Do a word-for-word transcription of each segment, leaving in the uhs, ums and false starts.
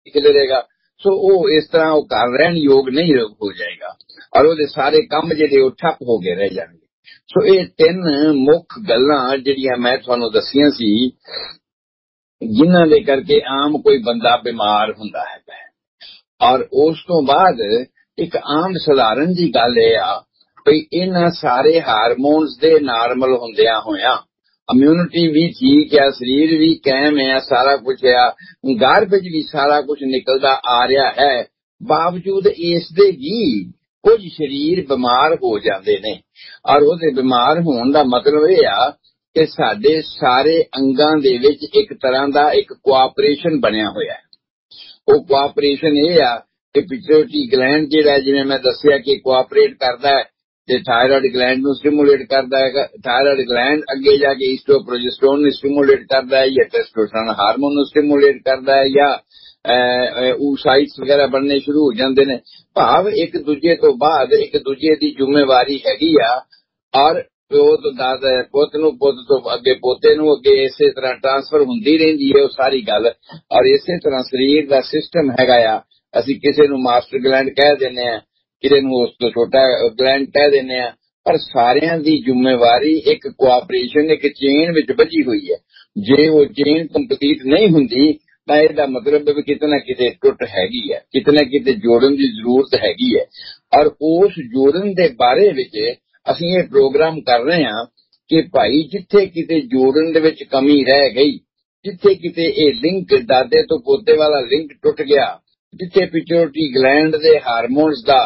ਖਿਲਰੇਗਾ। ਸੋ ਉਹ ਇਸ ਤਰ੍ਹਾਂ ਉਹ ਘਰ ਰਹਿਣ ਯੋਗ ਨਹੀਂ ਹੋ ਜਾਏਗਾ ਔਰ ਉਹਦੇ ਸਾਰੇ ਕੰਮ ਜਿਹੜੇ ਉਹ ਠੱਪ ਹੋ ਕੇ ਰਹਿ ਜਾਣਗੇ। ਸੋ ਇਹ ਤਿੰਨ ਮੁੱਖ ਗੱਲਾਂ ਜਿਹੜੀਆਂ ਮੈਂ ਤੁਹਾਨੂੰ ਦੱਸੀਆਂ ਸੀ, ਜਿਨ੍ਹਾਂ ਦੇ ਕਰਕੇ ਆਮ ਕੋਈ ਬੰਦਾ ਬਿਮਾਰ ਹੁੰਦਾ ਹੈ। ਔਰ ਉਸ ਤੋਂ ਬਾਅਦ ਇੱਕ ਆਮ ਸਧਾਰਨ ਜੀ ਗੱਲ ਇਹ ਆ ਵੀ ਇਹਨਾਂ ਸਾਰੇ ਹਾਰਮੋਨਸ ਦੇ ਨਾਰਮਲ ਹੁੰਦਿਆਂ ਹੋਇਆਂ ਇਮਿਊਨਿਟੀ ਵੀ ਠੀਕ ਆ, ਸਰੀਰ ਵੀ ਕਾਇਮ ਆ, ਸਾਰਾ ਕੁਝ ਆ, ਗਾਰਬੇਜ ਵੀ ਸਾਰਾ ਕੁਝ ਨਿਕਲਦਾ ਆ ਰਿਹਾ ਹੈ, ਬਾਵਜੂਦ ਇਸ ਦੇ ਵੀ ਕੁਝ ਸਰੀਰ ਬਿਮਾਰ ਹੋ ਜਾਂਦੇ ਨੇ। ਔਰ ਉਹਦੇ ਬਿਮਾਰ ਹੋਣ ਦਾ ਮਤਲਬ ਇਹ ਆ ਕਿ ਸਾਡੇ ਸਾਰੇ ਅੰਗਾਂ ਦੇ ਵਿੱਚ ਇੱਕ ਤਰ੍ਹਾਂ ਦਾ ਇੱਕ ਕੋਆਪਰੇਸ਼ਨ ਬਣਿਆ ਹੋਇਆ ਹੈ। ਉਹ ਕੋਆਪਰੇਸ਼ਨ ਇਹ ਆ ਕਿ ਪਿਟਿਊਟਰੀ ਗਲੈਂਡ ਜਿਹੜਾ, ਜਿਵੇਂ ਮੈਂ ਦੱਸਿਆ ਕਿ ਕੋਆਪਰੇਟ ਕਰਦਾ ਹੈ ਤੇ ਥਾਇਰਾਇਡ ਗਲੈਂਡ ਨੂੰ ਸਟਿਮੂਲੇਟ ਕਰਦਾ ਹੈ। ਥਾਇਰਾਇਡ ਗਲੈਂਡ ਅੱਗੇ ਜਾ ਕੇ ਈਸਟ੍ਰੋ ਪ੍ਰੋਜੈਸਟਰੋਨ ਨੂੰ ਸਟਿਮੂਲੇਟ ਕਰਦਾ ਹੈ ਜਾਂ ਟੈਸਟੋਸਟੈਰੋਨ ਹਾਰਮੋਨ ਨੂੰ ਸਟਿਮੂਲੇਟ ਕਰਦਾ ਹੈ ਜਾਂ ਊਸਾਈਟਸ ਵਗੈਰਾ ਬਣਨੇ ਸ਼ੁਰੂ ਹੋ ਜਾਂਦੇ ਨੇ। ਭਾਵ ਇੱਕ ਦੂਜੇ ਤੋਂ ਬਾਅਦ ਇੱਕ ਦੂਜੇ ਦੀ ਜ਼ਿੰਮੇਵਾਰੀ ਹੈਗੀ ਆ ਔਰ ਪਿਓ ਤੋਂ ਦਾਦਾ, ਪੁੱਤ ਨੂੰ ਪੁੱਤ ਤੋਂ ਅੱਗੇ ਪੋਤੇ ਨੂੰ, ਅੱਗੇ ਇਸੇ ਤਰ੍ਹਾਂ ਟ੍ਰਾਂਸਫਰ ਹੁੰਦੀ ਰਹਿੰਦੀ ਹੈ ਉਹ ਸਾਰੀ ਗੱਲ। ਔਰ ਇਸੇ ਤਰ੍ਹਾਂ ਸਰੀਰ ਦਾ ਸਿਸਟਮ ਹੈਗਾ ਆ। ਅਸੀਂ ਕਿਸੇ ਨੂੰ ਮਾਸਟਰ ਗਲੈਂਡ ਕਹਿ ਦਿੰਦੇ ਹਾਂ, ਕਿਸੇ ਨੂੰ ਉਸ ਤੋਂ ਛੋਟਾ ਗਲੈਂਡ ਕਹਿ ਦਿੰਦੇ ਹਾਂ, ਪਰ ਸਾਰਿਆਂ ਦੀ ਜ਼ਿੰਮੇਵਾਰੀ ਇੱਕ ਕੋਆਪਰੇਸ਼ਨ, ਇੱਕ ਚੇਨ ਵਿੱਚ ਬੱਝੀ ਹੋਈ ਹੈ। ਜੇ ਉਹ ਚੇਨ ਕੰਪਲੀਟ ਨਹੀਂ ਹੁੰਦੀ ਤਾਂ ਇਹਦਾ ਮਤਲਬ ਵੀ ਕਿਤੇ ਨਾ ਕਿਤੇ ਟੁੱਟ ਹੈਗੀ ਹੈ, ਕਿਤੇ ਨਾ ਕਿਤੇ ਜੋੜਨ ਦੀ ਜ਼ਰੂਰਤ ਹੈਗੀ ਹੈ। ਔਰ ਉਸ ਜੋੜਨ ਦੇ ਬਾਰੇ ਵਿੱਚ ਅਸੀਂ ਇਹ ਪ੍ਰੋਗਰਾਮ ਕਰ ਰਹੇ ਹਾਂ ਕਿ ਭਾਈ ਜਿੱਥੇ ਕਿਤੇ ਜੋੜਨ ਦੇ ਵਿੱਚ ਕਮੀ ਰਹਿ ਗਈ, ਜਿੱਥੇ ਕਿਤੇ ਇਹ ਲਿੰਕ ਦਾਦੇ ਤੋਂ ਪੋਤੇ ਵਾਲਾ ਲਿੰਕ ਟੁੱਟ ਗਿਆ, ਜਿੱਥੇ ਪਿਟਿਊਟਰੀ ਗਲੈਂਡ ਦੇ ਹਾਰਮੋਨਸ ਦਾ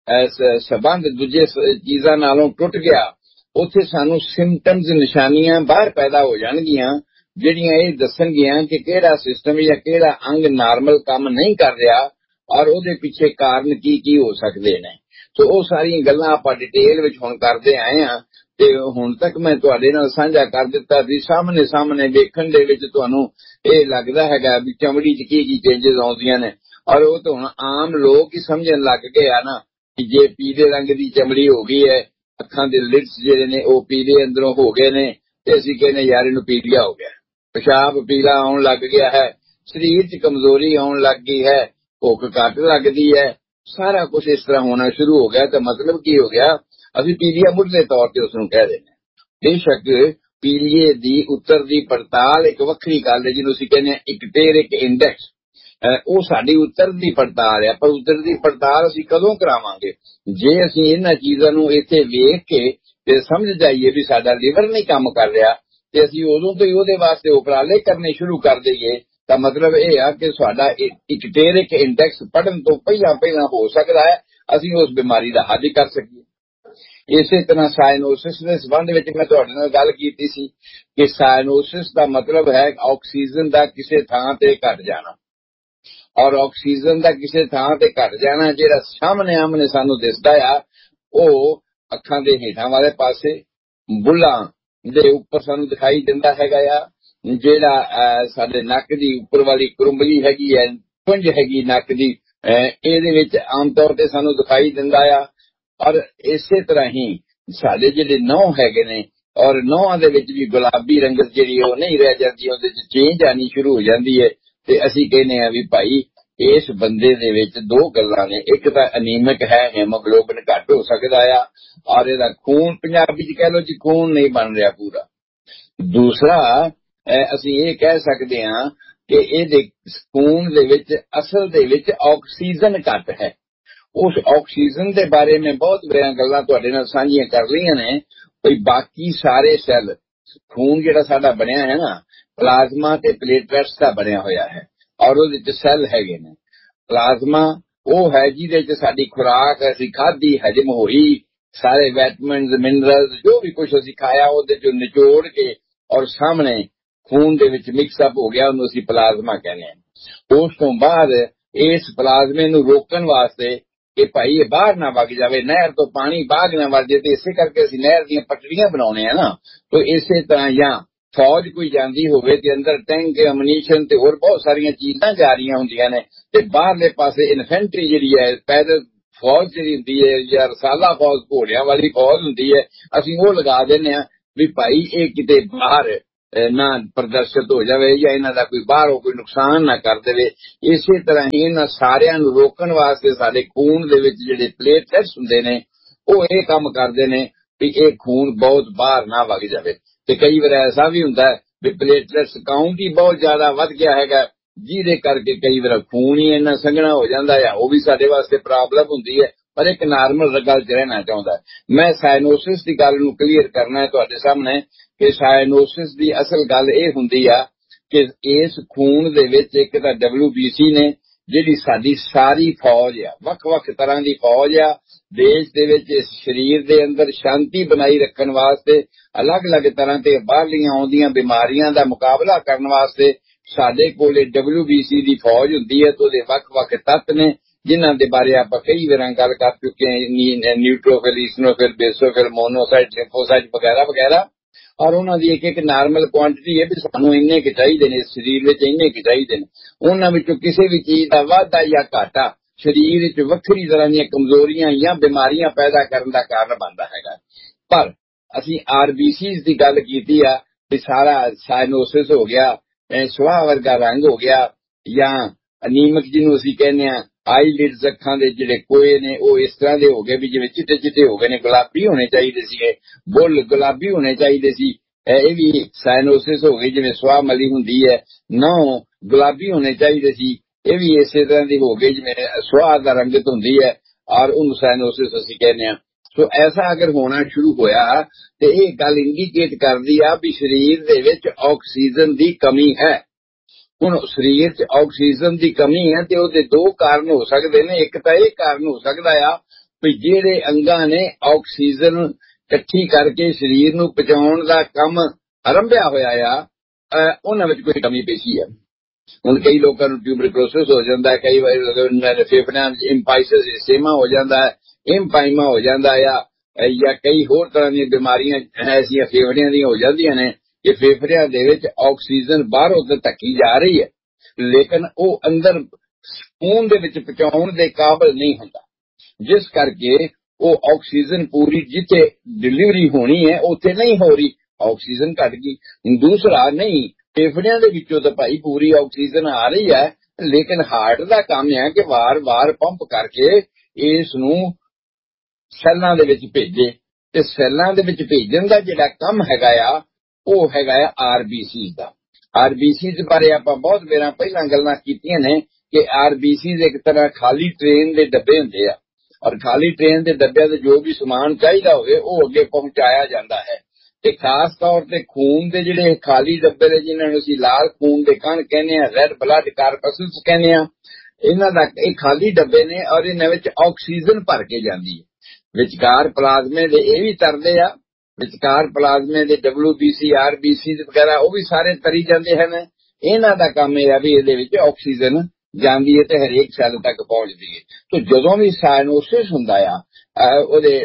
ਸਬੰਧ ਦੂਜੇ ਚੀਜ਼ਾਂ ਨਾਲੋਂ ਟੁੱਟ ਗਿਆ, ਉੱਥੇ ਸਾਨੂੰ ਸਿੰਪਟਮਸ, ਨਿਸ਼ਾਨੀਆਂ ਬਾਹਰ ਪੈਦਾ ਹੋ ਜਾਣਗੀਆਂ ਜਿਹੜੀਆਂ ਇਹ ਦੱਸਣਗੀਆਂ ਕਿ ਕਿਹੜਾ ਸਿਸਟਮ ਜਾਂ ਕਿਹੜਾ ਅੰਗ ਨਾਰਮਲ ਕੰਮ ਨਹੀਂ ਕਰ ਰਿਹਾ ਔਰ ਉਹਦੇ ਪਿੱਛੇ ਕਾਰਨ ਕੀ ਕੀ ਹੋ ਸਕਦੇ ਨੇ। ਸੋ ਉਹ ਸਾਰੀਆਂ ਗੱਲਾਂ ਆਪਾਂ ਡਿਟੇਲ ਵਿੱਚ ਹੁਣ ਕਰਦੇ ਆਏ ਹਾਂ ਤੇ ਹੁਣ ਤੱਕ ਮੈਂ ਤੁਹਾਡੇ ਨਾਲ ਸਾਂਝਾ ਕਰ ਦਿੱਤਾ ਵੀ ਸਾਹਮਣੇ ਸਾਹਮਣੇ ਵੇਖਣ ਦੇ ਵਿੱਚ ਤੁਹਾਨੂੰ ਇਹ ਲੱਗਦਾ ਹੈਗਾ ਵੀ ਚਮੜੀ 'ਚ ਕੀ ਕੀ ਚੇਂਜਸ ਆਉਂਦੀਆਂ ਨੇ। ਔਰ ਉਹ ਤਾਂ ਹੁਣ ਆਮ ਲੋਕ ਹੀ ਸਮਝਣ ਲੱਗ ਗਏ ਆ ਨਾ ਕਿ ਜੇ ਪੀਲੇ ਰੰਗ ਦੀ ਚਮੜੀ ਹੋ ਗਈ ਹੈ, ਅੱਖਾਂ ਦੇ ਲਿਡਸ ਜਿਹੜੇ ਨੇ ਉਹ ਪੀਲੇ ਅੰਦਰੋਂ ਹੋ ਗਏ ਨੇ ਤੇ ਅਸੀਂ ਕਹਿੰਦੇ ਯਾਰ ਇਹਨੂੰ ਪੀਲੀਆ ਹੋ ਗਿਆ, ਪਿਸ਼ਾਬ ਪੀਲਾ ਆਉਣ ਲੱਗ ਗਿਆ ਹੈ, ਸਰੀਰ 'ਚ ਕਮਜ਼ੋਰੀ ਆਉਣ ਲੱਗ ਗਈ ਹੈ, ਭੁੱਖ ਘੱਟ ਲੱਗਦੀ ਹੈ, ਸਾਰਾ ਕੁਝ ਇਸ ਤਰ੍ਹਾਂ ਹੋਣਾ ਸ਼ੁਰੂ ਹੋ ਗਿਆ। ਤਾਂ ਮਤਲਬ ਕੀ ਹੋ ਗਿਆ, ਅਸੀਂ ਪੀਲੀਆ ਮੁੱਢਲੇ ਤੌਰ ਤੇ ਉਸਨੂੰ ਕਹਿ ਦਿੰਦੇ ਹਾਂ। ਬੇਸ਼ੱਕ ਪੀਲੀਏ ਦੀ ਉੱਤਰ ਦੀ ਪੜਤਾਲ ਇੱਕ ਵੱਖਰੀ ਗੱਲ ਹੈ, ਜਿਹਨੂੰ ਅਸੀਂ ਕਹਿੰਦੇ ਹਾਂ ਇਕਟੇਰਿਕ ਇੰਡੈਕਸ, ਉਹ ਸਾਡੀ ਉੱਤਰ ਦੀ ਪੜਤਾਲ ਹੈ। ਪਰ ਉੱਤਰ ਦੀ ਪੜਤਾਲ ਅਸੀਂ ਕਦੋਂ ਕਰਾਵਾਂਗੇ, ਜੇ ਅਸੀਂ ਇਹਨਾਂ ਚੀਜ਼ਾਂ ਨੂੰ ਇੱਥੇ ਵੇਖ ਕੇ ਤੇ ਸਮਝ ਜਾਈਏ ਵੀ ਸਾਡਾ ਲੀਵਰ ਨਹੀਂ ਕੰਮ ਕਰ ਰਿਹਾ ਤੇ ਅਸੀਂ ਉਦੋਂ ਤੋਂ ਹੀ ਉਹਦੇ ਵਾਸਤੇ ਉਪਰਾਲੇ ਕਰਨੇ ਸ਼ੁਰੂ ਕਰ ਦਈਏ, ਤਾਂ ਮਤਲਬ ਇਹ ਆ ਕਿ ਸਾਡਾ ਇਕਟੇਰਿਕ ਇੰਡੈਕਸ ਪੜਨ ਤੋਂ ਪਹਿਲਾਂ ਪਹਿਲਾਂ ਹੋ ਸਕਦਾ ਹੈ ਅਸੀਂ ਉਸ ਬਿਮਾਰੀ ਦਾ ਹੱਲ ਕਰ ਸਕੀਏ। ਇਸੇ ਤਰ੍ਹਾਂ ਸਾਇਨੋਸਿਸ ਦੇ ਸੰਬੰਧ ਵਿੱਚ ਮੈਂ ਤੁਹਾਡੇ ਨਾਲ ਗੱਲ ਕੀਤੀ ਸੀ ਕਿ ਸਾਇਨੋਸਿਸ ਦਾ ਮਤਲਬ ਹੈ ਆਕਸੀਜਨ ਦਾ ਕਿਸੇ ਥਾਂ ਤੇ ਘਟ ਜਾਣਾ। ਔਰ ਆਕਸੀਜਨ ਦਾ ਕਿਸੇ ਥਾਂ ਤੇ ਘਟ ਜਾਣਾ ਜਿਹੜਾ ਸਾਹਮਣੇ ਆਮਣੇ ਸਾਨੂੰ ਦਿਸਦਾ ਆ, ਉਹ ਅੱਖਾਂ ਦੇ ਹੇਠਾਂ ਵਾਲੇ ਪਾਸੇ, ਬੁੱਲਾਂ ਦੇ ਉੱਪਰ ਸਾਨੂੰ ਦਿਖਾਈ ਦਿੰਦਾ ਹੈਗਾ ਆ। ਜਿਹੜਾ ਸਾਡੇ ਨੱਕ ਦੀ ਉੱਪਰ ਵਾਲੀ ਕੁਰੰਬਲੀ ਹੈਗੀ ਹੈ, ਪੁੰਜ ਹੈਗੀ ਨੱਕ ਦੀ, ਇਹਦੇ ਵਿੱਚ ਆਮ ਤੌਰ ਤੇ ਸਾਨੂੰ ਦਿਖਾਈ ਦਿੰਦਾ ਆ। ਔਰ ਇਸੇ ਤਰ੍ਹਾਂ ਹੀ ਸਾਡੇ ਜਿਹੜੇ ਨਹੁੰ ਹੈਗੇ ਨੇ, ਔਰ ਨਹੁੰਾਂ ਦੇ ਵਿੱਚ ਵੀ ਗੁਲਾਬੀ ਰੰਗਤ ਜਿਹੜੀ ਉਹ ਨਹੀਂ ਰਹਿ ਜਾਂਦੀ, ਉਹਦੇ ਚ ਚੇਂਜ ਆਣੀ ਸ਼ੁਰੂ ਹੋ ਜਾਂਦੀ ਹੈ। ਤੇ ਅਸੀਂ ਕਹਿੰਦੇ ਆ ਵੀ ਭਾਈ ਇਸ ਬੰਦੇ ਦੇ ਵਿੱਚ ਦੋ ਗੱਲਾਂ ਨੇ, ਇੱਕ ਤਾਂ ਅਨੀਮਿਕ ਹੈ, ਹੈਮੋਗਲੋਬਿਨ ਘੱਟ ਹੋ ਸਕਦਾ ਆ ਔਰ ਇਹਦਾ ਖੂਨ, ਪੰਜਾਬੀ ਚ ਕਹਿ ਲਓ ਜੀ, ਖੂਨ ਨਹੀਂ ਬਣ ਰਿਹਾ ਪੂਰਾ। ਦੂਸਰਾ ਅਸੀਂ ਇਹ ਕਹਿ ਸਕਦੇ ਹਾਂ ਕਿ ਇਹਦੇ ਖੂਨ ਦੇ ਵਿੱਚ ਅਸਲ ਦੇ ਵਿੱਚ ਆਕਸੀਜਨ ਘੱਟ ਹੈ। ਉਸ ਆਕਸੀਜਨ ਦੇ ਬਾਰੇ ਮੈਂ ਬਹੁਤ ਬੜੀਆਂ ਗੱਲਾਂ ਤੁਹਾਡੇ ਨਾਲ ਸਾਂਝੀਆਂ ਕਰ ਲਈਆਂ ਨੇ। ਕੋਈ ਬਾਕੀ ਸਾਰੇ ਸੈੱਲ, ਖੂਨ ਜਿਹੜਾ ਸਾਡਾ ਬਣਿਆ ਹੈ ਨਾ, ਪਲਾਜ਼ਮਾ ਤੇ ਪਲੇਟਲੈਟਸ ਦਾ ਬਣਿਆ ਹੋਇਆ ਹੈ ਔਰ ਉਹਦੇ ਚ ਸੈੱਲ ਹੈਗੇ ਨੇ। ਪਲਾਜ਼ਮਾ ਉਹ ਹੈ ਜਿਹਦੇ ਚ ਸਾਡੀ ਖੁਰਾਕ ਅਸੀਂ ਖਾਧੀ, ਹਜਮ ਹੋਈ, ਸਾਰੇ ਵਿਟਾਮਿਨਸ, ਮਿਨਰਲਸ, ਜੋ ਵੀ ਕੁਝ ਅਸੀਂ ਖਾਇਆ ਉਹਦੇ ਚੋਂ ਨਿਚੋੜ ਕੇ ਔਰ ਸਾਹਮਣੇ ਖੂਨ ਦੇ ਵਿੱਚ ਮਿਕਸਅਪ ਹੋ ਗਿਆ, ਉਹਨੂੰ ਅਸੀਂ ਪਲਾਜ਼ਮਾ ਕਹਿੰਦੇ ਹਾਂ। ਉਸ ਤੋਂ ਬਾਅਦ ਇਸ ਪਲਾਜ਼ਮੇ ਨੂੰ ਰੋਕਣ ਵਾਸਤੇ ਕਿ ਭਾਈ ਇਹ ਬਾਹਰ ਨਾ ਵਗ ਜਾਵੇ, ਨਹਿਰ ਤੋਂ ਪਾਣੀ ਬਾਹਰ ਨਾ ਵਗ ਜਾਵੇ, ਤੇ ਇਸੇ ਕਰਕੇ ਅਸੀਂ ਨਹਿਰ ਦੀਆਂ ਪਟੜੀਆਂ ਬਣਾਉਣੇ ਆ ਨਾ। ਤੇ ਇਸੇ ਤਰ੍ਹਾਂ ਜਾਂ ਫੌਜ ਕੋਈ ਜਾਂਦੀ ਹੋਵੇ ਤੇ ਅੰਦਰ ਟੈਂਕ, ਅਮਨੀਸ਼ਨ ਤੇ ਹੋਰ ਬਹੁਤ ਸਾਰੀਆਂ ਚੀਜ਼ਾਂ ਜਾ ਰਹੀਆਂ ਹੁੰਦੀਆਂ ਨੇ, ਤੇ ਬਾਹਰਲੇ ਪਾਸੇ ਇਨਫੈਂਟਰੀ ਜਿਹੜੀ ਹੈ, ਪੈਦਲ ਫੌਜ ਜਿਹੜੀ ਹੁੰਦੀ ਹੈ ਜਾਂ ਰਸਾਲਾ ਫੌਜ, ਘੋੜਿਆਂ ਵਾਲੀ ਫੌਜ ਹੁੰਦੀ ਹੈ, ਅਸੀਂ ਉਹ ਲਗਾ ਦਿੰਦੇ ਹਾਂ ਵੀ ਭਾਈ ਇਹ ਕਿਤੇ ਬਾਹਰ ਨਾ ਪ੍ਰਦਰਸ਼ਿਤ ਹੋ ਜਾਵੇ ਜਾਂ ਇਹਨਾਂ ਦਾ ਕੋਈ ਬਾਹਰੋਂ ਕੋਈ ਨੁਕਸਾਨ ਨਾ ਕਰ ਦੇਵੇ। ਇਸੇ ਤਰ੍ਹਾਂ ਹੀ ਇਹਨਾਂ ਸਾਰਿਆਂ ਨੂੰ ਰੋਕਣ ਵਾਸਤੇ ਸਾਡੇ ਖੂਨ ਦੇ ਵਿੱਚ ਜਿਹੜੇ ਪਲੇਟਲੈਟਸ ਹੁੰਦੇ ਨੇ ਉਹ ਇਹ ਕੰਮ ਕਰਦੇ ਨੇ ਵੀ ਇਹ ਖੂਨ ਬਹੁਤ ਬਾਹਰ ਨਾ ਵਗ ਜਾਵੇ। ਤੇ ਕਈ ਵਾਰ ਐਸਾ ਵੀ ਹੁੰਦਾ ਵੀ ਪਲੇਟਲੈਟਸ ਕਾਊਂਟ ਹੀ ਬਹੁਤ ਜ਼ਿਆਦਾ ਵੱਧ ਗਿਆ ਹੈਗਾ, ਜਿਹਦੇ ਕਰਕੇ ਕਈ ਵਾਰ ਖੂਨ ਹੀ ਇੰਨਾ ਸੰਘਣਾ ਹੋ ਜਾਂਦਾ ਆ, ਉਹ ਵੀ ਸਾਡੇ ਵਾਸਤੇ ਪ੍ਰੋਬਲਮ ਹੁੰਦੀ ਹੈ। ਪਰ ਇੱਕ ਨਾਰਮਲ ਗੱਲ 'ਚ ਰਹਿਣਾ ਚਾਹੁੰਦਾ। ਮੈਂ ਸਾਇਨੋਸਿਸ ਦੀ ਗੱਲ ਨੂੰ ਕਲੀਅਰ ਕਰਨਾ ਹੈ ਤੁਹਾਡੇ ਸਾਹਮਣੇ ਕਿ ਸਾਇਨੋਸਿਸ ਦੀ ਅਸਲ ਗੱਲ ਇਹ ਹੁੰਦੀ ਆ ਕਿ ਇਸ ਖੂਨ ਦੇ ਵਿੱਚ ਇੱਕ ਤਾਂ ਡਬਲਯੂ ਬੀ ਸੀ ਨੇ ਜਿਹੜੀ ਸਾਡੀ ਸਾਰੀ ਫੌਜ ਆ, ਵੱਖ-ਵੱਖ ਤਰ੍ਹਾਂ ਦੀ ਫੌਜ ਆ ਦੇਸ਼ ਦੇ ਵਿੱਚ, ਇਸ ਸਰੀਰ ਦੇ ਅੰਦਰ ਸ਼ਾਂਤੀ ਬਣਾਈ ਰੱਖਣ ਵਾਸਤੇ, ਅਲੱਗ-ਅਲੱਗ ਤਰ੍ਹਾਂ ਤੇ ਬਾਹਰਲੀਆਂ ਆਉਂਦੀਆਂ ਬਿਮਾਰੀਆਂ ਦਾ ਮੁਕਾਬਲਾ ਕਰਨ ਵਾਸਤੇ ਸਾਡੇ ਕੋਲੇ ਡਬਲਯੂ ਬੀ ਸੀ ਦੀ ਫੌਜ ਹੁੰਦੀ ਹੈ। ਤੇ ਉਹਦੇ ਵੱਖ-ਵੱਖ ਤੱਤ ਨੇ ਜਿਨ੍ਹਾਂ ਦੇ ਬਾਰੇ ਆਪਾਂ ਕਈ ਵਾਰ ਗੱਲ ਕਰ ਚੁੱਕੇ ਹਾਂ, ਨਿਊਟ੍ਰੋਫਿਲ, ਈਸਨੋਫਿਲ, ਬੇਸੋਫਿਲ, ਮੋਨੋਸਾਈਟ, ਲਿੰਫੋਸਾਈਟ ਵਗੈਰਾ ਵਗੈਰਾ। ਔਰ ਉਹਨਾਂ ਦੀ ਇੱਕ ਇੱਕ ਨਾਰਮਲ ਕੁਆਂਟੀਟੀ ਹੈ ਵੀ ਸਾਨੂੰ ਇੰਨੇ ਕੁ ਚਾਹੀਦੇ ਨੇ, ਸਰੀਰ ਵਿੱਚ ਇੰਨੇ ਕੁ ਚਾਹੀਦੇ ਨੇ। ਉਹਨਾਂ ਵਿੱਚੋਂ ਕਿਸੇ ਵੀ ਚੀਜ਼ ਦਾ ਵਾਧਾ ਜਾਂ ਘਾਟਾ ਸਰੀਰ ਵਿੱਚ ਵੱਖਰੀ ਤਰ੍ਹਾਂ ਦੀਆਂ ਕਮਜ਼ੋਰੀਆਂ ਜਾਂ ਬਿਮਾਰੀਆਂ ਪੈਦਾ ਕਰਨ ਦਾ ਕਾਰਨ ਬਣਦਾ ਹੈਗਾ। ਪਰ ਅਸੀਂ ਆਰਬੀਸੀਜ਼ ਦੀ ਗੱਲ ਕੀਤੀ ਆ ਵੀ ਸਾਰਾ ਸਾਇਨੋਸਿਸ ਹੋ ਗਿਆ, ਸੁਆਹ ਵਰਗਾ ਰੰਗ ਹੋ ਗਿਆ, ਜਾਂ ਅਨੀਮਿਕ ਜਿਹਨੂੰ ਅਸੀਂ ਕਹਿੰਦੇ ਆ, ਆਈਲਿਡਸ ਅੱਖਾਂ ਦੇ ਜਿਹੜੇ ਕੋਏ ਨੇ ਉਹ ਇਸ ਤਰ੍ਹਾਂ ਦੇ ਹੋ ਗਏ ਵੀ ਜਿਵੇਂ ਚਿੱਟੇ ਚਿੱਟੇ ਹੋ ਗਏ ਨੇ, ਗੁਲਾਬੀ ਹੋਣੇ ਚਾਹੀਦੇ ਸੀਗੇ, ਬੁੱਲ ਗੁਲਾਬੀ ਹੋਣੇ ਚਾਹੀਦੇ ਸੀ, ਇਹ ਵੀ ਸਾਇਨੋਸਿਸ ਹੋ ਗਈ। ਜਿਵੇਂ ਸੁਆਹ ਮਲੀ ਹੁੰਦੀ ਹੈ, ਨਹੁੰ ਗੁਲਾਬੀ ਹੋਣੇ ਚਾਹੀਦੇ ਸੀ, ਇਹ ਵੀ ਇਸੇ ਤਰ੍ਹਾਂ ਦੀ ਹੋ ਗਈ ਜਿਵੇਂ ਸੁਆਹ ਦਾ ਰੰਗਤ ਹੁੰਦੀ ਹੈ, ਔਰ ਉਹਨੂੰ ਸਾਇਨੋਸਿਸ ਅਸੀਂ ਕਹਿੰਦੇ ਆ। ਸੋ ਐਸਾ ਅਗਰ ਹੋਣਾ ਸ਼ੁਰੂ ਹੋਇਆ ਤੇ ਇਹ ਗੱਲ ਇੰਡੀਕੇਟ ਕਰਦੀ ਆ ਵੀ ਸਰੀਰ ਦੇ ਵਿੱਚ ਆਕਸੀਜਨ ਦੀ ਕਮੀ ਹੈ। ਹੁਣ ਸਰੀਰ 'ਚ ਆਕਸੀਜਨ ਦੀ ਕਮੀ ਹੈ ਤੇ ਉਹਦੇ ਦੋ ਕਾਰਨ ਹੋ ਸਕਦੇ ਨੇ। ਇੱਕ ਤਾਂ ਇਹ ਕਾਰਨ ਹੋ ਸਕਦਾ ਆ ਵੀ ਜਿਹੜੇ ਅੰਗਾਂ ਨੇ ਆਕਸੀਜਨ ਇਕੱਠੀ ਕਰਕੇ ਸਰੀਰ ਨੂੰ ਪਹੁੰਚਾਉਣ ਦਾ ਕੰਮ ਆਰੰਭਿਆ ਹੋਇਆ ਆ, ਉਹਨਾਂ ਵਿੱਚ ਕੋਈ ਕਮੀ ਪੇਸ਼ੀ ਹੈ। ਹੁਣ ਕਈ ਲੋਕਾਂ ਨੂੰ ਟਿਊਬਰਕਲੋਸਿਸ ਹੋ ਜਾਂਦਾ ਹੈ, ਕਈ ਵਾਰ ਫੇਫੜਿਆਂ ਵਿੱਚ ਇੰਪਾਈਸਿਸ ਏਸੇਮਾ ਹੋ ਜਾਂਦਾ ਹੈ, ਇੰਪਾਈਮਾ ਹੋ ਜਾਂਦਾ ਆ, ਜਾਂ ਕਈ ਹੋਰ ਤਰ੍ਹਾਂ ਦੀਆਂ ਬਿਮਾਰੀਆਂ ਐਸੀਆਂ ਫੇਫੜਿਆਂ ਦੀਆਂ ਹੋ ਜਾਂਦੀਆਂ ਨੇ ਕਿ ਫੇਫੜਿਆਂ ਦੇ ਵਿੱਚ ਆਕਸੀਜਨ ਬਾਹਰੋਂ ਤਾਂ ਧੱਕੀ ਜਾ ਰਹੀ ਹੈ ਲੇਕਿਨ ਉਹ ਅੰਦਰ ਖੂਨ ਦੇ ਵਿੱਚ ਪਹੁੰਚਾਉਣ ਦੇ ਕਾਬਿਲ ਨਹੀਂ ਹੁੰਦਾ, ਜਿਸ ਕਰਕੇ ਉਹ ਆਕਸੀਜਨ ਪੂਰੀ ਜਿੱਥੇ ਡਿਲੀਵਰੀ ਹੋਣੀ ਹੈ ਉੱਥੇ ਨਹੀਂ ਹੋ ਰਹੀ, ਆਕਸੀਜਨ ਘਟ ਗਈ। ਦੂਸਰਾ, ਨਹੀਂ ਫੇਫੜਿਆਂ ਦੇ ਵਿੱਚੋਂ ਤਾਂ ਭਾਈ ਪੂਰੀ ਆਕਸੀਜਨ ਆ ਰਹੀ ਹੈ, ਲੇਕਿਨ ਹਾਰਟ ਦਾ ਕੰਮ ਹੈ ਕਿ ਵਾਰ-ਵਾਰ ਪੰਪ ਕਰਕੇ ਇਸ ਨੂੰ ਸੈੱਲਾਂ ਦੇ ਵਿੱਚ ਭੇਜੇ, ਤੇ ਸੈੱਲਾਂ ਦੇ ਵਿੱਚ ਭੇਜਣ ਦਾ ਜਿਹੜਾ ਕੰਮ ਹੈਗਾ ਆ ਉਹ ਹੈਗਾ ਆ ਆਰਬੀਸੀ ਦਾ। ਆਰਬੀਸੀ ਬਾਰੇ ਆਪਾਂ ਬਹੁਤ ਵਾਰ ਪਹਿਲਾਂ ਗੱਲਾਂ ਕੀਤੀਆਂ ਨੇ ਕਿ ਆਰਬੀਸੀ ਇੱਕ ਤਰ੍ਹਾਂ ਖਾਲੀ ਟ੍ਰੇਨ ਦੇ ਡੱਬੇ ਹੁੰਦੇ ਆ, ਔਰ ਖਾਲੀ ਟ੍ਰੇਨ ਦੇ ਡੱਬਿਆਂ ਤੇ ਜੋ ਵੀ ਸਮਾਨ ਚਾਹੀਦਾ ਹੋਵੇ ਉਹ ਅੱਗੇ ਪਹੁੰਚਾਇਆ ਜਾਂਦਾ ਹੈ। ਤੇ ਖਾਸ ਤੌਰ ਤੇ ਖੂਨ ਦੇ ਜਿਹੜੇ ਖਾਲੀ ਡੱਬੇ ਨੇ ਜਿਨ੍ਹਾਂ ਨੂੰ ਅਸੀਂ ਲਾਲ ਖੂਨ ਦੇ ਕਣ ਕਹਿੰਦੇ ਆ, ਰੈੱਡ ਬਲੱਡ ਕਾਰਪਸਲਸ ਕਹਿੰਦੇ ਆ, ਇਹਨਾਂ ਦਾ ਇਹ ਖਾਲੀ ਡੱਬੇ ਨੇ ਔਰ ਇਹਨਾਂ ਵਿੱਚ ਆਕਸੀਜਨ ਭਰ ਕੇ ਜਾਂਦੀ ਹੈ। ਵਿਚਕਾਰ ਪਲਾਜ਼ਮੇ ਦੇ ਇਹ ਵੀ ਤਰਦੇ ਆ, ਵਿਚਕਾਰ ਪਲਾਜ਼ਮੇ ਦੇ W B C, R B C ਵਗੈਰਾ ਉਹ ਵੀ ਸਾਰੇ ਤਰੀ ਜਾਂਦੇ ਹਨ। ਇਹਨਾਂ ਦਾ ਕੰਮ ਇਹ ਆ ਵੀ ਇਹਦੇ ਵਿੱਚ ਆਕਸੀਜਨ ਜਾਂਦੀ ਹੈ ਤੇ ਹਰੇਕ ਸੈੱਲ ਤੱਕ ਪਹੁੰਚਦੀ ਹੈ। ਤੇ ਜਦੋਂ ਵੀ ਸਾਇਨੋਸਿਸ ਹੁੰਦਾ ਆ ਉਹਦੇ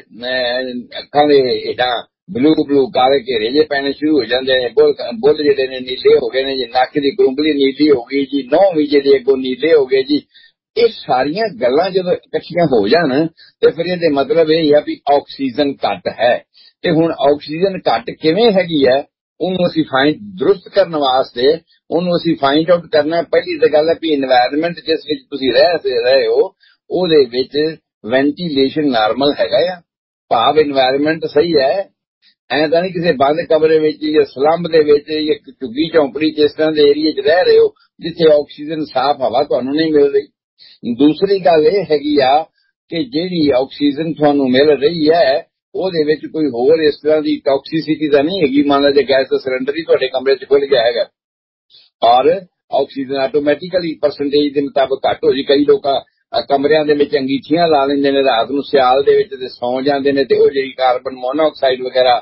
ਅੱਖਾਂ ਦੇ ਹੇਠਾਂ ਬਲੂ ਬਲੂ ਕਾਲੇ ਘੇਰੇ ਜੇ ਪੈਣੇ ਸ਼ੁਰੂ ਹੋ ਜਾਂਦੇ ਨੇ, ਬੁੱਲ ਬੁੱਲ ਜਿਹੜੇ ਨੇ ਨੀਲੇ ਹੋ ਗਏ ਨੇ ਜੀ, ਨੱਕ ਦੀ ਕਰੁੰਗਲੀ ਨੀਲੀ ਹੋ ਗਈ ਜੀ, ਨਹੁੰ ਵੀ ਜਿਹੜੇ ਅੱਗੋਂ ਨੀਲੇ ਹੋ ਗਏ ਜੀ। ਇਹ ਸਾਰੀਆਂ ਗੱਲਾਂ ਜਦੋਂ ਇਕੱਠੀਆਂ ਹੋ ਜਾਣ ਤੇ ਫਿਰ ਇਹਦੇ ਮਤਲਬ ਇਹ ਆ ਵੀ ਆਕਸੀਜਨ ਘੱਟ ਹੈ। ਤੇ ਹੁਣ ਆਕਸੀਜਨ ਘੱਟ ਕਿਵੇਂ ਹੈਗੀ ਹੈ ਉਹਨੂੰ ਅਸੀਂ ਫਾਈਂਡ ਦਰੁਸਤ ਕਰਨ ਵਾਸਤੇ ਉਹਨੂੰ ਅਸੀਂ ਫਾਈਂਡ ਆਊਟ ਕਰਨਾ। ਪਹਿਲੀ ਤਾਂ ਗੱਲ ਹੈ ਵੀ এনवायरमेंट ਜਿਸ ਵਿੱਚ ਤੁਸੀਂ ਰਹਿ ਰਹੇ ਹੋ ਉਹਦੇ ਵਿੱਚ ਵੈਂਟੀਲੇਸ਼ਨ ਨਾਰਮਲ ਹੈਗਾ ਆ, ਭਾਵ এনवायरमेंट ਸਹੀ ਹੈ। ਐਂ ਤਾਂ ਨਹੀਂ ਕਿਸੇ ਬੰਦ ਕਮਰੇ ਵਿੱਚ ਜਾਂ ਸਲੰਬ ਦੇ ਵਿੱਚ ਜਾਂ ਝੁੱਗੀ ਝੌਂਪੜੀ ਜਿਸ ਤਰ੍ਹਾਂ ਦੇ ਏਰੀਏ 'ਚ ਰਹਿ ਰਹੇ ਹੋ ਜਿੱਥੇ ਆਕਸੀਜਨ ਸਾਫ਼ ਹਵਾ ਤੁਹਾਨੂੰ ਨਹੀਂ ਮਿਲ ਰਹੀ। ਦੂਸਰੀ ਗੱਲ ਇਹ ਹੈਗੀ ਆ ਕਿ ਜਿਹੜੀ ਆਕਸੀਜਨ ਤੁਹਾਨੂੰ ਮਿਲ ਰਹੀ ਹੈ ਉਹਦੇ ਵਿੱਚ ਕੋਈ ਹੋਰ ਇਸ ਤਰ੍ਹਾਂ ਦੀ ਟੌਕਸਿਸਿਟੀ ਤਾਂ ਨਹੀਂ ਹੈਗੀ। ਮੰਨ ਲਓ ਜੇ ਗੈਸ ਦਾ ਸਿਲੰਡਰ ਹੀ ਤੁਹਾਡੇ ਕਮਰੇ 'ਚ ਖੁੱਲ ਗਿਆ ਹੈਗਾ ਔਰ ਆਕਸੀਜਨ ਆਟੋਮੈਟਿਕਲੀ ਪਰਸੈਂਟੇਜ ਦੇ ਮੁਤਾਬਕ ਘੱਟ ਹੋ ਜੀ। ਕਈ ਲੋਕ ਕਮਰਿਆਂ ਦੇ ਵਿੱਚ ਅੰਗੀਠੀਆਂ ਲਾ ਲੈਂਦੇ ਨੇ ਰਾਤ ਨੂੰ ਸਿਆਲ ਦੇ ਵਿੱਚ ਤੇ ਸੌਂ ਜਾਂਦੇ ਨੇ ਤੇ ਉਹ ਜਿਹੜੀ ਕਾਰਬਨ ਮੋਨੋਆਕਸਾਈਡ ਵਗੈਰਾ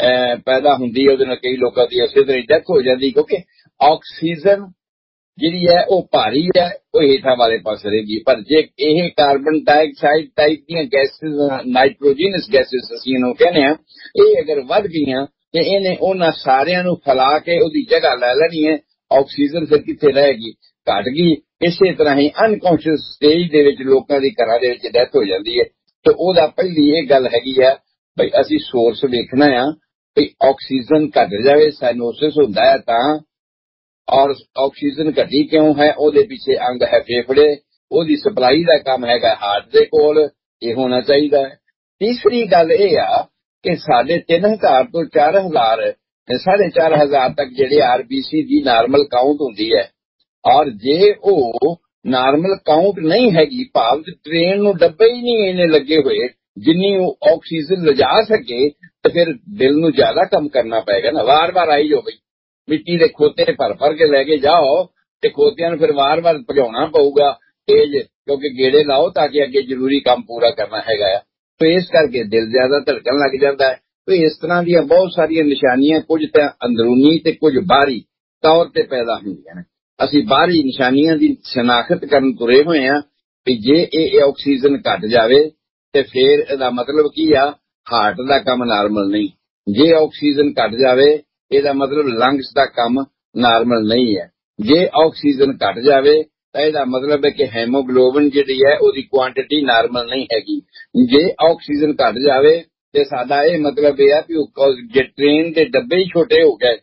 ਪੈਦਾ ਹੁੰਦੀ ਹੈ ਉਹਦੇ ਨਾਲ ਕਈ ਲੋਕਾਂ ਦੀ ਇਸੇ ਤਰ੍ਹਾਂ ਡੈਥ ਹੋ ਜਾਂਦੀ, ਕਿਉਂਕਿ ਆਕਸੀਜਨ ਜਿਹੜੀ ਹੈ ਉਹ ਭਾਰੀ ਹੈ, ਉਹ ਹੇਠਾਂ ਵਾਲੇ ਪਾਸੇ ਰਹੇਗੀ। ਪਰ ਜੇ ਇਹ ਕਾਰਬਨ ਡਾਈਆਕਸਾਈਡ ਟਾਈਪ ਦੀਆਂ ਗੈਸਿਸ, ਨਾਈਟ੍ਰੋਜਨਸ ਗੈਸਿਸ ਅਸੀਂ ਇਹਨੂੰ ਕਹਿੰਦੇ ਆ, ਇਹ ਅਗਰ ਵੱਧ ਗਈਆਂ ਤੇ ਇਹਨੇ ਉਹਨਾਂ ਸਾਰਿਆਂ ਨੂੰ ਫੈਲਾ ਕੇ ਉਹਦੀ ਜਗ੍ਹਾ ਲੈ ਲੈਣੀ ਹੈ। ਆਕਸੀਜਨ ਫਿਰ ਕਿੱਥੇ ਰਹੇਗੀ, ਘਟ ਗਈ। ਇਸੇ ਤਰ੍ਹਾਂ ਹੀ ਅਨਕੌਂਸ਼ੀਅਸ ਸਟੇਜ ਦੇ ਵਿੱਚ ਲੋਕਾਂ ਦੀ ਘਰਾਂ ਦੇ ਵਿੱਚ ਡੈਥ ਹੋ ਜਾਂਦੀ ਹੈ। ਤੇ ਉਹਦਾ ਪਹਿਲੀ ਇਹ ਗੱਲ ਹੈਗੀ ਆ ਬਈ ਅਸੀਂ ਸੋਰਸ ਵੇਖਣਾ ਆ ਵੀ ਆਕਸੀਜਨ ਘਟ ਜਾਵੇ, ਸਾइनोसिस ਹੁੰਦਾ ਹੈ ਤਾਂ। ਔਰ ਆਕਸੀਜਨ ਘਟੀ ਕਿਉਂ ਹੈ, ਉਹਦੇ ਪਿੱਛੇ ਅੰਗ ਹੈ ਫੇਫੜੇ, ਉਹਦੀ ਸਪਲਾਈ ਦਾ ਕੰਮ ਹੈਗਾ ਹਾਰਟ ਦੇ ਕੋਲ, ਇਹ ਹੋਣਾ ਚਾਹੀਦਾ ਹੈ। ਤੀਸਰੀ ਗੱਲ ਇਹ ਆ ਕਿ ਸਾਡੇ ਤਿੰਨ ਹਜ਼ਾਰ ਤੋਂ ਚਾਰ ਹਜ਼ਾਰ ਸਾਢੇ ਚਾਰ ਹਜ਼ਾਰ ਤੱਕ ਜਿਹੜੇ ਆਰਬੀਸੀ ਦੀ ਨਾਰਮਲ ਕਾਊਂਟ ਹੁੰਦੀ ਹੈ, ਔਰ ਜੇ ਉਹ ਨਾਰਮਲ ਕਾਊਂਟ ਨਹੀਂ ਹੈਗੀ, ਭਾਵ ਟ੍ਰੇਨ ਨੂੰ ਡੱਬੇ ਹੀ ਨਹੀਂ ਇਹਨੇ ਲੱਗੇ ਹੋਏ ਜਿੰਨੀ ਉਹ ਆਕਸੀਜਨ ਲਿਜਾ ਸਕੇ, ਤੇ ਫਿਰ ਦਿਲ ਨੂੰ ਜ਼ਿਆਦਾ ਕੰਮ ਕਰਨਾ ਪਏਗਾ ਨਾ। ਵਾਰ-ਵਾਰ ਆਈ ਜੋ ਬਈ ਮਿੱਟੀ ਦੇ ਖੋਤੇ ਭਰ ਭਰ ਕੇ ਲੈ ਕੇ ਜਾਓ, ਤੇ ਖੋਤਿਆਂ ਨੂੰ ਫਿਰ ਵਾਰ-ਵਾਰ ਭਜਾਉਣਾ ਪਊਗਾ ਤੇਜ਼, ਕਿਉਂਕਿ ਗੇੜੇ ਲਾਓ ਤਾਂ ਕਿ ਅੱਗੇ ਜ਼ਰੂਰੀ ਕੰਮ ਪੂਰਾ ਕਰਨਾ ਹੈਗਾ ਆ। ਤੇ ਇਸ ਕਰਕੇ ਦਿਲ ਜ਼ਿਆਦਾ ਧੜਕਣ ਲੱਗ ਜਾਂਦਾ ਹੈ। ਤੇ ਇਸ ਤਰ੍ਹਾਂ ਦੀਆਂ ਬਹੁਤ ਸਾਰੀਆਂ ਨਿਸ਼ਾਨੀਆਂ, ਕੁਝ ਤਾਂ ਅੰਦਰੂਨੀ ਤੇ ਕੁਝ ਬਾਹਰੀ ਤੌਰ ਤੇ ਪੈਦਾ ਹੁੰਦੀਆਂ ਨੇ। ਅਸੀਂ ਬਾਹਰੀ ਨਿਸ਼ਾਨੀਆਂ ਦੀ ਸ਼ਨਾਖਤ ਕਰਨ ਤੁਰੇ ਹੋਏ ਆ ਵੀ ਜੇ ਇਹ ਆਕਸੀਜਨ ਘਟ ਜਾਵੇ ਤੇ ਫਿਰ ਇਹਦਾ ਮਤਲਬ ਕੀ ਆ, ਹਾਰਟ ਦਾ ਕੰਮ ਨਾਰਮਲ ਨਹੀਂ। ਜੇ ਆਕਸੀਜਨ ਘਟ ਜਾਵੇ ਇਹਦਾ ਮਤਲਬ ਲੰਗਸ ਦਾ ਕੰਮ ਨਾਰਮਲ ਨਹੀਂ ਹੈ। ਜੇ ਆਕਸੀਜਨ ਘਟ ਜਾਵੇ ਤਾਂ ਇਹਦਾ ਮਤਲਬ ਹੈ ਕਿ ਹੈਮੋਗਲੋਬਿਨ ਜਿਹੜੀ ਹੈ ਉਹਦੀ ਕੁਆਂਟੀਟੀ ਨਾਰਮਲ ਨਹੀਂ ਹੈਗੀ। ਜੇ ਆਕਸੀਜਨ ਘਟ ਜਾਵੇ ਤੇ ਸਾਡਾ ਇਹ ਮਤਲਬ ਇਹ ਆ ਕਿ ਜੇ ਟ੍ਰੇਨ ਦੇ ਡੱਬੇ ਹੀ ਛੋਟੇ ਹੋ ਗਏ,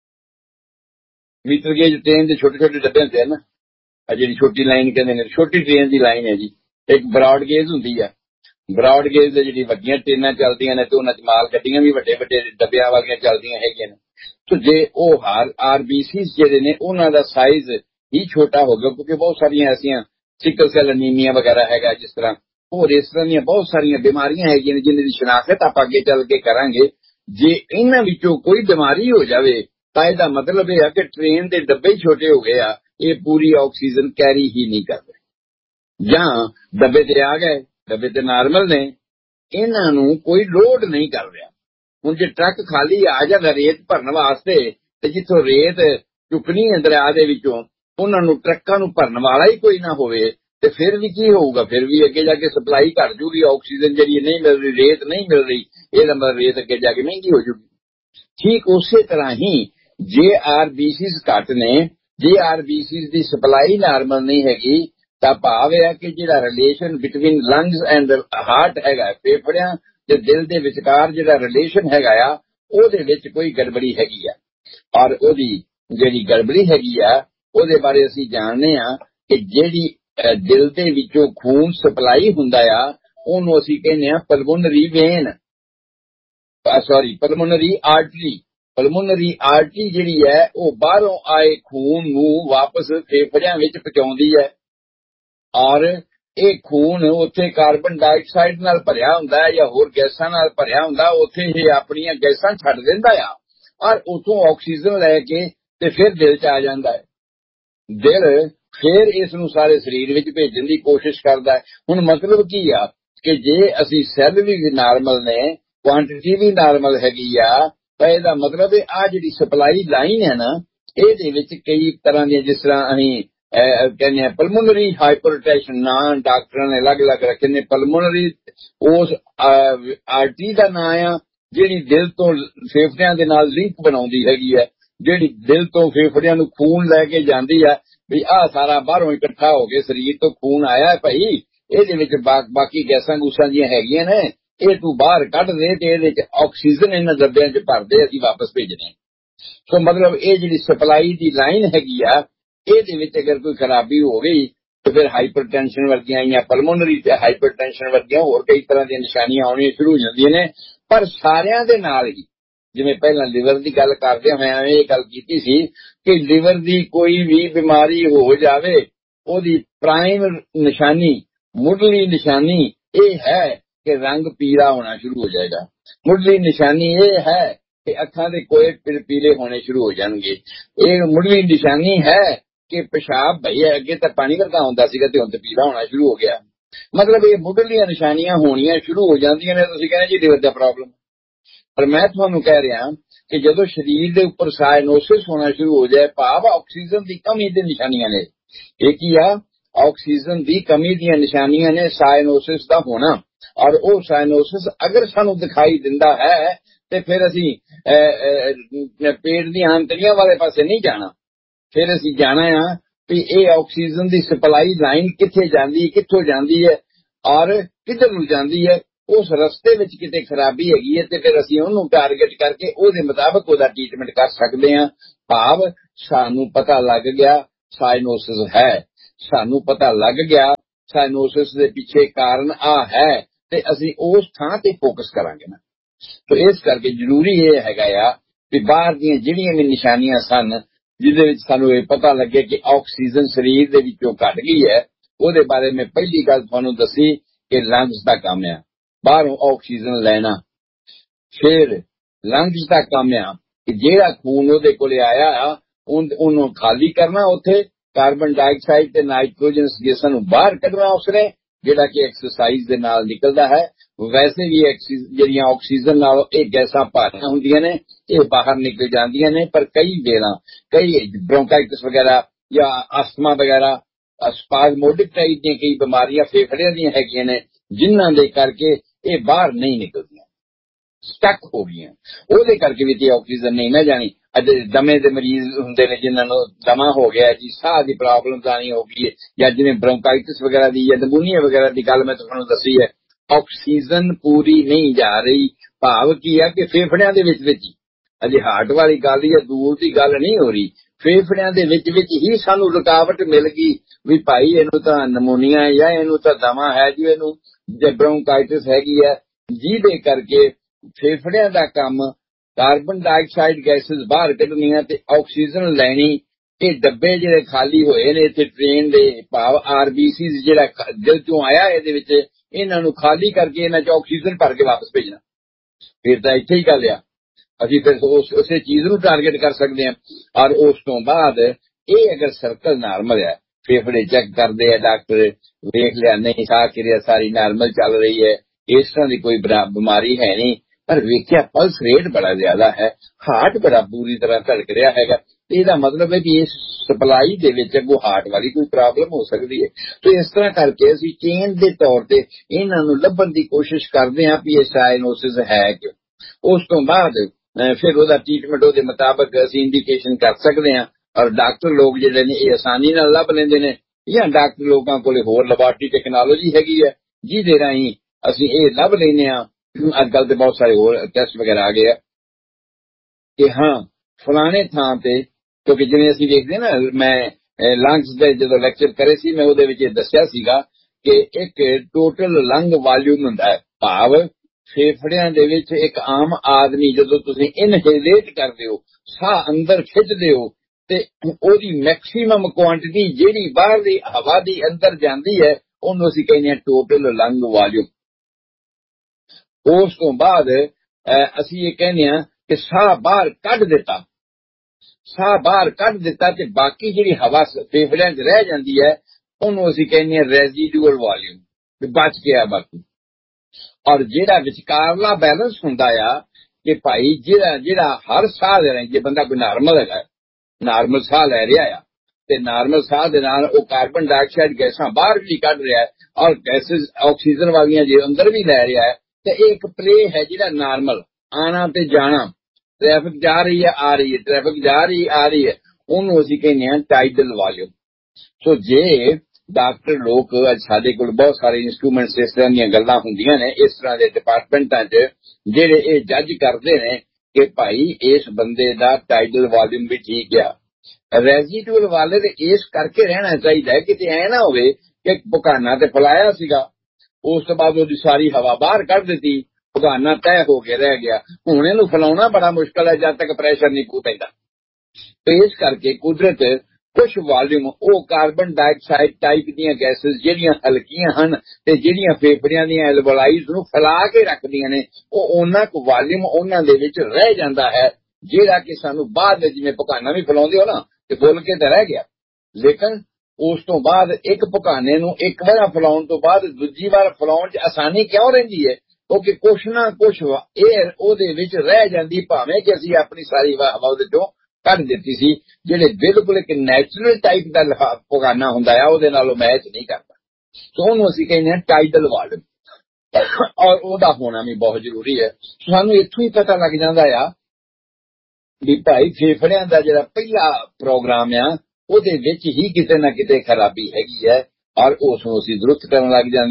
ਮੀਟਰ ਗੇਜ ਟ੍ਰੇਨ ਦੇ ਛੋਟੇ ਛੋਟੇ ਡੱਬੇ ਹੁੰਦੇ ਹਨ ਨਾ, ਜਿਹੜੀ ਛੋਟੀ ਲਾਈਨ ਕਹਿੰਦੇ ਨੇ, ਛੋਟੀ ਟ੍ਰੇਨ ਦੀ ਲਾਈਨ ਹੈ ਜੀ। ਇੱਕ ਬਰਾਡ ਗੇਜ ਹੁੰਦੀ ਆ, ਬਰਾਡ ਗੇਜ ਦੇ ਜਿਹੜੀ ਵੱਡੀਆਂ ਟ੍ਰੇਨਾਂ ਚੱਲਦੀਆਂ ਨੇ ਤੇ ਉਹਨਾਂ ਚ ਮਾਲ ਗੱਡੀਆਂ ਵੀ ਵੱਡੇ ਵੱਡੇ ਡੱਬਿਆਂ ਵਾਲੀਆਂ ਚੱਲਦੀਆਂ ਹੈਗੀਆਂ ਨੇ। ਤੇ ਜੇ ਉਹ ਹਾਰ ਆਰਬੀਸੀ ਜਿਹੜੇ ਨੇ ਉਹਨਾਂ ਦਾ ਸਾਈਜ਼ ਹੀ ਛੋਟਾ ਹੋ ਗਿਆ, ਕਿਉਂਕਿ ਬਹੁਤ ਸਾਰੀਆਂ ਐਸੀਆਂ ਸਿਕਲ ਸੈਲ ਅਨੀਮੀਆ ਵਗੈਰਾ ਹੈਗਾ, ਜਿਸ ਤਰ੍ਹਾਂ ਹੋਰ ਇਸ ਤਰ੍ਹਾਂ ਦੀਆਂ ਬਹੁਤ ਸਾਰੀਆਂ ਬਿਮਾਰੀਆਂ ਹੈਗੀਆਂ ਨੇ ਜਿਨ੍ਹਾਂ ਦੀ ਸ਼ਨਾਖਤ ਆਪਾਂ ਅੱਗੇ ਚੱਲ ਕੇ ਕਰਾਂਗੇ। ਜੇ ਇਹਨਾਂ ਵਿੱਚੋਂ ਕੋਈ ਬਿਮਾਰੀ ਹੋ ਜਾਵੇ ਤਾਂ ਇਹਦਾ ਮਤਲਬ ਇਹ ਆ ਕਿ ਟ੍ਰੇਨ ਦੇ ਡੱਬੇ ਹੀ ਛੋਟੇ ਹੋ ਗਏ ਆ, ਇਹ ਪੂਰੀ ਆਕਸੀਜਨ ਕੈਰੀ ਹੀ ਨਹੀਂ ਕਰਦੇ। ਜਾਂ ਡੱਬੇ ਤੇ ਆ ਗਏ, ਡੱਬੇ ਤੇ ਨਾਰਮਲ ਨੇ, ਇਹਨਾਂ ਨੂੰ ਕੋਈ ਲੋਡ ਨਹੀਂ ਕਰ ਰਿਹਾ। ਹੁਣ ਜੇ ਟਰੱਕ ਖਾਲੀ ਆ ਜਾਂਦਾ ਰੇਤ ਭਰਨ ਵਾਸਤੇ, ਤੇ ਜਿੱਥੋਂ ਰੇਤ ਚੁੱਕਣੀ ਹੈ ਦਰਿਆ ਦੇ ਵਿੱਚੋਂ, ਉਹਨਾਂ ਨੂੰ ਟਰੱਕਾਂ ਨੂੰ ਭਰਨ ਵਾਲਾ ਹੀ ਕੋਈ ਨਾ ਹੋਵੇ, ਤੇ ਫਿਰ ਵੀ ਕੀ ਹੋਊਗਾ, ਫਿਰ ਵੀ ਅੱਗੇ ਜਾ ਕੇ ਸਪਲਾਈ ਘਟ ਜੂਗੀ। ਆਕਸੀਜਨ ਜਿਹੜੀ ਨਹੀਂ ਮਿਲ ਰਹੀ, ਰੇਤ ਨਹੀਂ ਮਿਲ ਰਹੀ, ਇਹਦਾ ਮਤਲਬ ਰੇਤ ਅੱਗੇ ਜਾ ਕੇ ਮਹਿੰਗੀ ਹੋ ਜੂਗੀ। ਠੀਕ ਉਸੇ ਤਰ੍ਹਾਂ ਹੀ ਜੇ ਆਰਬੀਸੀਜ਼ ਘੱਟ ਨੇ, ਜੇ ਆਰਬੀਸੀਜ਼ ਦੀ ਸਪਲਾਈ ਨਾਰਮਲ ਨਹੀਂ ਹੈਗੀ, ਤਾਂ ਭਾਵ ਇਹ ਹੈ ਕਿ ਜਿਹੜਾ relation between lungs and heart ਹੈਗਾ, ਫੇਫੜਿਆਂ ਤੇ ਦਿਲ ਦੇ ਵਿਚਕਾਰ ਜਿਹੜਾ ਰਿਲੇਸ਼ਨ ਹੈਗਾ ਆ, ਉਹਦੇ ਵਿੱਚ ਕੋਈ ਗੜਬੜੀ ਹੈਗੀ ਆ। ਔਰ ਉਹਦੀ ਜਿਹੜੀ ਗੜਬੜੀ ਹੈਗੀ ਆ ਉਹਦੇ ਬਾਰੇ ਅਸੀਂ ਜਾਣਦੇ ਆ ਕਿ ਜਿਹੜੀ ਦਿਲ ਦੇ ਵਿੱਚੋਂ ਖੂਨ ਸਪਲਾਈ ਹੁੰਦਾ ਆ, ਉਹਨੂੰ ਅਸੀਂ ਕਹਿੰਦੇ ਆ pulmonary vein, sorry pulmonary artery. Pulmonary artery ਜਿਹੜੀ ਹੈ ਉਹ ਬਾਹਰੋਂ ਆਏ ਖੂਨ ਨੂੰ ਵਾਪਸ ਫੇਫੜਿਆਂ ਵਿੱਚ ਪਹੁੰਚਾਉਂਦੀ ਹੈ, ਔਰ ਇਹ ਖੂਨ ਉੱਥੇ ਕਾਰਬਨ ਡਾਈਆਕਸਾਈਡ ਨਾਲ ਭਰਿਆ ਹੁੰਦਾ ਹੈ ਜਾਂ ਹੋਰ ਗੈਸਾਂ ਨਾਲ ਭਰਿਆ ਹੁੰਦਾ, ਉੱਥੇ ਇਹ ਆਪਣੀਆਂ ਗੈਸਾਂ ਛੱਡ ਦਿੰਦਾ ਆ, ਔਰ ਉਥੋਂ ਆਕਸੀਜਨ ਲੈ ਕੇ ਤੇ ਫਿਰ ਦਿਲ 'ਚ ਆ ਜਾਂਦਾ ਹੈ। ਦਿਲ ਫਿਰ ਇਸ ਨੂੰ ਸਾਰੇ ਸਰੀਰ ਵਿੱਚ ਭੇਜਣ ਦੀ ਕੋਸ਼ਿਸ਼ ਕਰਦਾ ਹੈ। ਹੁਣ ਮਤਲਬ ਕੀ ਆ ਕਿ ਜੇ ਅਸੀਂ ਸੈੱਲ ਵੀ ਨਾਰਮਲ ਨੇ, ਕੁਆਂਟੀਟੀ ਵੀ ਨਾਰਮਲ ਹੈਗੀ ਆ, ਤਾਂ ਇਹਦਾ ਮਤਲਬ ਹੈ ਆ ਜਿਹੜੀ ਸਪਲਾਈ ਲਾਈਨ ਹੈ ਨਾ, ਇਹਦੇ ਵਿੱਚ ਕਈ ਤਰ੍ਹਾਂ ਦੀਆਂ, ਜਿਸ ਤਰ੍ਹਾਂ ਅਸੀਂ ਕਹਿੰਦੇ ਆ ਪਲਮੋਨਰੀ ਹਾਈਪਰਟੈਂਸ਼ਨ, ਨਾਂ ਡਾਕਟਰਾਂ ਨੇ ਅਲੱਗ-ਅਲੱਗ ਰੱਖੇ ਨੇ। ਪਲਮੋਨਰੀ ਉਸ ਆਰਟਰੀ ਦਾ ਨਾਂ ਆ ਜਿਹੜੀ ਦਿਲ ਤੋਂ ਫੇਫੜਿਆਂ ਦੇ ਨਾਲ ਲਿੰਕ ਬਣਾਉਂਦੀ ਹੈਗੀ ਹੈ, ਜਿਹੜੀ ਦਿਲ ਤੋਂ ਫੇਫੜਿਆਂ ਨੂੰ ਖੂਨ ਲੈ ਕੇ ਜਾਂਦੀ ਹੈ ਵੀ ਆਹ ਸਾਰਾ ਬਾਹਰੋਂ ਇਕੱਠਾ ਹੋ ਕੇ ਸਰੀਰ ਤੋਂ ਖੂਨ ਆਇਆ ਭਾਈ, ਇਹਦੇ ਵਿੱਚ ਬਾਕੀ ਗੈਸਾਂ ਗੂਸਾਂ ਜੀਆਂ ਹੈਗੀਆਂ ਨੇ, ਇਹ ਤੂੰ ਬਾਹਰ ਕੱਢ ਦੇ ਤੇ ਇਹਦੇ ਚ ਆਕਸੀਜਨ ਇਹਨਾਂ ਡੱਬਿਆਂ ਚ ਭਰਦੇ, ਅਸੀਂ ਵਾਪਸ ਭੇਜਣੇ। ਸੋ ਮਤਲਬ ਇਹ ਜਿਹੜੀ ਸਪਲਾਈ ਦੀ ਲਾਈਨ ਹੈਗੀ ਆ, ਇਹਦੇ ਵਿੱਚ ਅਗਰ ਕੋਈ ਖਰਾਬੀ ਹੋ ਗਈ ਤੇ ਫਿਰ ਹਾਈਪਰਟੈਂਸ਼ਨ ਵਰਗੀਆਂ ਜਾਂ ਪਲਮੋਨਰੀ ਤੇ ਹਾਈਪਰਟੈਂਸ਼ਨ ਵਰਗੀਆਂ ਹੋਰ ਕਈ ਤਰ੍ਹਾਂ ਦੀਆਂ ਨਿਸ਼ਾਨੀਆਂ ਆਉਣੀਆਂ ਸ਼ੁਰੂ ਹੋ ਜਾਂਦੀਆਂ ਨੇ। ਪਰ ਸਾਰਿਆਂ ਦੇ ਨਾਲ ਹੀ, ਜਿਵੇਂ ਪਹਿਲਾਂ ਲਿਵਰ ਦੀ ਗੱਲ ਕਰਦੇ ਹੋਇਆ ਇਹ ਗੱਲ ਕੀਤੀ ਸੀ ਕਿ ਲਿਵਰ ਦੀ ਕੋਈ ਵੀ ਬਿਮਾਰੀ ਹੋ ਜਾਵੇ, ਉਹਦੀ ਪ੍ਰਾਈਮ ਨਿਸ਼ਾਨੀ, ਮੁੱਢਲੀ ਨਿਸ਼ਾਨੀ ਇਹ ਹੈ ਕਿ ਰੰਗ ਪੀਲਾ ਹੋਣਾ ਸ਼ੁਰੂ ਹੋ ਜਾਏਗਾ। ਮੁੱਢਲੀ ਨਿਸ਼ਾਨੀ ਇਹ ਹੈ ਕਿ ਅੱਖਾਂ ਦੇ ਕੋਏ ਪੀਲੇ ਹੋਣੇ ਸ਼ੁਰੂ ਹੋ ਜਾਣਗੇ। ਇਹ ਮੁੱਢਲੀ ਨਿਸ਼ਾਨੀ ਹੈ ਕਿ ਪਿਸ਼ਾਬ ਭਈ ਅੱਗੇ ਤਾਂ ਪਾਣੀ ਵਰਗਾ ਹੁੰਦਾ ਸੀਗਾ ਤੇ ਹੁਣ ਤੇ ਪੀਲਾ ਹੋਣਾ ਸ਼ੁਰੂ ਹੋ ਗਿਆ। ਮਤਲਬ ਇਹ ਮੁੱਢਲੀਆਂ ਨਿਸ਼ਾਨੀਆਂ ਹੋਣੀਆਂ ਸ਼ੁਰੂ ਹੋ ਜਾਂਦੀਆਂ ਨੇ। ਤੁਸੀਂ ਕਹਿੰਦੇ ਜੀ ਲਿਵਰ ਦਾ ਪ੍ਰੋਬਲਮ, ਪਰ ਮੈਂ ਤੁਹਾਨੂੰ ਕਹਿ ਰਿਹਾ ਕਿ ਜਦੋਂ ਸਰੀਰ ਦੇ ਉੱਪਰ ਸਾਇਨੋਸਿਸ ਹੋਣਾ ਸ਼ੁਰੂ ਹੋ ਜਾਏ, ਭਾਵ ਆਕਸੀਜਨ ਦੀ ਕਮੀ ਦੀ ਨਿਸ਼ਾਨੀਆਂ ਨੇ। ਇਹ ਕੀ ਆ? ਆਕਸੀਜਨ ਦੀ ਕਮੀ ਦੀਆਂ ਨਿਸ਼ਾਨੀਆਂ ਨੇ ਸਾਇਨੋਸਿਸ ਦਾ ਹੋਣਾ। ਔਰ ਉਹ ਸਾਇਨੋਸਿਸ ਅਗਰ ਸਾਨੂੰ ਦਿਖਾਈ ਦਿੰਦਾ ਹੈ ਤੇ ਫਿਰ ਅਸੀਂ ਪੇਟ ਦੀਆਂ ਆਂਤੜੀਆਂ ਵਾਲੇ ਪਾਸੇ ਨਹੀਂ ਜਾਣਾ, ਫਿਰ ਅਸੀਂ ਜਾਣਾ ਆ ਵੀ ਇਹ ਆਕਸੀਜਨ ਦੀ ਸਪਲਾਈ ਲਾਈਨ ਕਿੱਥੇ ਜਾਂਦੀ, ਕਿੱਥੋਂ ਜਾਂਦੀ ਹੈ ਔਰ ਕਿੱਧਰ ਨੂੰ ਜਾਂਦੀ ਹੈ। उस रस्ते विच किते खराबी हैगी है ते फिर असीं उहनूं टारगेट करके उहदे मुताबिक उहदा ट्रीटमेंट कर सकदे हां। भाव सानूं पता लग गया साइनोसिस है, सानूं पता लग गया साइनोसिस दे पिछे कारण आ है ते असीं उस थां ते फोकस करांगे ना। तो इस करके जरूरी ये हैगा आ कि बाहर दीयां जिहड़ियां भी निशानियां सन जिहदे विच सानूं इह पता लगे कि ऑक्सीजन शरीर दे विचों घट गई है, ਉਹਦੇ बारे में पहली गल ਤੁਹਾਨੂੰ दसी कि लंग्स का काम है बाहरों ऑक्सीजन लेना। फिर लंग्स का काम है कि जेड़ा खून ਉਹਦੇ ਕੋਲੇ आया ਉਹਨੂੰ खाली करना, उत्थे कार्बन डाइऑक्साइड ते नाइट्रोजन गैसां ਨੂੰ बाहर कढना उसने, जेड़ा कि एक्सरसाइज दे नाल निकलदा है। वैसे भी ਜਿਹੜੀਆਂ ऑक्सीजन नाल ਇਹ गैसां भारियां ਹੁੰਦੀਆਂ ने, ਇਹ बाहर निकल ਜਾਂਦੀਆਂ ने, पर कई बेरा कई ब्रोंकाइटिस वगैरह या अस्थमा वगैरह स्पाजमोडिक टाइप दी कई बीमारियां फेफड़ियां दी हैगियां ने जिन्हां दे करके ये बाहर नहीं निकलदियां, स्टक हो गईयां, ਉਹਦੇ करके भी ते ऑक्सीजन नहीं ना जानी। अज दमे दे मरीज हुंदे ने जिन्हां नूं दमा हो गया जी, साह दी प्रॉब्लम आनी हो गई है, या जिवें ब्रोंकाइटिस वगैरह दी या नमूनीआ वगैरह दी गल मैं तुहानूं दसी है। ऑक्सीजन पूरी नहीं जा रही, भाव की है कि फेफड़ियां दे विच विच अजे हार्ट वाली गल या दूर की गल नहीं हो रही, फेफड़ियां दे विच विच ही सानूं रुकावट मिल गई भी भाई इहनूं तां नमूनीआ है या इहनूं तां दमा है जी, इहनूं जे ब्रोंकाइटिस हैगी है, जिहदे करके फेफड़ियां दा काम कार्बन डाइऑक्साइड गैसेस बाहर कढणियां ते ऑक्सीजन लैनी। ये डब्बे जिहड़े खाली होए ने इत्थे ट्रेन दे, भाव आरबीसी जिहड़ा दिल चों आया इहदे विच, इन्हां नूं खाली करके इन्हां च ऑक्सीजन भर के वापस भेजना। फिर तां इत्थे ही गल आ, असीं फिर उस उसे चीज नूं टारगेट कर सकते हैं। और उस तो बाद ये अगर सर्कल नार्मल है, फेफड़े चेक करते हैं डॉक्टर, देख लिया नहीं साह क्रिया सारी नार्मल चल रही है, इस तरह की कोई बीमारी है नहीं, पर वेख्या पल्स रेट बड़ा ज्यादा है, हार्ट बड़ा पूरी तरह धड़क रहा है, तो इसका मतलब है कि इस सप्लाई दे विच अगों हार्ट वाली कोई प्रॉब्लम हो सकती है। तो इस तरह करके असीं चेन के तौर पर इन्हां नूं लभण की कोशिश करते हैं कि ये साइनोसिस है क्यों। उस तो बाद फिर ਉਹਦਾ ट्रीटमेंट ਉਹਦੇ मुताबिक ਅਸੀਂ इंडिकेशन कर सकते हैं। और डॉक्टर लोग ਜਿਹੜੇ ਨੇ ਇਹ आसानी ਨਾਲ ਲੱਭ ਲੈਂਦੇ ਨੇ, ਜਾਂ ਡਾਕਟਰ ਲੋਕਾਂ ਕੋਲੇ ਹੋਰ ਲੈਬਾਰਟਰੀ ਟੈਕਨੋਲੋਜੀ ਹੈਗੀ ਹੈ ਜਿਹਦੇ ਰਾਹੀਂ ਅਸੀਂ ਇਹ ਲੱਭ ਲੈਂਦੇ ਹਾਂ। ਅੱਜ ਕੱਲ ਤੇ ਬਹੁਤ ਸਾਰੇ ਹੋਰ ਟੈਸਟ ਵਗੈਰਾ ਆ ਗਏ ਆ ਕਿ ਹਾਂ ਫਲਾਣੇ ਥਾਂ ਤੇ, ਕਿਉਂਕਿ ਜਿਵੇਂ ਅਸੀਂ ਵੇਖਦੇ ਨਾ, ਮੈਂ ਲੰਗਸ ਦੇ ਜਦੋਂ ਲੈਕਚਰ ਕਰੇ ਸੀ ਮੈਂ ਉਹਦੇ ਵਿੱਚ ਇਹ ਦੱਸਿਆ ਸੀਗਾ ਕਿ ਇੱਕ ਟੋਟਲ ਲੰਗ ਵਾਲਿਊਮ ਹੁੰਦਾ ਹੈ, ਭਾਵ फेफड़ियां दे विच एक आम आदमी जदों तुसीं इनहेलेट करदे हो, साह अंदर खिचदे हो, ते ओदी मैक्सिमम क्वांटिटी जिहड़ी बाहर दी हवा दी अंदर जांदी है ओनूं असीं कहने आ टोटल लंग वॉल्यूम। उस तो बाद असीं ये कहने आ कि साह बाहर कढ दिता, साह बाहर कढ दिता ते बाकी जिहड़ी हवा फेफड़ियां च रह जांदी है ओनूं असीं कहने आ रेजिडुअल वॉल्यूम, बच गया बाकी। और जेड़ा विचकारला बैलेंस हुंदा आ कि भाई जेड़ा जेड़ा हर साह ले जे बंदा कोई नार्मल है, नार्मल साह लै रहा है ते नार्मल साह दे नाल ओ कार्बन डाइऑक्साइड गैसां बाहर भी कढ रहा है और गैसेस ऑक्सीजन वालियां जे अंदर भी लै रहा है, ते एक प्ले है जेड़ा नार्मल आना ते जाना, ट्रैफिक जा रही है आ रही है, ट्रैफिक जा रही आ रही है, ओनूं असीं कहने आ टाइडल वॉल्यूम। सो जे डॉक्टर लोग अज साडे कोल बहुत सारे इंस्ट्रूमेंट्स इस तरह दी गल्लां हुंदियां ने इस तरह के डिपार्टमेंटां च जेहड़े ये जज करदे ने कि भाई इस बंदे दा टाइडल वॉल्यूम भी ठीक आ। रेजिडुअल वाले ते इस करके रहना चाहिए कि ऐ ना होवे कि भुकाना ते फैलाया सीगा, उस तो बाद ओदी सारी हवा बाहर कढ दित्ती, भुकाना तय हो के रह गया, हुण इहनूं फैलाउणा बड़ा मुश्किल है जब तक प्रेशर नहीं पू पैंदा। तो इस करके कुदरत कुछ वॉल्यूम वो कार्बन डाइऑक्साइड टाइप दी गैसेस जिहड़ियां हल्कियां हन ते जिहड़ियां फेफड़ियां दी एल्वोलाइज नूं फैला के रखदियां ने, वो उन्ना क वॉल्यूम उन्हां दे विच रह जांदा है जिहड़ा कि सानूं बाद विच जिवें भुकाना भी फैलाउंदे हो ना ते फुल के ते रह गया। लेकिन उस तो बाद एक भुकाने नूं एक बार फैलाउण तो बाद दूजी बार फैलाउण च आसानी क्यों रहिंदी है, क्योंकि कुछ ना कुछ एयर ओहदे विच रह जांदी, भावें कि असीं अपनी सारी हवा ओहदे चों कढ दित्ती सी, ਜਿਹੜੇ बिल्कुल एक नैचुरल टाइप ਦਾ ਭੁਕਾਨਾ ਹੁੰਦਾ ਆ ਉਹਦੇ ਨਾਲੋਂ मैच नहीं करता। तो ਉਹਨੂੰ ਅਸੀਂ ਕਹਿੰਦੇ ਆ टाइडल वॉल्यूम, और ਉਹਦਾ ਹੋਣਾ भी बहुत जरूरी है। ਸਾਨੂੰ ਇੱਥੋਂ ਹੀ ਪਤਾ ਲੱਗ ਜਾਂਦਾ ਆ ਵੀ ਭਾਈ ਫੇਫੜਿਆਂ ਦਾ ਜਿਹੜਾ ਪਹਿਲਾ ਪ੍ਰੋਗਰਾਮ ਆ ਉਹਦੇ ਵਿੱਚ ਹੀ ਕਿਤੇ ਨਾ ਕਿਤੇ ਖਰਾਬੀ ਹੈਗੀ ਹੈ, और ਉਸ ਨੂੰ ਅਸੀਂ ਦੁਰਸਤ ਕਰਨ ਲੱਗ ਜਾਂਦੇ ਆ।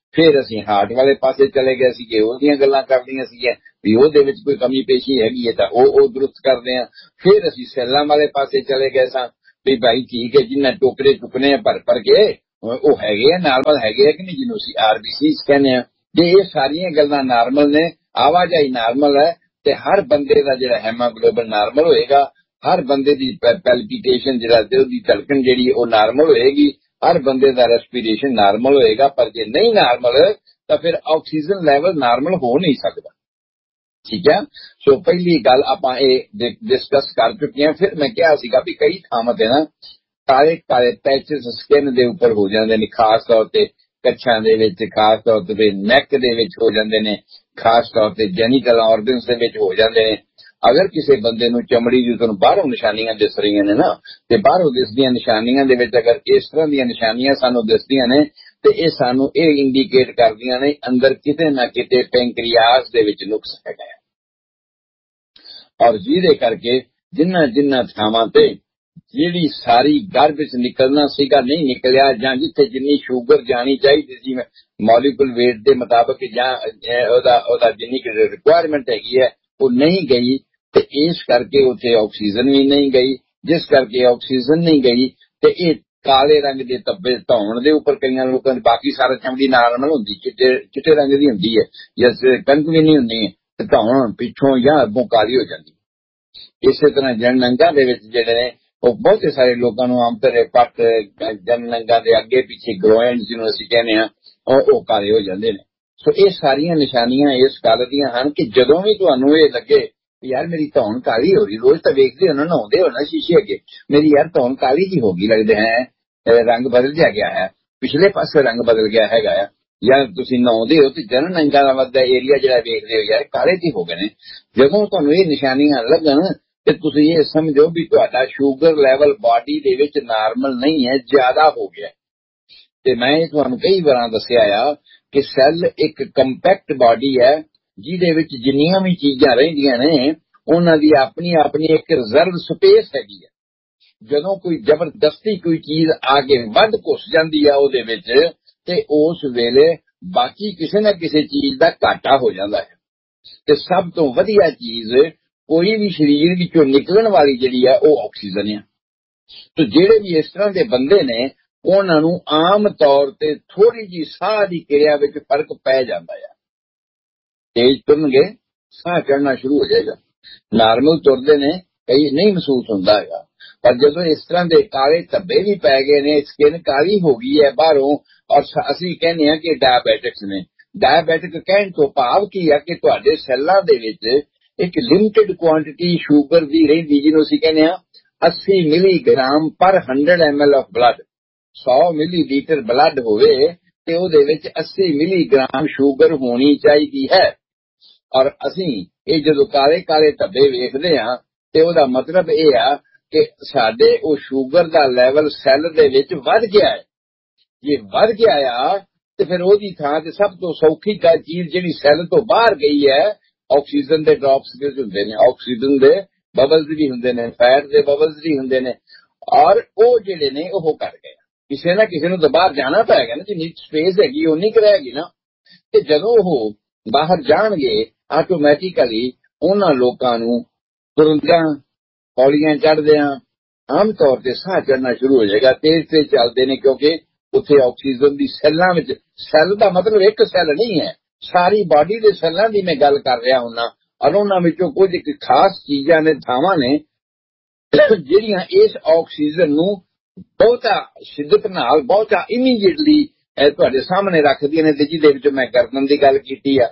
फिर असीं हार्ट वाले पासे चले गए सीगे, ਉਹਦੀਆਂ ਗੱਲਾਂ ਕਰਦੀਆਂ ਸੀਗੀਆਂ ਵੀ ਉਹਦੇ ਵਿੱਚ ਕੋਈ ਕਮੀ ਪੇਸ਼ੀ ਹੈਗੀ ਹੈ ਤਾਂ ਉਹ ਉਹ ਦਰੁਸਤ ਕਰਦੇ ਆ। ਫਿਰ ਅਸੀਂ ਸੈੱਲਾਂ ਵਾਲੇ ਪਾਸੇ ਚਲੇ ਗਏ ਸਾਂ ਵੀ ਭਾਈ ਠੀਕ ਹੈ ਜਿੰਨਾ ਟੋਕਰੇ ਚੁੱਕਣੇ ਆ ਭਰ ਭਰ ਕੇ ਉਹ ਹੈਗੇ ਆ ਨਾਰਮਲ ਹੈਗੇ ਆ ਕਿ ਨਹੀਂ, ਜਿਹਨੂੰ ਅਸੀਂ ਆਰਬੀਸੀ ਕਹਿੰਦੇ ਆ। ਜੇ ਇਹ ਸਾਰੀਆਂ ਗੱਲਾਂ ਨਾਰਮਲ ਨੇ, ਆਵਾਜਾਈ ਨਾਰਮਲ ਹੈ, ਤੇ ਹਰ ਬੰਦੇ ਦਾ ਜਿਹੜਾ ਹੈਮੋਗਲੋਬਿਨ ਨਾਰਮਲ ਹੋਏਗਾ, ਹਰ ਬੰਦੇ ਦੀ ਪੈਲਪੀਟੇਸ਼ਨ ਜਿਹੜਾ ਦਿਲ ਦੀ ਧੜਕਣ ਜਿਹੜੀ ਉਹ ਨਾਰਮਲ ਹੋਏਗੀ, ਹਰ ਬੰਦੇ ਦਾ ਰੈਸਪੀਰੇਸ਼ਨ ਨਾਰਮਲ ਹੋਏਗਾ। ਪਰ ਜੇ ਨਹੀਂ ਨਾਰਮਲ ਤਾਂ ਫਿਰ ਆਕਸੀਜਨ ਲੈਵਲ ਨਾਰਮਲ ਹੋ ਨਹੀਂ ਸਕਦਾ। ਠੀਕ ਹੈ, ਸੋ ਪਹਿਲੀ ਗੱਲ ਆਪਾਂ ਇਹ ਡਿਸਕਸ ਕਰ ਚੁੱਕੇ ਹਾਂ। ਫਿਰ ਮੈਂ ਕਿਹਾ ਸੀਗਾ ਵੀ ਕਈ ਥਾਵਾਂ ਤੇ ਨਾ ਕਾਲੇ ਕਾਲੇ ਪੈਚਸ ਸਕਿਨ ਦੇ ਉੱਪਰ ਹੋ ਜਾਂਦੇ ਨੇ, ਖਾਸ ਤੌਰ ਤੇ ਕੱਛਾਂ ਦੇ ਵਿੱਚ, ਖਾਸ ਤੌਰ ਤੇ ਨੈਕ ਦੇ ਵਿੱਚ ਹੋ ਜਾਂਦੇ ਨੇ, ਖਾਸ ਤੌਰ ਤੇ ਜੈਨੀਟਲ ਆਰਗਨਸ ਦੇ ਵਿੱਚ ਹੋ ਜਾਂਦੇ ਨੇ। ਅਗਰ ਕਿਸੇ ਬੰਦੇ ਨੂੰ ਚਮੜੀ ਦੀ ਤੁਹਾਨੂੰ ਬਾਹਰੋਂ ਨਿਸ਼ਾਨੀਆਂ ਦਿਸ ਰਹੀਆਂ ਨੇ ਨਾ, ਤੇ ਬਾਹਰੋਂ ਦਿਸਦੀਆਂ ਨਿਸ਼ਾਨੀਆਂ ਦੇ ਵਿੱਚ ਅਗਰ ਇਸ ਤਰ੍ਹਾਂ ਦੀਆਂ ਨਿਸ਼ਾਨੀਆਂ ਸਾਨੂੰ ਦਿਸਦੀਆਂ ਨੇ ਤੇ ਇਹ ਸਾਨੂੰ ਇਹ ਇੰਡੀਕੇਟ ਕਰਦੀਆਂ ਨੇ ਅੰਦਰ ਕਿਤੇ ਨਾ ਕਿਤੇ ਪੈਂਕਰੀਆਸ ਦੇ ਵਿੱਚ ਨੁਕਸ ਹੈਗਾ ਹੈ। ਔਰ ਜਿਹਦੇ ਕਰਕੇ ਜਿੰਨਾ ਜਿੰਨਾ ਥਾਵਾਂ ਤੇ ਜਿਹੜੀ ਸਾਰੀ ਗਰਭਿਸ਼ ਨਿਕਲਣਾ ਸੀਗਾ ਨਹੀਂ ਨਿਕਲਿਆ, ਜਾਂ ਜਿੱਥੇ ਜਿੰਨੀ ਸ਼ੂਗਰ ਜਾਣੀ ਚਾਹੀਦੀ ਸੀ ਮੋਲੀਕੂਲ ਵੇਟ ਦੇ ਮੁਤਾਬਕ, ਜਾਂ ਉਹਦਾ ਉਹਦਾ ਜਿੰਨੀ ਰਿਕੁਆਇਰਮੈਂਟ ਹੈਗੀ ਹੈ ਉਹ ਨਹੀਂ ਗਈ, ਤੇ ਇਸ ਕਰਕੇ ਉੱਥੇ ਆਕਸੀਜਨ ਵੀ ਨਹੀਂ ਗਈ। ਜਿਸ ਕਰਕੇ ਆਕਸੀਜਨ ਨਹੀਂ ਗਈ ਤੇ ਇਹ ਕਾਲੇ ਰੰਗ ਦੇ ਧੱਬੇ ਧੌਣ ਦੇ ਉੱਪਰ ਕਈਆਂ ਲੋਕਾਂ ਦੀ, ਬਾਕੀ ਸਾਰਾ ਚਮੜੀ ਨਾਰਮਲ ਹੁੰਦੀ, ਚਿੱਟੇ ਚਿੱਟੇ ਰੰਗ ਦੀ ਹੁੰਦੀ ਹੈ, ਜਾਂ ਕਣਕ ਵੀ ਨਹੀਂ ਹੁੰਦੀ, ਤੇ ਧੌਣ ਪਿੱਛੋਂ ਜਾਂ ਅੱਗੋਂ ਕਾਲੀ ਹੋ ਜਾਂਦੀ। ਇਸੇ ਤਰ੍ਹਾਂ ਜਨ ਨੰਗਾ ਦੇ ਵਿੱਚ ਜਿਹੜੇ ਨੇ ਉਹ ਬਹੁਤੇ ਸਾਰੇ ਲੋਕਾਂ ਨੂੰ ਆਮ ਤੌਰ ਪੱਟ ਜਨ ਨੰਗਾ ਦੇ ਅੱਗੇ ਪਿੱਛੇ ਗਰੋਇਨ ਜਿਹਨੂੰ ਅਸੀਂ ਕਹਿੰਦੇ ਹਾਂ ਉਹ ਉਹ ਕਾਲੇ ਹੋ ਜਾਂਦੇ ਨੇ। ਸੋ ਇਹ ਸਾਰੀਆਂ ਨਿਸ਼ਾਨੀਆਂ ਇਸ ਗੱਲ ਦੀਆਂ ਹਨ ਕਿ ਜਦੋਂ ਵੀ ਤੁਹਾਨੂੰ ਇਹ ਲੱਗੇ ਯਾਰ ਮੇਰੀ ਧੌਣ ਕਾਲੀ ਹੋ ਰਹੀ, ਰੋਜ਼ ਤਾਂ ਵੇਖਦੇ ਹੋ ਨਾ, ਨਹਾਉਂਦੇ ਹੋ ਨਾ ਸ਼ੀਸ਼ੇ ਅੱਗੇ, ਮੇਰੀ ਯਾਰ ਧੌਣ ਕਾਲੀ ਜੀ ਹੋ ਗਈ, ਲੱਗਦੇ ਹੈ ਰੰਗ ਬਦਲ ਜਾ ਗਿਆ ਹੈ, ਪਿਛਲੇ ਪਾਸੇ ਰੰਗ ਬਦਲ ਗਿਆ ਹੈਗਾ ਆ, ਜਾਂ ਤੁਸੀਂ ਨਹਾਉਂਦੇ ਹੋ ਤੇ ਜਨ ਨੰਗਾ ਦਾ ਵੱਧਦਾ ਏਰੀਆ ਜਿਹੜਾ ਵੇਖਦੇ ਹੋ ਯਾਰ ਕਾਲੇ ਜੀ ਹੋ ਗਏ ਨੇ, ਜਦੋਂ ਤੁਹਾਨੂੰ ਇਹ ਨਿਸ਼ਾਨੀਆਂ ਲੱਗਣ ਤੇ ਤੁਸੀਂ ਇਹ ਸਮਝੋ ਵੀ ਤੁਹਾਡਾ ਸ਼ੂਗਰ ਲੈਵਲ ਬਾਡੀ ਦੇ ਵਿੱਚ ਨਾਰਮਲ ਨਹੀਂ ਹੈ, ਜ਼ਿਆਦਾ ਹੋ ਗਿਆ। ਤੇ ਮੈਂ ਇਹ ਤੁਹਾਨੂੰ ਕਈ ਵਾਰਾਂ ਦੱਸਿਆ ਆ ਕਿ ਸੈੱਲ ਇੱਕ ਕੰਪੈਕਟ ਬਾਡੀ ਹੈ ਜਿਹਦੇ ਵਿੱਚ ਜਿੰਨੀਆਂ ਵੀ ਚੀਜ਼ਾਂ ਰਹਿੰਦੀਆਂ ਨੇ ਉਹਨਾਂ ਦੀ ਆਪਣੀ ਆਪਣੀ ਇੱਕ ਰਿਜ਼ਰਵ ਸਪੇਸ ਹੈਗੀ ਹੈ। ਜਦੋਂ ਕੋਈ ਜ਼ਬਰਦਸਤੀ ਕੋਈ ਚੀਜ਼ ਆ ਕੇ ਵੱਧ ਘੁਸ ਜਾਂਦੀ ਆ ਉਹਦੇ ਵਿੱਚ ਤੇ ਉਸ ਵੇਲੇ ਬਾਕੀ ਕਿਸੇ ਨਾ ਕਿਸੇ ਚੀਜ਼ ਦਾ ਘਾਟਾ ਹੋ ਜਾਂਦਾ ਹੈ। ਤੇ ਸਭ ਤੋਂ ਵਧੀਆ ਚੀਜ਼ ਕੋਈ ਵੀ ਸਰੀਰ ਵਿੱਚੋਂ ਨਿਕਲਣ ਵਾਲੀ ਜਿਹੜੀ ਆ ਉਹ ਆਕਸੀਜਨ ਆ। ਤੇ ਜਿਹੜੇ ਵੀ ਇਸ ਤਰ੍ਹਾਂ ਦੇ ਬੰਦੇ ਨੇ ਉਹਨਾਂ ਨੂੰ ਆਮ ਤੌਰ ਤੇ ਥੋੜੀ ਜਿਹੀ ਸਾਹ ਦੀ ਕਿਰਿਆ ਵਿੱਚ ਫਰਕ ਪੈ ਜਾਂਦਾ ਆ। ਤੇਜ਼ ਤੁਰਨਗੇ ਸਾਹ ਚੜਨਾ ਸ਼ੁਰੂ ਹੋ ਜਾਏਗਾ, ਨਾਰਮਲ ਤੁਰਦੇ ਨੇ ਕਈ ਨਹੀਂ ਮਹਿਸੂਸ ਹੁੰਦਾ ਹੈਗਾ। ਪਰ ਜਦੋਂ ਇਸ ਤਰ੍ਹਾਂ ਦੇ ਕਾਲੇ ਧੱਬੇ ਵੀ ਪੈ ਗਏ ਨੇ, ਸਕਿਨ ਕਾਲੀ ਹੋ ਗਈ ਹੈ ਬਾਹਰੋਂ, ਔਰ ਅਸੀਂ ਕਹਿੰਦੇ ਹਾਂ ਕਿ ਡਾਇਬੈਟਿਕਸ ਨੇ। ਡਾਇਬੈਟਿਕ ਕਹਿਣ ਤੋਂ ਭਾਵ ਕੀ ਹੈ ਕਿ ਤੁਹਾਡੇ ਸੈੱਲਾਂ ਦੇ ਵਿੱਚ ਇੱਕ ਲਿਮਿਟਡ ਕੁਆਂਟੀਟੀ ਸ਼ੂਗਰ ਦੀ ਰਹਿੰਦੀ, ਜਿਹਨੂੰ ਅਸੀਂ ਕਹਿੰਦੇ ਹਾਂ अस्सी ਮਿਲੀਗ੍ਰਾਮ ਪਰ hundred M L of blood. सौ ਮਿਲੀਲੀਟਰ ਬਲੱਡ ਹੋਵੇ ਤੇ ਉਹਦੇ ਵਿੱਚ अस्सी ਮਿਲੀਗ੍ਰਾਮ ਸ਼ੂਗਰ ਹੋਣੀ ਚਾਹੀਦੀ ਹੈ। ਔਰ ਅਸੀਂ ਇਹ ਜਦੋਂ ਕਾਲੇ ਕਾਲੇ ਧੱਬੇ ਵੇਖਦੇ ਹਾਂ ਤੇ ਉਹਦਾ ਮਤਲਬ ਇਹ ਆ ਕਿ ਸਾਡੇ ਉਹ ਸ਼ੂਗਰ ਦਾ ਲੈਵਲ ਸੈੱਲ ਦੇ ਵਿੱਚ ਵੱਧ ਗਿਆ ਹੈ। ਜੇ ਵੱਧ ਗਿਆ ਆ ਤੇ ਫਿਰ ਉਹਦੀ ਥਾਂ ਤੇ ਸਭ ਤੋਂ ਸੌਖੀ ਚੀਜ਼ ਜਿਹੜੀ ਸੈੱਲ ਤੋਂ ਬਾਹਰ ਗਈ ਹੈ, ਆਕਸੀਜਨ ਦੇ ਡ੍ਰੌਪਸ ਵੀ ਹੁੰਦੇ ਨੇ, ਆਕਸੀਜਨ ਦੇ ਬਬਲਸ ਵੀ ਹੁੰਦੇ ਨੇ, ਫੈਟ ਦੇ ਬਬਲਸ ਵੀ ਹੁੰਦੇ ਨੇ, ਔਰ ਉਹ ਜਿਹੜੇ ਨੇ ਉਹ ਕਰ ਗਏ। ਕਿਸੇ ਨਾ ਕਿਸੇ ਨੂੰ ਤਾਂ ਬਾਹਰ ਜਾਣਾ ਪਏਗਾ ਨਾ, ਜਿੰਨੀ ਸਪੇਸ ਹੈਗੀ ਉਨੀ ਕੁ ਰਹੇਗੀ ਨਾ। ਤੇ ਜਦੋਂ ਉਹ ਬਾਹਰ ਜਾਣਗੇ ਆਟੋਮੈਟਿਕਲੀ ਉਹਨਾਂ ਲੋਕਾਂ ਨੂੰ ਤੁਰਦਿਆਂ ਹੌਲੀਆਂ ਚੜ੍ਹਦਿਆਂ ਆਮ ਤੌਰ ਤੇ ਸਾਹ ਚੜ੍ਹਨਾ ਸ਼ੁਰੂ ਹੋ ਜਾਏਗਾ। ਤੇਜ਼ ਤੇਜ਼ ਚੱਲਦੇ ਨੇ ਕਿਉਂਕਿ ਉੱਥੇ ਆਕਸੀਜਨ ਦੀ ਸੈੱਲਾਂ ਵਿੱਚ, ਸੈੱਲ ਦਾ ਮਤਲਬ ਇੱਕ ਸੈੱਲ ਨਹੀਂ ਹੈ, ਸਾਰੀ ਬਾਡੀ ਦੇ ਸੈੱਲਾਂ ਦੀ ਮੈਂ ਗੱਲ ਕਰ ਰਿਹਾ ਹੁੰਦਾ। ਔਰ ਉਹਨਾਂ ਵਿੱਚੋਂ ਕੁਝ ਇੱਕ ਖਾਸ ਚੀਜ਼ਾਂ ਨੇ, ਥਾਵਾਂ ਨੇ ਜਿਹੜੀਆਂ ਇਸ ਆਕਸੀਜਨ ਨੂੰ ਬਹੁਤਾ ਸ਼ਿੱਦਤ ਨਾਲ, ਬਹੁਤਾ ਇਮੀਡੀਏਟਲੀ ਤੁਹਾਡੇ ਸਾਹਮਣੇ ਰੱਖਦੀਆਂ ਨੇ। ਤੇ ਜਿਹਦੇ ਵਿੱਚ ਮੈਂ ਗਰਦਨ ਦੀ ਗੱਲ ਕੀਤੀ ਆ,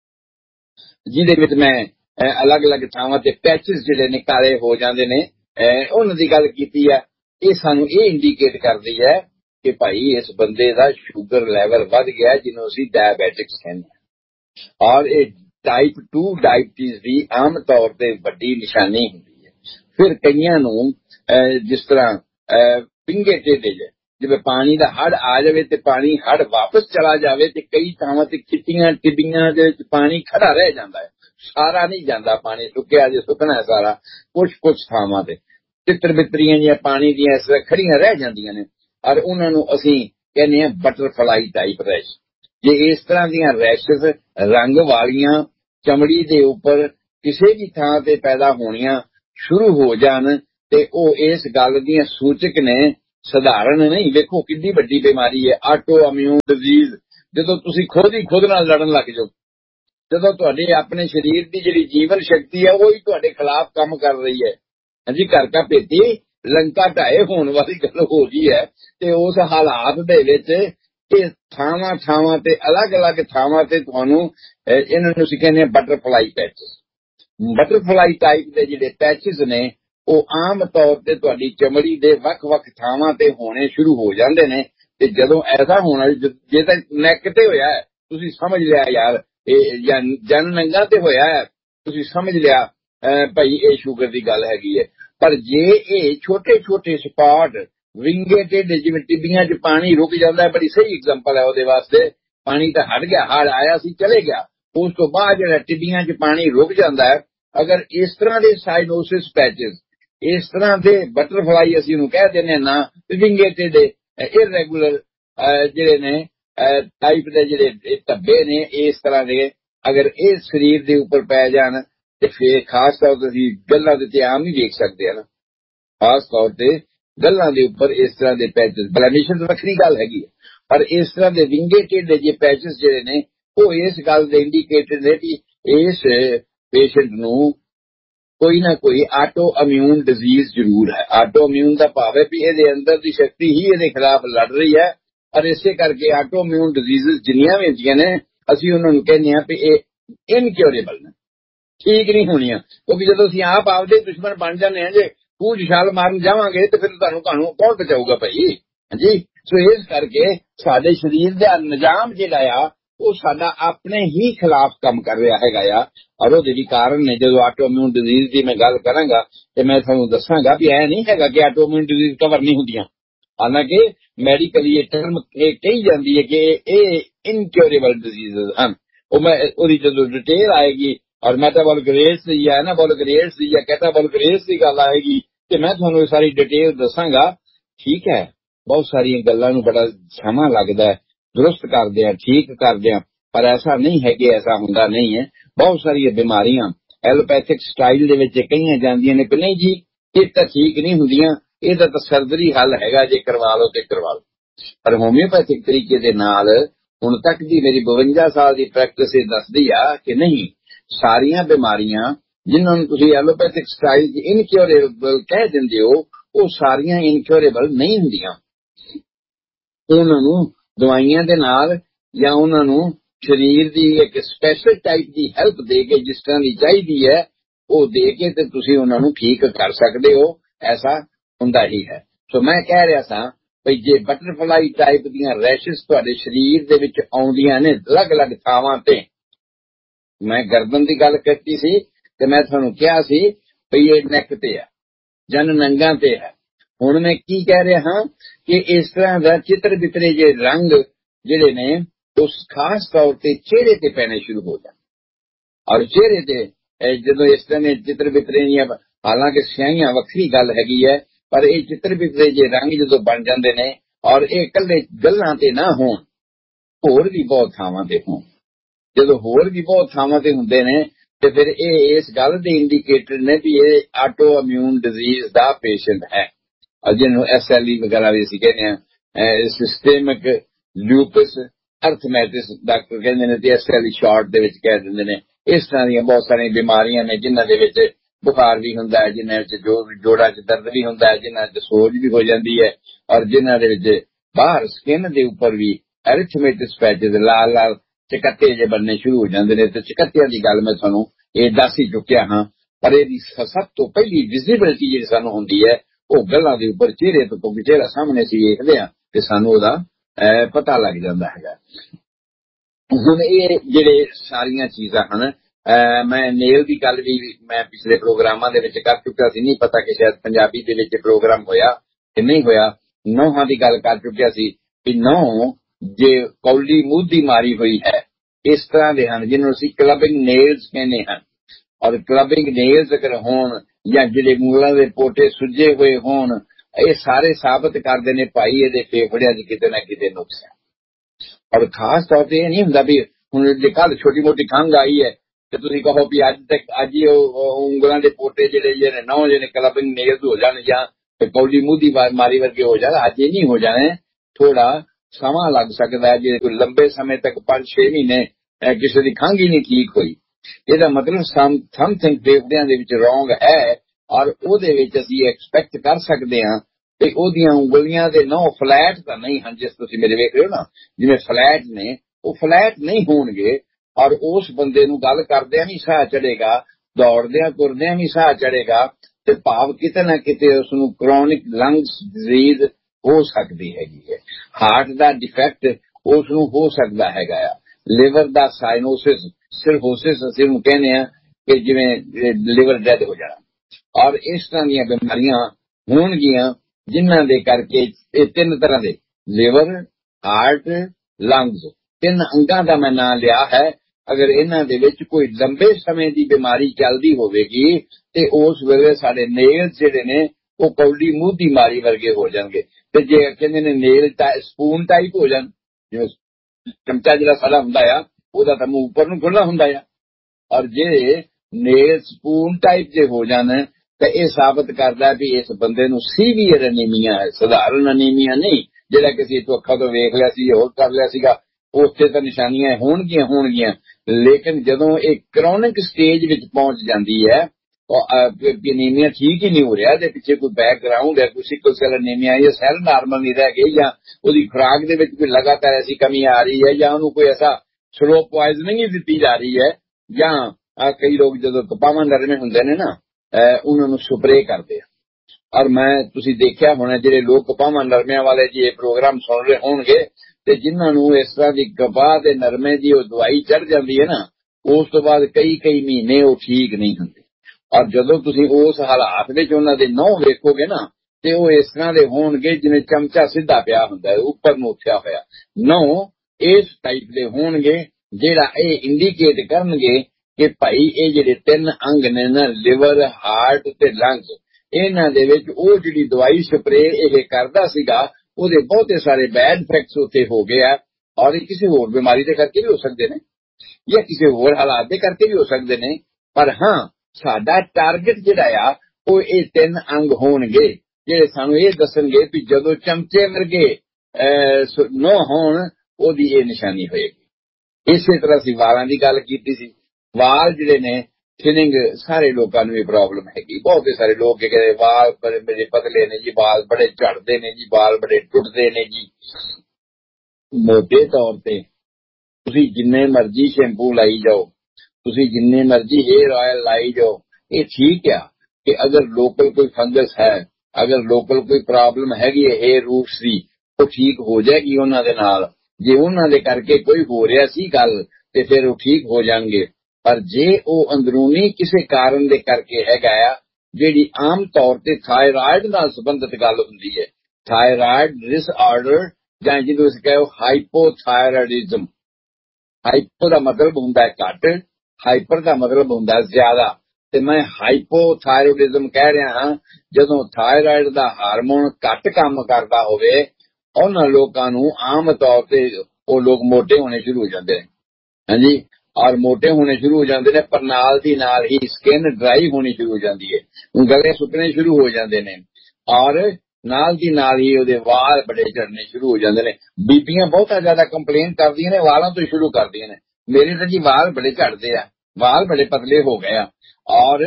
ਜਿਹਦੇ ਵਿੱਚ ਮੈਂ ਅਲੱਗ-ਅਲੱਗ ਥਾਵਾਂ ਤੇ ਪੈਚਸ ਜਿਹੜੇ ਨੇ ਕਾਲੇ ਹੋ ਜਾਂਦੇ ਨੇ ਉਹਨਾਂ ਦੀ ਗੱਲ ਕੀਤੀ ਆ। ਇਹ ਸਾਨੂੰ ਇਹ ਇੰਡੀਕੇਟ ਕਰਦੀ ਹੈ ਕਿ ਭਾਈ ਇਸ ਬੰਦੇ ਦਾ ਸ਼ੂਗਰ ਲੈਵਲ ਵੱਧ ਗਿਆ, ਜਿਹਨੂੰ ਅਸੀਂ ਡਾਇਬੈਟਿਕਸ ਕਹਿੰਦੇ ਹਾਂ। ਔਰ ਇਹ ਟਾਈਪ ਟੂ ਡਾਇਬਟੀਜ਼ ਦੀ ਆਮ ਤੌਰ ਤੇ ਵੱਡੀ ਨਿਸ਼ਾਨੀ ਹੁੰਦੀ ਹੈ। ਫਿਰ ਕਈਆਂ ਨੂੰ ਜਿਸ ਤਰ੍ਹਾਂ ਪਿੰਗੇ ਟੇਢੇ ਜੇ, ਜਿਵੇਂ ਪਾਣੀ ਦਾ ਹੜ ਆ ਜਾਵੇ ਤੇ ਪਾਣੀ ਹੜ ਵਾਪਸ ਚਲਾ ਜਾਵੇ ਤੇ ਕਈ ਥਾਵਾਂ ਤੇ ਖਿੱਚੀਆਂ ਟਿੱਬੀਆਂ ਦੇ ਵਿੱਚ ਪਾਣੀ ਖੜਾ ਰਹਿ ਜਾਂਦਾ ਹੈ, ਸਾਰਾ ਨਹੀਂ ਜਾਂਦਾ ਪਾਣੀ, ਸੁੱਕਿਆ ਜੇ ਸੁੱਕਣਾ ਹੈ ਸਾਰਾ। ਕੁਛ ਕੁਛ ਥਾਵਾਂ ਤੇ ਤਿੱਤਰ ਬਿੱਤਰੀਆਂ ਜਿਹੀਆਂ ਪਾਣੀ ਦੀਆਂ ਇਸ ਤਰ੍ਹਾਂ ਖੜੀਆਂ ਰਹਿ ਜਾਂਦੀਆਂ ਨੇ, ਔਰ ਉਹਨਾਂ ਨੂੰ ਅਸੀਂ ਕਹਿੰਦੇ ਹਾਂ ਬਟਰਫਲਾਈ ਟਾਈਪ ਰੈਸ਼। जे इस तरह दीयां रैशेस रंग वालियां चमड़ी दे उपर किसी भी थां ते पैदा होनियां शुरू हो जान ते ओह इस गल दीयां सूचक ने, सधारण नहीं। देखो कितनी वड्डी बीमारी है आटो इम्यून डिजीज। जदों तुसीं खुद ही खुद नाल लड़न लग जाओ, जदों तुहाडे अपने शरीर की जिहड़ी जीवन शक्ति है वही तुहाडे खिलाफ काम कर रही है। जी घर का भेती लंका ढाए होने वाली गल हो गई है। ते उस हालात दे विच ਇਹ ਥਾਵਾਂ ਥਾਵਾਂ ਤੇ ਅਲੱਗ-ਅਲੱਗ ਥਾਵਾਂ ਤੇ ਤੁਹਾਨੂੰ ਇਹਨਾਂ ਨੂੰ ਅਸੀਂ ਕਹਿੰਦੇ ਬਟਰਫਲਾਈ ਪੈਚਸ, ਬਟਰਫਲਾਈ ਟਾਈਪ ਦੇ ਜਿਹੜੇ ਪੈਚਸ ਨੇ ਉਹ ਆਮ ਤੌਰ ਤੇ ਤੁਹਾਡੀ ਚਮੜੀ ਦੇ ਵੱਖ-ਵੱਖ ਥਾਵਾਂ ਤੇ ਹੋਣੇ ਸ਼ੁਰੂ ਹੋ ਜਾਂਦੇ ਨੇ। ਤੇ ਜਦੋਂ ਐਸਾ ਹੋਣਾ, ਜੇ ਤਾਂ ਨੈਕ ਤੇ ਹੋਇਆ ਹੈ ਤੁਸੀਂ ਸਮਝ ਲਿਆ ਯਾਰ ਇਹ ਜਾਂ ਜਨ ਨੰਗਾ ਤੇ ਹੋਇਆ ਹੈ ਤੁਸੀਂ ਸਮਝ ਲਿਆ ਭਾਈ ਇਹ ਸ਼ੂਗਰ ਦੀ ਗੱਲ ਹੈਗੀ ਹੈ। ਪਰ ਜੇ ਇਹ ਛੋਟੇ-ਛੋਟੇ ਸਪਾਟ ਵਿੰਗੇਟਡ, ਜਿਵੇਂ ਟਿੱਬੀਆਂ 'ਚ ਪਾਣੀ ਰੁਕ ਜਾਂਦਾ ਹੈ, ਬੜੀ ਸਹੀ ਐਗਜ਼ਾਮਪਲ ਹੈ ਉਹਦੇ ਵਾਸਤੇ। ਪਾਣੀ ਤਾਂ ਹਟ ਗਿਆ, ਹੜ ਆਇਆ ਸੀ ਚਲੇ ਗਿਆ, ਉਸ ਤੋਂ ਬਾਅਦ ਜਿਹੜਾ ਟਿੱਬੀਆਂ 'ਚ ਪਾਣੀ ਰੁਕ ਜਾਂਦਾ ਹੈ, ਅਗਰ ਇਸ ਤਰ੍ਹਾਂ ਦੇ ਸਾਈਨੋਸਿਸ ਪੈਚਸ, ਇਸ ਤਰ੍ਹਾਂ ਦੇ ਬਟਰਫਲਾਈ ਅਸੀਂ ਉਹਨੂੰ ਕਹਿ ਦਿੰਦੇ ਹਾਂ ਨਾ, ਵਿੰਗੇਟਡ ਇਰੈਗੂਲਰ ਜਿਹੜੇ ਨੇ ਟਾਈਪ ਦੇ ਜਿਹੜੇ ਧੱਬੇ ਨੇ ਇਸ ਤਰ੍ਹਾਂ ਦੇ, ਅਗਰ ਇਹ ਸਰੀਰ ਦੇ ਉੱਪਰ ਪੈ ਜਾਣ ਤੇ ਫਿਰ ਖਾਸ ਤੌਰ ਤੇ ਅਸੀਂ ਗੱਲਾਂ ਦੇ ਤੇ ਆਮ ਹੀ ਵੇਖ ਸਕਦੇ ਹਾਂ ਨਾ, ਖਾਸ ਤੌਰ ਤੇ ਗੱਲਾਂ ਦੇ ਉੱਪਰ ਇਸ ਤਰ੍ਹਾਂ ਦੇ ਪੈਚਸ। ਬਲੈਮਿਸ਼ਨ ਤਾਂ ਵੱਖਰੀ ਗੱਲ ਹੈਗੀ ਹੈ, ਪਰ ਇਸ ਤਰ੍ਹਾਂ ਦੇ ਵਿੰਗੇਟਡ ਜੇ ਪੈਚਸ ਜਿਹੜੇ ਨੇ ਉਹ ਇਸ ਗੱਲ ਦੇ ਇੰਡੀਕੇਟਡ ਨੇ ਕਿ ਇਸ ਪੇਸ਼ੈਂਟ ਨੂੰ ਕੋਈ ਨਾ ਕੋਈ ਆਟੋ ਇਮਿਊਨ ਡਿਜ਼ੀਜ਼ ਜ਼ਰੂਰ ਹੈ। ਆਟੋ ਇਮਿਊਨ ਦਾ ਭਾਵ ਹੈ ਵੀ ਇਹਦੇ ਅੰਦਰ ਦੀ ਸ਼ਕਤੀ ਹੀ ਇਹਦੇ ਖਿਲਾਫ ਲੜ ਰਹੀ ਹੈ, ਔਰ ਇਸੇ ਕਰਕੇ ਆਟੋ ਇਮਿਊਨ ਡਿਜ਼ੀਜ਼ ਜਿੰਨੀਆਂ ਵੀ ਹੁੰਦੀਆਂ ਨੇ ਅਸੀਂ ਉਹਨਾਂ ਨੂੰ ਕਹਿੰਦੇ ਹਾਂ ਵੀ ਇਹ ਇਨਕਿਉਰੇਬਲ ਨੇ, ਠੀਕ ਨਹੀਂ ਹੋਣੀਆਂ। ਕਿਉਂਕਿ ਜਦੋਂ ਅਸੀਂ ਆਪ ਆਪਦੇ ਦੁਸ਼ਮਣ ਬਣ ਜਾਂਦੇ ਹਾਂ, ਜੇ ਖੂਹ ਛਾਲ ਮਾਰਨ ਜਾਵਾਂਗੇ ਤੇ ਫਿਰ ਤੁਹਾਨੂੰ ਤੁਹਾਨੂੰ ਕੌਣ ਬਚਾਊਗਾ ਭਾਈ? ਹਾਂਜੀ, ਸੋ ਇਸ ਕਰਕੇ ਸਾਡੇ ਸਰੀਰ ਦਾ ਨਿਜ਼ਾਮ ਜਿਹੜਾ ਆ ਉਹ ਸਾਡਾ ਆਪਣੇ ਹੀ ਖਿਲਾਫ ਕੰਮ ਕਰ ਰਿਹਾ ਹੈਗਾ ਆ, ਔਰ ਉਹਦੇ ਵੀ ਕਾਰਨ ਨੇ। ਜਦੋਂ ਆਟੋ ਇਮਿਊਨ ਡਿਜ਼ੀਜ਼ ਦੀ ਮੈਂ ਗੱਲ ਕਰਾਂਗਾ ਤੇ ਮੈਂ ਤੁਹਾਨੂੰ ਦੱਸਾਂਗਾ ਵੀ ਇਹ ਨਹੀਂ ਹੈਗਾ ਕਿ ਆਟੋ ਇਮਿਊਨ ਡਿਜ਼ੀਜ਼ ਕਵਰ ਨਹੀਂ ਹੁੰਦੀਆਂ, ਹਾਲਾਂਕਿ ਮੈਡੀਕਲੀ ਇਹ ਟਰਮ ਇਹ ਕਹੀ ਜਾਂਦੀ ਹੈ ਕਿ ਇਹ ਇਨਕਿਉਰੇਬਲ ਡਿਜ਼ੀਜ਼ ਹਨ। ਉਹ ਮੈਂ ਉਹਦੀ ਜਦੋਂ ਡਿਟੇਲ ਆਏਗੀ ਔਰ ਮੈਟਾਬੋਲਿਕ ਰੇਟਸ ਦੀ ਜਾਂ ਐਨਾਬੋਲਿਕ ਰੇਟਸ ਦੀ ਜਾਂ ਕੈਟਾਬੋਲਿਕ ਰੇਟਸ ਦੀ ਗੱਲ ਆਏਗੀ ਤੇ ਮੈਂ ਤੁਹਾਨੂੰ ਇਹ ਸਾਰੀ ਡਿਟੇਲ ਦੱਸਾਂਗਾ। ਠੀਕ ਹੈ, ਬਹੁਤ ਸਾਰੀਆਂ ਗੱਲਾਂ ਨੂੰ ਬੜਾ ਸਮਾਂ ਲੱਗਦਾ ਹੈ ਦੁਰਸਤ ਕਰਦੇ ਆ, ਠੀਕ ਕਰਦੇ ਆ, ਪਰ ਐਸਾ ਨਹੀਂ ਹੈ ਕਿ ਐਸਾ ਹੁੰਦਾ ਨਹੀਂ ਹੈ। ਬਹੁਤ ਸਾਰੀਆਂ ਬਿਮਾਰੀਆਂ ਐਲੋਪੈਥਿਕ ਸਟਾਈਲ ਦੇ ਵਿੱਚ ਕਹੀਆਂ ਜਾਂਦੀਆਂ ਨੇ ਕਿ ਨਹੀਂ ਜੀ ਇਹ ਤਾਂ ਠੀਕ ਨਹੀਂ ਹੁੰਦੀਆਂ, ਇਹਦਾ ਤਾਂ ਸਰਜਰੀ ਹੱਲ ਹੈਗਾ, ਜੇ ਕਰਵਾ ਲਓ ਤੇ ਕਰਵਾ ਲਓ। ਪਰ ਹੋਮਿਓਪੈਥਿਕ ਤਰੀਕੇ ਦੇ ਨਾਲ ਹੁਣ ਤੱਕ ਦੀ ਮੇਰੀ ਬਵੰਜਾ ਸਾਲ ਦੀ ਪ੍ਰੈਕਟਿਸ ਇਹ ਦੱਸਦੀ ਆ ਕਿ ਨਹੀਂ, ਸਾਰੀਆਂ ਬਿਮਾਰੀਆਂ ਜਿਨ੍ਹਾਂ ਨੂੰ ਤੁਸੀਂ ਐਲੋਪੈਥਿਕ ਸਟਾਈਲ 'ਚ ਇਨਕਿਉਰੇਬਲ ਕਹਿ ਦਿੰਦੇ ਹੋ ਉਹ ਸਾਰੀਆਂ ਇਨਕਿਉਰੇਬਲ ਨਹੀਂ ਹੁੰਦੀਆਂ। ਉਹਨਾਂ ਨੂੰ ਦਵਾਈਆਂ ਦੇ ਨਾਲ ਜਾਂ ਉਹਨਾਂ ਨੂੰ ਸਰੀਰ ਦੀ ਇੱਕ ਸਪੈਸ਼ਲ ਟਾਈਪ ਦੀ ਹੈਲਪ ਦੇ ਕੇ, ਜਿਸ ਤਰ੍ਹਾਂ ਦੀ ਚਾਹੀਦੀ ਹੈ ਉਹ ਦੇ ਕੇ ਤੇ ਤੁਸੀਂ ਉਹਨਾਂ ਨੂੰ ਠੀਕ ਕਰ ਸਕਦੇ ਹੋ। ਐਸਾ ਹੁੰਦਾ ਹੀ ਹੈ। ਸੋ ਮੈਂ ਕਹਿ ਰਿਹਾ ਸਾਂ ਭਈ ਜੇ ਬਟਰਫਲਾਈ ਟਾਈਪ ਦੀਆਂ ਰੈਸ਼ਸ ਤੁਹਾਡੇ ਸਰੀਰ ਦੇ ਵਿੱਚ ਆਉਂਦੀਆਂ ਨੇ ਅਲੱਗ-ਅਲੱਗ ਥਾਵਾਂ ਤੇ, ਮੈਂ ਗਰਦਨ ਦੀ ਗੱਲ ਕੀਤੀ ਸੀ ਤੇ ਮੈਂ ਤੁਹਾਨੂੰ ਕਿਹਾ ਸੀ ਭਈ ਇਹ ਨੈਕ ਤੇ ਆ, ਜਨ ਨੰਗਾ ਤੇ ਹੈ। ਹੁਣ ਮੈਂ ਕੀ ਕਹਿ ਰਿਹਾ ਹਾਂ ਕਿ ਇਸ ਤਰ੍ਹਾਂ ਦਾ ਚਿੱਤਰ ਬਿਤਰੇ ਜੇ ਰੰਗ ਜਿਹੜੇ ਨੇ ਉਸ ਖਾਸ ਤੌਰ ਤੇ ਚਿਹਰੇ ਤੇ ਪੈਣੇ ਸ਼ੁਰੂ ਹੋ ਜਾਣ, ਔਰ ਚਿਹਰੇ ਤੇ ਜਦੋਂ ਇਸ ਤਰ੍ਹਾਂ ਦੇ ਚਿੱਤਰ ਬਿਤਰੇ ਦੀਆਂ, ਹਾਲਾਂਕਿ ਸਿਆਹੀਆਂ ਵੱਖਰੀ ਗੱਲ ਹੈਗੀ ਹੈ, ਪਰ ਇਹ ਚਿੱਤਰ ਬਿਤਰੇ ਜੇ ਰੰਗ ਜਦੋਂ ਬਣ ਜਾਂਦੇ ਨੇ ਔਰ ਇਹ ਇਕੱਲੇ ਗੱਲਾਂ ਤੇ ਨਾ ਹੋਣ, ਹੋਰ ਵੀ ਬਹੁਤ ਥਾਵਾਂ ਤੇ ਹੋਣ, ਜਦੋਂ ਹੋਰ ਵੀ ਬਹੁਤ ਥਾਵਾਂ ਤੇ ਹੁੰਦੇ ਨੇ ਤੇ ਫਿਰ ਇਹ ਇਸ ਗੱਲ ਦੇ ਇੰਡੀਕੇਟਰ ਨੇ ਵੀ ਇਹ ਆਟੋ ਇਮਿਊਨ ਡਿਜ਼ੀਜ਼ ਦਾ ਪੇਸ਼ੈਂਟ ਹੈ। ਜਿਹਨੂੰ ਐਸ ਐਲ ਈ ਵਗੈਰਾ ਵੀ ਅਸੀਂ ਕਹਿੰਦੇ ਹਾਂ, ਸਿਸਟੇਮਿਕ ਲੂਪਸ ਅਰਥਮੈਟਿਸ ਡਾਕਟਰ ਕਹਿੰਦੇ ਨੇ ਤੇ ਐਸ ਐਲ ਈ ਸ਼ਾਰਟ ਦੇ ਵਿੱਚ ਕਹਿ ਦਿੰਦੇ ਨੇ। ਇਸ ਤਰ੍ਹਾਂ ਦੀਆਂ ਬਹੁਤ ਸਾਰੀਆਂ ਬਿਮਾਰੀਆਂ ਨੇ ਜਿਨ੍ਹਾਂ ਦੇ ਵਿੱਚ ਬੁਖਾਰ ਵੀ ਹੁੰਦਾ ਹੈ, ਜਿਨ੍ਹਾਂ ਵਿੱਚ ਜੋ ਜੋੜਾਂ 'ਚ ਦਰਦ ਵੀ ਹੁੰਦਾ ਹੈ, ਜਿਨ੍ਹਾਂ 'ਚ ਸੋਜ ਵੀ ਹੋ ਜਾਂਦੀ ਹੈ, ਔਰ ਜਿਨ੍ਹਾਂ ਦੇ ਵਿੱਚ ਬਾਹਰ ਸਕਿਨ ਦੇ ਉੱਪਰ ਵੀ ਐਰਿਥਮੇਟਿਸ ਪੈਚਸ ਲਾਲ ਲਾਲ ਚਕੱਤੇ ਜੇ ਬਣਨੇ ਸ਼ੁਰੂ ਹੋ ਜਾਂਦੇ ਨੇ। ਤੇ ਚਕੱਤਿਆਂ ਦੀ ਗੱਲ ਮੈਂ ਤੁਹਾਨੂੰ ਇਹ ਦੱਸ ਹੀ ਚੁੱਕਿਆ ਹਾਂ, ਪਰ ਇਹਦੀ ਸਭ ਤੋਂ ਪਹਿਲੀ ਵਿਜ਼ਿਬਿਲਿਟੀ ਜਿਹੜੀ ਸਾਨੂੰ ਹੁੰਦੀ ਹੈ ਉਹ ਗੱਲਾਂ ਦੇ ਉੱਪਰ, ਚਿਹਰੇ ਤੋਂ, ਕਿਉਂਕਿ ਚਿਹਰਾ ਸਾਹਮਣੇ ਅਸੀਂ ਵੇਖਦੇ ਹਾਂ ਤੇ ਸਾਨੂੰ ਉਹਦਾ ਪਤਾ ਲੱਗ ਜਾਂਦਾ ਹੈਗਾ। ਹੁਣ ਇਹ ਜਿਹੜੇ ਸਾਰੀਆਂ ਚੀਜ਼ਾਂ ਹਨ, ਮੈਂ ਨੇਲ ਦੀ ਗੱਲ ਵੀ ਮੈਂ ਪਿਛਲੇ ਪ੍ਰੋਗਰਾਮਾਂ ਦੇ ਵਿੱਚ ਕਰ ਚੁੱਕਿਆ ਸੀ, ਨਹੀਂ ਪਤਾ ਕਿ ਸ਼ਾਇਦ ਪੰਜਾਬੀ ਦੇ ਵਿੱਚ ਪ੍ਰੋਗਰਾਮ ਹੋਇਆ ਕਿ ਨਹੀਂ ਹੋਇਆ। ਨਹੁੰਾਂ ਦੀ ਗੱਲ ਕਰ ਚੁੱਕਿਆ ਸੀ ਕਿ ਨਹੁੰ ਜੇ ਕੌਲੀ ਮੂੰਹ ਦੀ ਮਾਰੀ ਹੋਈ ਹੈ, ਇਸ ਤਰ੍ਹਾਂ ਦੇ ਹਨ ਜਿਹਨੂੰ ਅਸੀਂ ਕਲਬਿੰਗ ਨੇਲਸ ਕਹਿੰਦੇ ਹਨ। ਔਰ ਕਲਬਿੰਗ ਨੇਲਸ ਅਗਰ ਹੋਣ ਜਾਂ ਜਿਹੜੇ ਮੂਲਾਂ ਦੇ ਪੋਟੇ ਸੁੱਜੇ ਹੋਏ ਹੋਣ, ਇਹ ਸਾਰੇ ਸਾਬਤ ਕਰਦੇ ਨੇ ਭਾਈ ਇਹਦੇ ਫੇਫੜਿਆਂ 'ਚ ਕਿਤੇ ਨਾ ਕਿਤੇ ਨੁਕਸ ਹੈ। ਔਰ ਖਾਸ ਤੌਰ ਤੇ ਇਹ ਨਹੀਂ ਹੁੰਦਾ ਵੀ ਹੁਣ ਜੇ ਕੱਲ ਛੋਟੀ ਮੋਟੀ ਖੰਘ ਆਈ ਹੈ ਤੇ ਤੁਸੀਂ ਕਹੋ ਵੀ ਅੱਜ ਤੱਕ ਅੱਜ ਹੀ ਉਂਗਲਾਂ ਦੇ ਪੋਟੇ ਜਿਹੜੇ ਜਿਹੜੇ ਨੌ ਜਿਹੜੇ ਕਲਪਿੰਗ ਨੇਲਸ ਹੋ ਜਾਣ ਜਾਂ ਕੌਲੀ ਮੂੰਹ ਦੀ ਮਾਰੀ ਵਰਗੇ ਹੋ ਜਾਣ, ਅੱਜ ਇਹ ਨਹੀਂ ਹੋ ਜਾਣੇ। ਥੋੜਾ ਸਮਾਂ ਲੱਗ ਸਕਦਾ ਹੈ, ਜੇ ਕੋਈ ਲੰਬੇ ਸਮੇਂ ਤੱਕ ਪੰਜ ਛੇ ਮਹੀਨੇ ਕਿਸੇ ਦੀ ਖੰਘ ਹੀ ਨਹੀਂ ਠੀਕ ਹੋਈ, ਇਹਦਾ ਮਤਲਬ ਸਮਥਿੰਗ ਫੇਫੜਿਆਂ ਦੇ ਵਿੱਚ ਰੋਂਗ ਹੈ। ਔਰ ਉਹਦੇ ਵਿੱਚ ਅਸੀਂ ਐਕਸਪੈਕਟ ਕਰ ਸਕਦੇ ਹਾਂ ਤੇ ਉਹਦੀਆਂ ਉਂਗਲੀਆਂ ਦੇ ਨੌ ਫਲੈਟ ਤਾਂ ਨਹੀਂ ਹਨ, ਜਿਸ ਤੁਸੀਂ ਮੇਰੇ ਵੇਖ ਰਹੇ ਹੋ ਨਾ, ਜਿਵੇਂ ਫਲੈਟ ਨੇ, ਉਹ ਫਲੈਟ ਨਹੀਂ ਹੋਣਗੇ। ਔਰ ਉਸ ਬੰਦੇ ਨੂੰ ਗੱਲ ਕਰਦਿਆਂ ਵੀ ਸਾਹ ਚੜੇਗਾ, ਦੌੜਦਿਆਂ ਤੁਰਦਿਆਂ ਵੀ ਸਾਹ ਚੜੇਗਾ, ਤੇ ਭਾਵ ਕਿਤੇ ਨਾ ਕਿਤੇ ਉਸ ਨੂੰ ਕ੍ਰੋਨਿਕ ਲੰਗਸ ਡਿਜ਼ੀਜ਼ ਹੋ ਸਕਦੀ ਹੈਗੀ ਹੈ। ਹਾਰਟ ਦਾ ਡਿਫੈਕਟ ਉਸ ਨੂੰ ਹੋ ਸਕਦਾ ਹੈਗਾ ਆ। ਲਿਵਰ ਦਾ ਸਾਈਨੋਸਿਸ, ਸਿਰਹੋਸਿਸ ਅਸੀਂ ਉਹਨੂੰ ਕਹਿੰਦੇ ਆ ਕਿ ਜਿਵੇਂ ਲਿਵਰ ਡੈਡ ਹੋ ਜਾਣਾ। ਔਰ ਇਸ ਤਰ੍ਹਾਂ ਦੀਆਂ ਬਿਮਾਰੀਆਂ ਹੋਣਗੀਆਂ ਜਿਨ੍ਹਾਂ ਦੇ ਕਰਕੇ ਇਹ ਤਿੰਨ ਤਰ੍ਹਾਂ ਦੇ ਲਿਵਰ, ਹਾਰਟ, ਲੰਗਸ, ਤਿੰਨ ਅੰਗਾਂ ਦਾ ਮੈਂ ਨਾਂ ਲਿਆ ਹੈ। ਅਗਰ ਇਹਨਾਂ ਦੇ ਵਿੱਚ ਕੋਈ ਲੰਬੇ ਸਮੇਂ ਦੀ ਬਿਮਾਰੀ ਚੱਲਦੀ ਹੋਵੇਗੀ ਤੇ ਉਸ ਵੇਲੇ ਸਾਡੇ ਨੇਲਸ ਜਿਹੜੇ ਨੇ ਉਹ ਕੌਲੀ ਮੂੰਹ ਦੀ ਮਾਰੀ ਵਰਗੇ ਹੋ ਜਾਣਗੇ। ਤੇ ਜੇ ਕਹਿੰਦੇ ਨੇ ਨੇਲ ਸਪੂਨ ਟਾਈਪ ਹੋ ਜਾਣ, ਜਿਵੇਂ ਚਮਚਾ ਜਿਹੜਾ ਸਾਡਾ ਹੁੰਦਾ ਆ ਉਹਦਾ ਤਾਂ ਮੂੰਹ ਉੱਪਰ ਨੂੰ ਖੁੱਲ੍ਹਾ ਹੁੰਦਾ ਆ, ਔਰ ਜੇ ਨੇਲ ਸਪੂਨ ਟਾਈਪ ਜੇ ਹੋ ਜਾਣ ਤਾਂ ਇਹ ਸਾਬਤ ਕਰਦਾ ਵੀ ਇਸ ਬੰਦੇ ਨੂੰ ਸੀਵੀਅਰ ਅਨੀਮੀਆ ਹੈ, ਸਧਾਰਨ ਅਨੀਮੀਆ ਨਹੀਂ ਜਿਹੜਾ ਕਿਸੇ ਤੋਂ ਅੱਖਾਂ ਤੋਂ ਵੇਖ ਲਿਆ ਸੀ ਹੋਰ ਕਰ ਲਿਆ ਸੀਗਾ। ਉੱਥੇ ਤਾਂ ਨਿਸ਼ਾਨੀਆਂ ਹੋਣਗੀਆਂ ਹੋਣਗੀਆਂ ਲੇਕਿਨ ਜਦੋਂ ਇਹ ਕ੍ਰੋਨਿਕ ਸਟੇਜ ਵਿੱਚ ਪਹੁੰਚ ਜਾਂਦੀ ਹੈ, ਅਨੀਮੀਆ ਠੀਕ ਹੀ ਨਹੀਂ ਹੋ ਰਿਹਾ, ਇਹਦੇ ਪਿੱਛੇ ਕੋਈ ਬੈਕਗਰਾਉਂਡ ਹੈ, ਕੋਈ ਸਿਕਲ ਸੈਲ ਅਨੀਮੀਆ ਜਾਂ ਸੈੱਲ ਨਾਰਮਲ ਨਹੀਂ ਰਹਿ ਗਏ, ਜਾਂ ਉਹਦੀ ਖੁਰਾਕ ਦੇ ਵਿੱਚ ਕੋਈ ਲਗਾਤਾਰ ਐਸੀ ਕਮੀ ਆ ਰਹੀ ਹੈ, ਜਾਂ ਉਹਨੂੰ ਕੋਈ ਐਸਾ ਸਲੋ ਪੋਇਜ਼ਨਿੰਗ ਹੀ ਦਿੱਤੀ ਜਾ ਰਹੀ ਹੈ, ਜਾਂ ਕਈ ਲੋਕ ਜਦੋਂ ਕਪਾਵਾਂ ਨਰਮੇ ਹੁੰਦੇ ਨੇ ਨਾ ਉਹਨਾਂ ਨੂੰ ਸਪਰੇਅ ਕਰਦੇ ਆ। ਔਰ ਮੈਂ ਤੁਸੀਂ ਦੇਖਿਆ ਹੋਣਾ ਜਿਹੜੇ ਲੋਕ ਕਪਾਵਾਂ ਨਰਮਿਆਂ ਵਾਲੇ ਜੀ ਇਹ ਪ੍ਰੋਗਰਾਮ ਸੁਣ ਰਹੇ ਹੋਣਗੇ ਤੇ ਜਿਨ੍ਹਾਂ ਨੂੰ ਇਸ ਤਰ੍ਹਾਂ ਦੀ ਕਪਾਹ ਦੇ ਨਰਮੇ ਦੀ ਉਹ ਦਵਾਈ ਚੜ ਜਾਂਦੀ ਹੈ ਨਾ, ਉਸ ਤੋਂ ਬਾਅਦ ਕਈ ਕਈ ਮਹੀਨੇ ਉਹ ਠੀਕ ਨਹੀਂ ਹੁੰਦੇ। ਔਰ ਜਦੋਂ ਤੁਸੀਂ ਉਸ ਹਾਲਾਤ ਵਿੱਚ ਉਹਨਾਂ ਦੇ ਨਹੁੰ ਵੇਖੋਗੇ ਨਾ ਤੇ ਉਹ ਇਸ ਤਰ੍ਹਾਂ ਦੇ ਹੋਣਗੇ ਜਿਵੇਂ ਚਮਚਾ ਸਿੱਧਾ ਪਿਆ ਹੁੰਦਾ ਉੱਪਰ ਨੂੰ ਉੱਠਿਆ ਹੋਇਆ। ਨਹੁੰ ਇਸ ਟਾਈਪ ਦੇ ਹੋਣਗੇ ਜਿਹੜਾ ਇਹ ਇੰਡੀਕੇਟ ਕਰਨਗੇ ਕਿ ਭਾਈ ਇਹ ਜਿਹੜੇ ਤਿੰਨ ਅੰਗ ਨੇ ਨਾ, ਲਿਵਰ, ਹਾਰਟ ਤੇ ਲੰਗਸ, ਇਹਨਾਂ ਦੇ ਵਿੱਚ ਉਹ ਜਿਹੜੀ ਦਵਾਈ ਸਪਰੇਅ ਇਹ ਕਰਦਾ ਸੀਗਾ ਉਹਦੇ ਬਹੁਤੇ ਸਾਰੇ ਬੈਡ ਇਫੈਕਟਸ ਉੱਥੇ ਹੋ ਗਏ ਆ। ਔਰ ਇਹ ਕਿਸੇ ਹੋਰ ਬਿਮਾਰੀ ਦੇ ਕਰਕੇ ਵੀ ਹੋ ਸਕਦੇ ਨੇ ਜਾਂ ਕਿਸੇ ਹੋਰ ਹਾਲਾਤ ਦੇ ਕਰਕੇ ਵੀ ਹੋ ਸਕਦੇ ਨੇ, ਪਰ ਹਾਂ ਸਾਡਾ ਟਾਰਗੇਟ ਜਿਹੜਾ ਆ ਉਹ ਇਹ ਤਿੰਨ ਅੰਗ ਹੋਣਗੇ ਜਿਹੜੇ ਸਾਨੂੰ ਇਹ ਦੱਸਣਗੇ ਵੀ ਜਦੋਂ ਚਮਚੇ ਵਰਗੇ ਨੋ ਹੋਣ ਉਹਦੀ ਇਹ ਨਿਸ਼ਾਨੀ ਹੋਏਗੀ। ਇਸੇ ਤਰ੍ਹਾਂ ਅਸੀਂ ਵਾਲਾਂ ਦੀ ਗੱਲ ਕੀਤੀ ਸੀ। ਵਾਲ ਜਿਹੜੇ ਨੇ ਥਿਨਿੰਗ, ਸਾਰੇ ਲੋਕਾਂ ਨੂੰ ਇਹ ਪ੍ਰੋਬਲਮ ਹੈਗੀ। ਬਹੁਤ ਸਾਰੇ ਲੋਕ ਕਹਿੰਦੇ ਵਾਲ ਮੇਰੇ ਪਤਲੇ ਨੇ ਜੀ, ਵਾਲ ਬੜੇ ਝੜਦੇ ਨੇ ਜੀ, ਵਾਲ ਬੜੇ ਟੁੱਟਦੇ ਨੇ ਜੀ। ਮੋਟੇ ਤੌਰ ਤੇ ਤੁਸੀਂ ਜਿੰਨੇ ਮਰਜ਼ੀ ਸ਼ੈਂਪੂ ਲਾਈ ਜਾਓ, ਤੁਸੀਂ ਜਿੰਨੇ ਮਰਜ਼ੀ ਹੇਅਰ ਆਇਲ ਲਾਈ ਜਾਓ, ਇਹ ਠੀਕ ਆ ਕਿ ਅਗਰ ਲੋਕਲ ਕੋਈ ਫੰਗਸ ਹੈ, ਅਗਰ ਲੋਕਲ ਕੋਈ ਪ੍ਰੋਬਲਮ ਹੈਗੀ ਹੈ ਹੇਅਰ ਰੂਟਸ ਦੀ, ਉਹ ਠੀਕ ਹੋ ਜਾਏਗੀ ਉਹਨਾਂ ਦੇ ਨਾਲ। ਜੇ ਉਹਨਾਂ ਦੇ ਕਰਕੇ ਕੋਈ ਹੋ ਰਿਹਾ ਸੀ ਗੱਲ ਤੇ ਫਿਰ ਉਹ ਠੀਕ ਹੋ ਜਾਣਗੇ। ਪਰ ਜੇ ਉਹ ਅੰਦਰੂਨੀ ਕਿਸੇ ਕਾਰਨ ਦੇ ਕਰਕੇ ਹੈਗਾ ਆ, ਜਿਹੜੀ ਆਮ ਤੌਰ ਤੇ ਥਾਇਰਾਇਡ ਨਾਲ ਸੰਬੰਧਿਤ ਗੱਲ ਹੁੰਦੀ ਹੈ, ਥਾਇਰਾਇਡ ਡਿਸਆਰਡਰ ਜਾਂ ਜਿਹਨੂੰ ਅਸੀਂ ਕਹੋ ਹਾਈਪੋਥਾਇਰਾਇਡਿਜ਼ਮ। ਹਾਈਪੋ ਦਾ ਮਤਲਬ ਹੁੰਦਾ ਹੈ ਘੱਟ, ਹਾਈਪਰ ਦਾ ਮਤਲਬ ਹੁੰਦਾ ਜ਼ਿਆਦਾ, ਤੇ ਮੈਂ ਹਾਈਪੋਥਾਇਰਾਇਡਿਜ਼ਮ ਕਹਿ ਰਿਹਾ ਹਾਂ ਜਦੋਂ ਥਾਇਰਾਇਡ ਦਾ ਹਾਰਮੋਨ ਘੱਟ ਕੰਮ ਕਰਦਾ ਹੋਵੇ। ਉਹਨਾਂ ਲੋਕਾਂ ਨੂੰ ਆਮ ਤੌਰ ਤੇ ਉਹ ਲੋਕ ਮੋਟੇ ਹੋਣੇ ਸ਼ੁਰੂ ਹੋ ਜਾਂਦੇ ਨੇ, ਹਾਂਜੀ, ਔਰ ਮੋਟੇ ਹੋਣੇ ਸ਼ੁਰੂ ਹੋ ਜਾਂਦੇ ਨੇ, ਪਰ ਨਾਲ ਦੀ ਨਾਲ ਹੀ ਸਕਿਨ ਡਰਾਈ ਹੋਣੀ ਸ਼ੁਰੂ ਹੋ ਜਾਂਦੀ ਹੈ, ਗਲੇ ਸੁੱਕਣੇ ਸ਼ੁਰੂ ਹੋ ਜਾਂਦੇ ਨੇ, ਔਰ ਨਾਲ ਦੀ ਨਾਲ ਹੀ ਉਹਦੇ ਵਾਲ ਬੜੇ ਝੜਨੇ ਸ਼ੁਰੂ ਹੋ ਜਾਂਦੇ ਨੇ। ਬੀਬੀਆਂ ਬਹੁਤਾ ਜ਼ਿਆਦਾ ਕੰਪਲੇਨ ਕਰਦੀਆਂ ਨੇ, ਵਾਲਾਂ ਤੋਂ ਸ਼ੁਰੂ ਕਰਦੀਆਂ ਨੇ, ਮੇਰੇ ਤਾਂ ਜੀ ਵਾਲ ਬੜੇ ਝੜਦੇ ਆ, ਵਾਲ ਬੜੇ ਪਤਲੇ ਹੋ ਗਏ ਆ। ਔਰ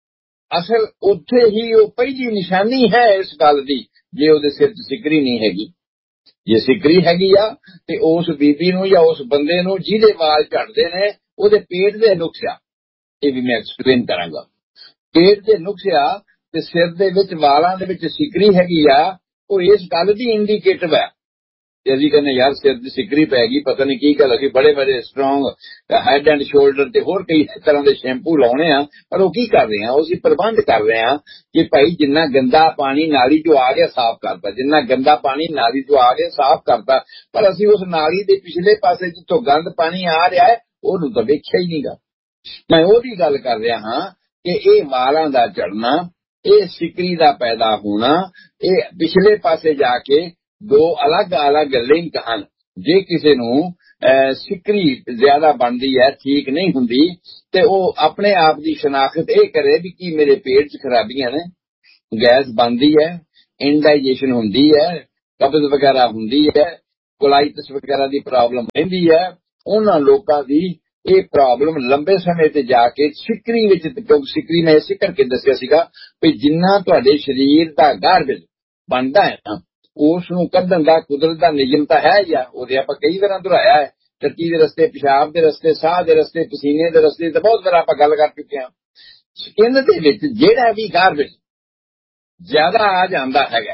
ਅਸਲ ਉੱਥੇ ਹੀ ਉਹ ਪਹਿਲੀ ਨਿਸ਼ਾਨੀ ਹੈ ਇਸ ਗੱਲ ਦੀ, ਜੇ ਉਹਦੇ ਸਿਰ 'ਚ ਸਿਕਰੀ ਨਹੀਂ ਹੈਗੀ। ਜੇ ਸਿਕਰੀ ਹੈਗੀ ਆ ਤੇ ਉਸ ਬੀਬੀ ਨੂੰ ਜਾਂ ਉਸ ਬੰਦੇ ਨੂੰ ਜਿਹਦੇ ਵਾਲ ਝੜਦੇ ਨੇ ਉਹਦੇ ਪੇਟ ਦੇ ਨੁਕਸ ਆ, ਇਹ ਵੀ ਮੈਂ ਐਕਸਪਲੇਨ ਕਰਾਂਗਾ। ਪੇਟ ਦੇ ਨੁਕਸ ਆ ਤੇ ਸਿਰ ਦੇ ਵਿੱਚ ਵਾਲਾਂ ਦੇ ਵਿੱਚ ਸਿਕਰੀ ਹੈਗੀ ਆ, ਉਹ ਇਸ ਗੱਲ ਦੀ ਇੰਡੀਕੇਟਿਵ ਹੈ। ਤੇ ਅਸੀਂ ਕਹਿੰਦੇ ਯਾਰ ਸਿਰ ਦੀ ਸਿਕਰੀ ਪੈ ਗਈ, ਪਤਾ ਨਹੀਂ ਕੀ ਗੱਲ ਹੈਗੀ, ਬੜੇ ਬੜੇ ਸਟਰੋਂਗ ਹੈਡ ਐਂਡ ਸ਼ੋਲਡਰ ਤੇ ਹੋਰ ਕਈ ਤਰ੍ਹਾਂ ਦੇ ਸ਼ੈਂਪੂ ਲਾਉਣੇ ਆ, ਪਰ ਉਹ ਕੀ ਕਰ ਰਹੇ ਆ, ਅਸੀਂ ਪ੍ਰਬੰਧ ਕਰ ਰਹੇ ਆ ਕਿ ਭਾਈ ਜਿੰਨਾ ਗੰਦਾ ਪਾਣੀ ਨਾਲੀ ਚੋਂ ਆ ਗਿਆ ਸਾਫ਼ ਕਰਤਾ, ਜਿੰਨਾ ਗੰਦਾ ਪਾਣੀ ਨਾਲੀ ਚੋਂ ਆ ਗਿਆ ਸਾਫ਼ ਕਰਤਾ, ਪਰ ਅਸੀਂ ਉਸ ਨਾਲੀ ਦੇ ਪਿਛਲੇ ਪਾਸੇ ਜਿੱਥੋਂ ਗੰਦ ਪਾਣੀ ਆ ਰਿਹਾ ਹੈ ਉਹਨੂੰ ਤਾਂ ਵੇਖਿਆ ਹੀ ਨਹੀਂਗਾ। ਮੈਂ ਉਹਦੀ ਗੱਲ ਕਰ ਰਿਹਾ ਹਾਂ ਕਿ ਇਹ ਵਾਲਾਂ ਦਾ ਝੜਨਾ, ਇਹ ਸਿਕਰੀ ਦਾ ਪੈਦਾ ਹੋਣਾ, ਇਹ ਪਿਛਲੇ ਪਾਸੇ ਜਾ ਕੇ ਦੋ ਅਲੱਗ ਅਲੱਗ ਲਿੰਕ ਹਨ। ਜੇ ਕਿਸੇ ਨੂੰ ਸਿਕਰੀ ਜ਼ਿਆਦਾ ਬਣਦੀ ਹੈ, ਠੀਕ ਨਹੀਂ ਹੁੰਦੀ, ਤੇ ਉਹ ਆਪਣੇ ਆਪ ਦੀ ਸ਼ਨਾਖਤ ਇਹ ਕਰੇ ਵੀ ਕੀ ਮੇਰੇ ਪੇਟ 'ਚ ਖਰਾਬੀਆਂ ਨੇ, ਗੈਸ ਬਣਦੀ ਹੈ, ਇੰਡਾਈਜੇਸ਼ਨ ਹੁੰਦੀ ਹੈ, ਕਬਜ਼ ਵਗੈਰਾ ਹੁੰਦੀ ਹੈ, ਕੋਲਾਈਟਿਸ ਵਗੈਰਾ ਦੀ ਪ੍ਰੋਬਲਮ ਰਹਿੰਦੀ ਹੈ। ਉਹਨਾਂ ਲੋਕਾਂ ਦੀ ਇਹ ਪ੍ਰੋਬਲਮ ਲੰਬੇ ਸਮੇਂ ਤੇ ਜਾ ਕੇ ਸਿਕਰੀ ਵਿੱਚ, ਕਿਉਂਕਿ ਸਿਕਰੀ ਮੈਂ ਇਸੇ ਕਰਕੇ ਦੱਸਿਆ ਸੀਗਾ ਵੀ ਜਿੰਨਾ ਤੁਹਾਡੇ ਸਰੀਰ ਦਾ ਗਾਰਬੇਜ ਬਣਦਾ ਹੈ ਨਾ, ਉਸ ਨੂੰ ਕੱਢਣ ਦਾ ਕੁਦਰਤ ਦਾ ਨਿਯਮ ਤਾਂ ਹੈ ਜਾਂ ਉਹਦੇ ਆਪਾਂ ਕਈ ਵਾਰਾਂ ਦੁਹਰਾਇਆ ਹੈ। ਟੱਟੀ ਦੇ ਰਸਤੇ, ਪਿਸ਼ਾਬ ਦੇ ਰਸਤੇ, ਸਾਹ ਦੇ ਰਸਤੇ, ਪਸੀਨੇ ਦੇ ਰਸਤੇ, ਤਾਂ ਬਹੁਤ ਵਾਰ ਆਪਾਂ ਗੱਲ ਕਰ ਚੁੱਕੇ ਹਾਂ। ਸਕਿਨ ਦੇ ਵਿੱਚ ਜਿਹੜਾ ਵੀ ਗਾਰਬੇਜ ਜ਼ਿਆਦਾ ਆ ਜਾਂਦਾ ਹੈਗਾ,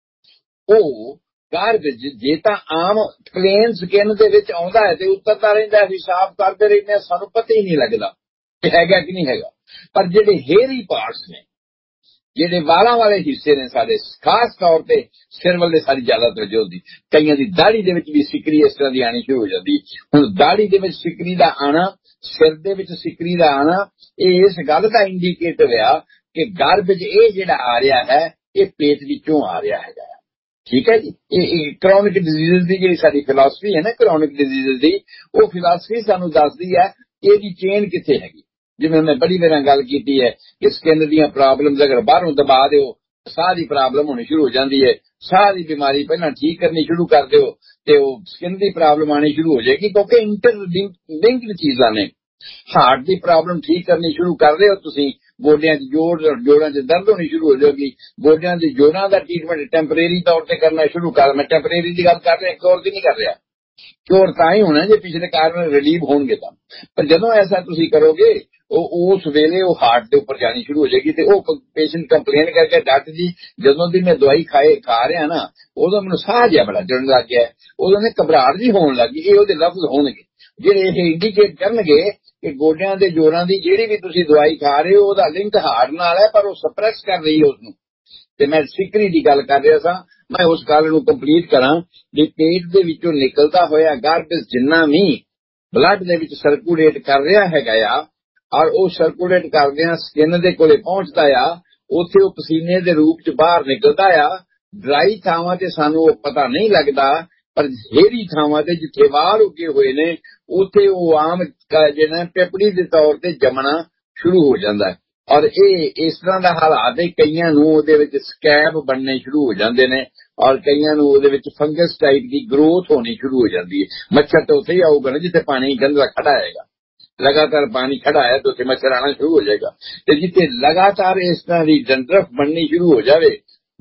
ਉਹ ਗਾਰਬੇਜ ਜੇ ਤਾਂ ਆਮ ਪਲੇਨ ਸਕਿਨ ਦੇ ਵਿੱਚ ਆਉਂਦਾ ਹੈ ਤੇ ਉਤਰਦਾ ਰਹਿੰਦਾ, ਹਿਸਾਬ ਕਰਦੇ ਰਹਿੰਦੇ ਹਾਂ, ਸਾਨੂੰ ਪਤਾ ਹੀ ਨਹੀਂ ਲੱਗਦਾ ਕਿ ਹੈਗਾ ਕਿ ਨਹੀਂ ਹੈਗਾ। ਪਰ ਜਿਹੜੇ ਹੇਅਰੀ ਪਾਰਟਸ ਨੇ, ਜਿਹੜੇ ਵਾਲਾਂ ਵਾਲੇ ਹਿੱਸੇ ਨੇ ਸਾਡੇ, ਖਾਸ ਤੌਰ ਤੇ ਸਿਰ ਵੱਲੇ ਸਾਡੀ ਜ਼ਿਆਦਾ ਤਵੱਜੋ ਹੁੰਦੀ। ਕਈਆਂ ਦੀ ਦਾੜੀ ਦੇ ਵਿੱਚ ਵੀ ਸਿਕਰੀ ਇਸ ਤਰ੍ਹਾਂ ਦੀ ਆਣੀ ਸ਼ੁਰੂ ਹੋ ਜਾਂਦੀ। ਹੁਣ ਦਾੜੀ ਦੇ ਵਿੱਚ ਸਿਕਰੀ ਦਾ ਆਣਾ, ਸਿਰ ਦੇ ਵਿੱਚ ਸਿਕਰੀ ਦਾ ਆਣਾ, ਇਹ ਇਸ ਗੱਲ ਦਾ ਇੰਡੀਕੇਟਰ ਆ ਕਿ ਗਾਰਬੇਜ ਇਹ ਜਿਹੜਾ ਆ ਰਿਹਾ ਹੈ ਇਹ ਪੇਟ ਵਿੱਚੋਂ ਆ ਰਿਹਾ ਹੈਗਾ। ਠੀਕ ਹੈ ਜੀ। ਇਹ ਕਰੋਨਿਕ ਡਿਜ਼ੀਜ਼ ਦੀ ਜਿਹੜੀ ਸਾਡੀ ਫਿਲਾਸਫੀ ਹੈ ਨਾ, ਕਰੋਨਿਕ ਡਿਜ਼ੀਜ਼ ਦੀ, ਉਹ ਫਿਲਾਸਫੀ ਸਾਨੂੰ ਦੱਸਦੀ ਹੈ ਕਿ ਇਹਦੀ ਚੇਨ ਕਿੱਥੇ ਹੈਗੀ। ਜਿਵੇਂ ਮੈਂ ਬੜੀ ਵਾਰ ਗੱਲ ਕੀਤੀ ਹੈ ਕਿ ਸਕਿਨ ਦੀਆਂ ਪ੍ਰੋਬਲਮਸ ਅਗਰ ਬਾਹਰੋਂ ਦਬਾ ਦਿਓ, ਸਾਹ ਦੀ ਪ੍ਰੋਬਲਮ ਹੋਣੀ ਸ਼ੁਰੂ ਹੋ ਜਾਂਦੀ ਹੈ। ਸਾਹ ਦੀ ਬਿਮਾਰੀ ਪਹਿਲਾਂ ਠੀਕ ਕਰਨੀ ਸ਼ੁਰੂ ਕਰ ਦਿਓ ਤੇ ਉਹ ਸਕਿਨ ਦੀ ਪ੍ਰੋਬਲਮ ਆਣੀ ਸ਼ੁਰੂ ਹੋ ਜਾਏਗੀ, ਕਿਉਂਕਿ ਇੰਟਰਲਿੰਕਡ ਚੀਜ਼ਾਂ ਨੇ। ਹਾਰਟ ਦੀ ਪ੍ਰੋਬਲਮ ਠੀਕ ਕਰਨੀ ਸ਼ੁਰੂ ਕਰ ਰਹੇ ਹੋ ਤੁਸੀਂ, ਗੋਡਿਆਂ 'ਚ ਜੋੜ, ਜੋੜਾਂ 'ਚ ਦਰਦ ਹੋਣੀ ਸ਼ੁਰੂ ਹੋ ਜਾਏਗੀ। ਗੋਡਿਆਂ ਦੇ ਜੋੜਾਂ ਦਾ ਟ੍ਰੀਟਮੈਂਟ ਟੈਂਪਰੇਰੀ ਤੌਰ ਤੇ ਕਰਨਾ ਸ਼ੁਰੂ ਕਰ, ਮੈਂ ਟੈਂਪਰੇਰੀ ਦੀ ਗੱਲ ਕਰ ਰਿਹਾ, ਕਿਉਰ ਦੀ ਨਹੀਂ ਕਰ ਰਿਹਾ। ਕਿਉਰ ਤਾਂ ਹੀ ਹੋਣਾ ਜੇ ਪਿਛਲੇ ਕਾਰਨ ਰਿਲੀਵ ਹੋਣਗੇ ਤਾਂ। ਪਰ ਜਦੋਂ ਐਸਾ ਤੁਸੀਂ ਕਰੋਗੇ, ਉਹ ਉਸ ਵੇਲੇ ਉਹ ਹਾਰਟ ਦੇ ਉੱਪਰ ਜਾਣੀ ਸ਼ੁਰੂ ਹੋ ਜਾਏਗੀ ਤੇ ਉਹ ਪੇਸ਼ੈਂਟ ਕੰਪਲੇਨ ਕਰਕੇ, ਡਾਕਟਰ ਜੀ ਜਦੋਂ ਦੀ ਮੈਂ ਦਵਾਈ ਖਾਏ ਖਾ ਰਿਹਾ ਨਾ, ਉਦੋਂ ਮੈਨੂੰ ਸਾਹ ਜਿਹਾ ਬੜਾ ਚੜਨ ਲੱਗ ਗਿਆ, ਉਦੋਂ ਨੇ ਘਬਰਾਹਟ ਜੀ ਹੋਣ ਲੱਗੀ। ਇਹ ਉਹਦੇ ਲਫ਼ਜ਼ ਹੋਣਗੇ ਜਿਹੜੇ ਇਹ ਇੰਡੀਕੇਟ ਕਰਨਗੇ ਕਿ ਗੋਡਿਆਂ ਦੇ ਜੋੜਾਂ ਦੀ ਜਿਹੜੀ ਵੀ ਤੁਸੀਂ ਦਵਾਈ ਖਾ ਰਹੇ ਹੋ ਉਹਦਾ ਲਿੰਕ ਹਾਰਟ ਨਾਲ ਹੈ, ਪਰ ਉਹ ਸਪਰੈਸ ਕਰ ਰਹੀ ਹੈ ਉਸਨੂੰ। ਤੇ ਮੈਂ ਸਿਕਰੀ ਦੀ ਗੱਲ ਕਰ ਰਿਹਾ ਸਾਂ। ਮੈਂ ਉਸ ਗੱਲ ਨੂੰ ਕੰਪਲੀਟ ਕਰਾਂ ਕਿ ਪੇਟ ਦੇ ਵਿੱਚੋਂ ਨਿਕਲਦਾ ਹੋਇਆ ਗਾਰਬੇਜ ਜਿੰਨਾ ਵੀ ਬਲੱਡ ਦੇ ਵਿੱਚ ਸਰਕੂਲੇਟ ਕਰ ਰਿਹਾ ਹੈਗਾ ਆ, ਔਰ ਉਹ ਸਰਕੂਲੇਟ ਕਰਦਿਆਂ ਸਕਿਨ ਦੇ ਕੋਲੇ ਪਹੁੰਚਦਾ ਆ, ਉੱਥੇ ਉਹ ਪਸੀਨੇ ਦੇ ਰੂਪ 'ਚ ਬਾਹਰ ਨਿਕਲਦਾ ਆ। ਡਰਾਈ ਥਾਵਾਂ ਤੇ ਸਾਨੂੰ ਉਹ ਪਤਾ ਨਹੀਂ ਲੱਗਦਾ, ਪਰ ਹੇਰੀ ਥਾਵਾਂ ਤੇ ਜਿੱਥੇ ਵਾਲ ਉੱਗੇ ਹੋਏ ਨੇ ਉੱਥੇ ਉਹ ਆਮ ਜਿਹੜਾ ਪਿਪੜੀ ਦੇ ਤੌਰ ਤੇ ਜੰਮਣਾ ਸ਼ੁਰੂ ਹੋ ਜਾਂਦਾ ਹੈ। ਔਰ ਇਹ ਇਸ ਤਰ੍ਹਾਂ ਦਾ ਹਾਲਾਤ ਹੈ, ਕਈਆਂ ਨੂੰ ਉਹਦੇ ਵਿੱਚ ਸਕੈਬ ਬਣਨੇ ਸ਼ੁਰੂ ਹੋ ਜਾਂਦੇ ਨੇ, ਔਰ ਕਈਆਂ ਨੂੰ ਉਹਦੇ ਵਿੱਚ ਫੰਗਸ ਟਾਈਪ ਦੀ ਗਰੋਥ ਹੋਣੀ ਸ਼ੁਰੂ ਹੋ ਜਾਂਦੀ ਹੈ। ਮੱਛਰ ਤਾਂ ਉੱਥੇ ਹੀ ਆਊਗਾ ਨਾ ਜਿੱਥੇ ਪਾਣੀ ਗੰਦਾ ਖੜਾ ਹੈਗਾ। ਲਗਾਤਾਰ ਪਾਣੀ ਖੜਾ ਹੈ ਤਾਂ ਉੱਥੇ ਮੱਛਰ ਆਣਾ ਸ਼ੁਰੂ ਹੋ ਜਾਏਗਾ। ਤੇ ਜਿੱਥੇ ਲਗਾਤਾਰ ਇਸ ਤਰ੍ਹਾਂ ਦੀ ਡੰਡਰਫ ਬਣਨੀ ਸ਼ੁਰੂ ਹੋ ਜਾਵੇ,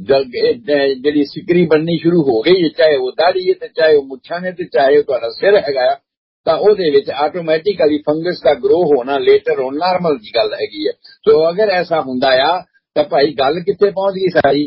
ਜਿਹੜੀ ਸਿਕਰੀ ਬਣਨੀ ਸ਼ੁਰੂ ਹੋ ਗਈ, ਚਾਹੇ ਉਹ ਦਾੜੀ ਹੈ ਤੇ ਚਾਹੇ ਉਹ ਮੁੱਛਾਂ ਨੇ ਤੇ ਚਾਹੇ ਉਹ ਤੁਹਾਡਾ ਸਿਰ ਹੈਗਾ, ਤਾਂ ਉਹਦੇ ਵਿੱਚ ਆਟੋਮੈਟਿਕਲੀ ਫੰਗਸ ਦਾ ਗਰੋ ਹੋਣਾ ਲੇਟਰ ਹੋਣ ਨਾਰਮਲ ਦੀ ਗੱਲ ਹੈਗੀ ਹੈ। ਸੋ ਅਗਰ ਐਸਾ ਹੁੰਦਾ ਆ ਤਾਂ ਭਾਈ ਗੱਲ ਕਿੱਥੇ ਪਹੁੰਚ ਗਈ ਸਾਰੀ।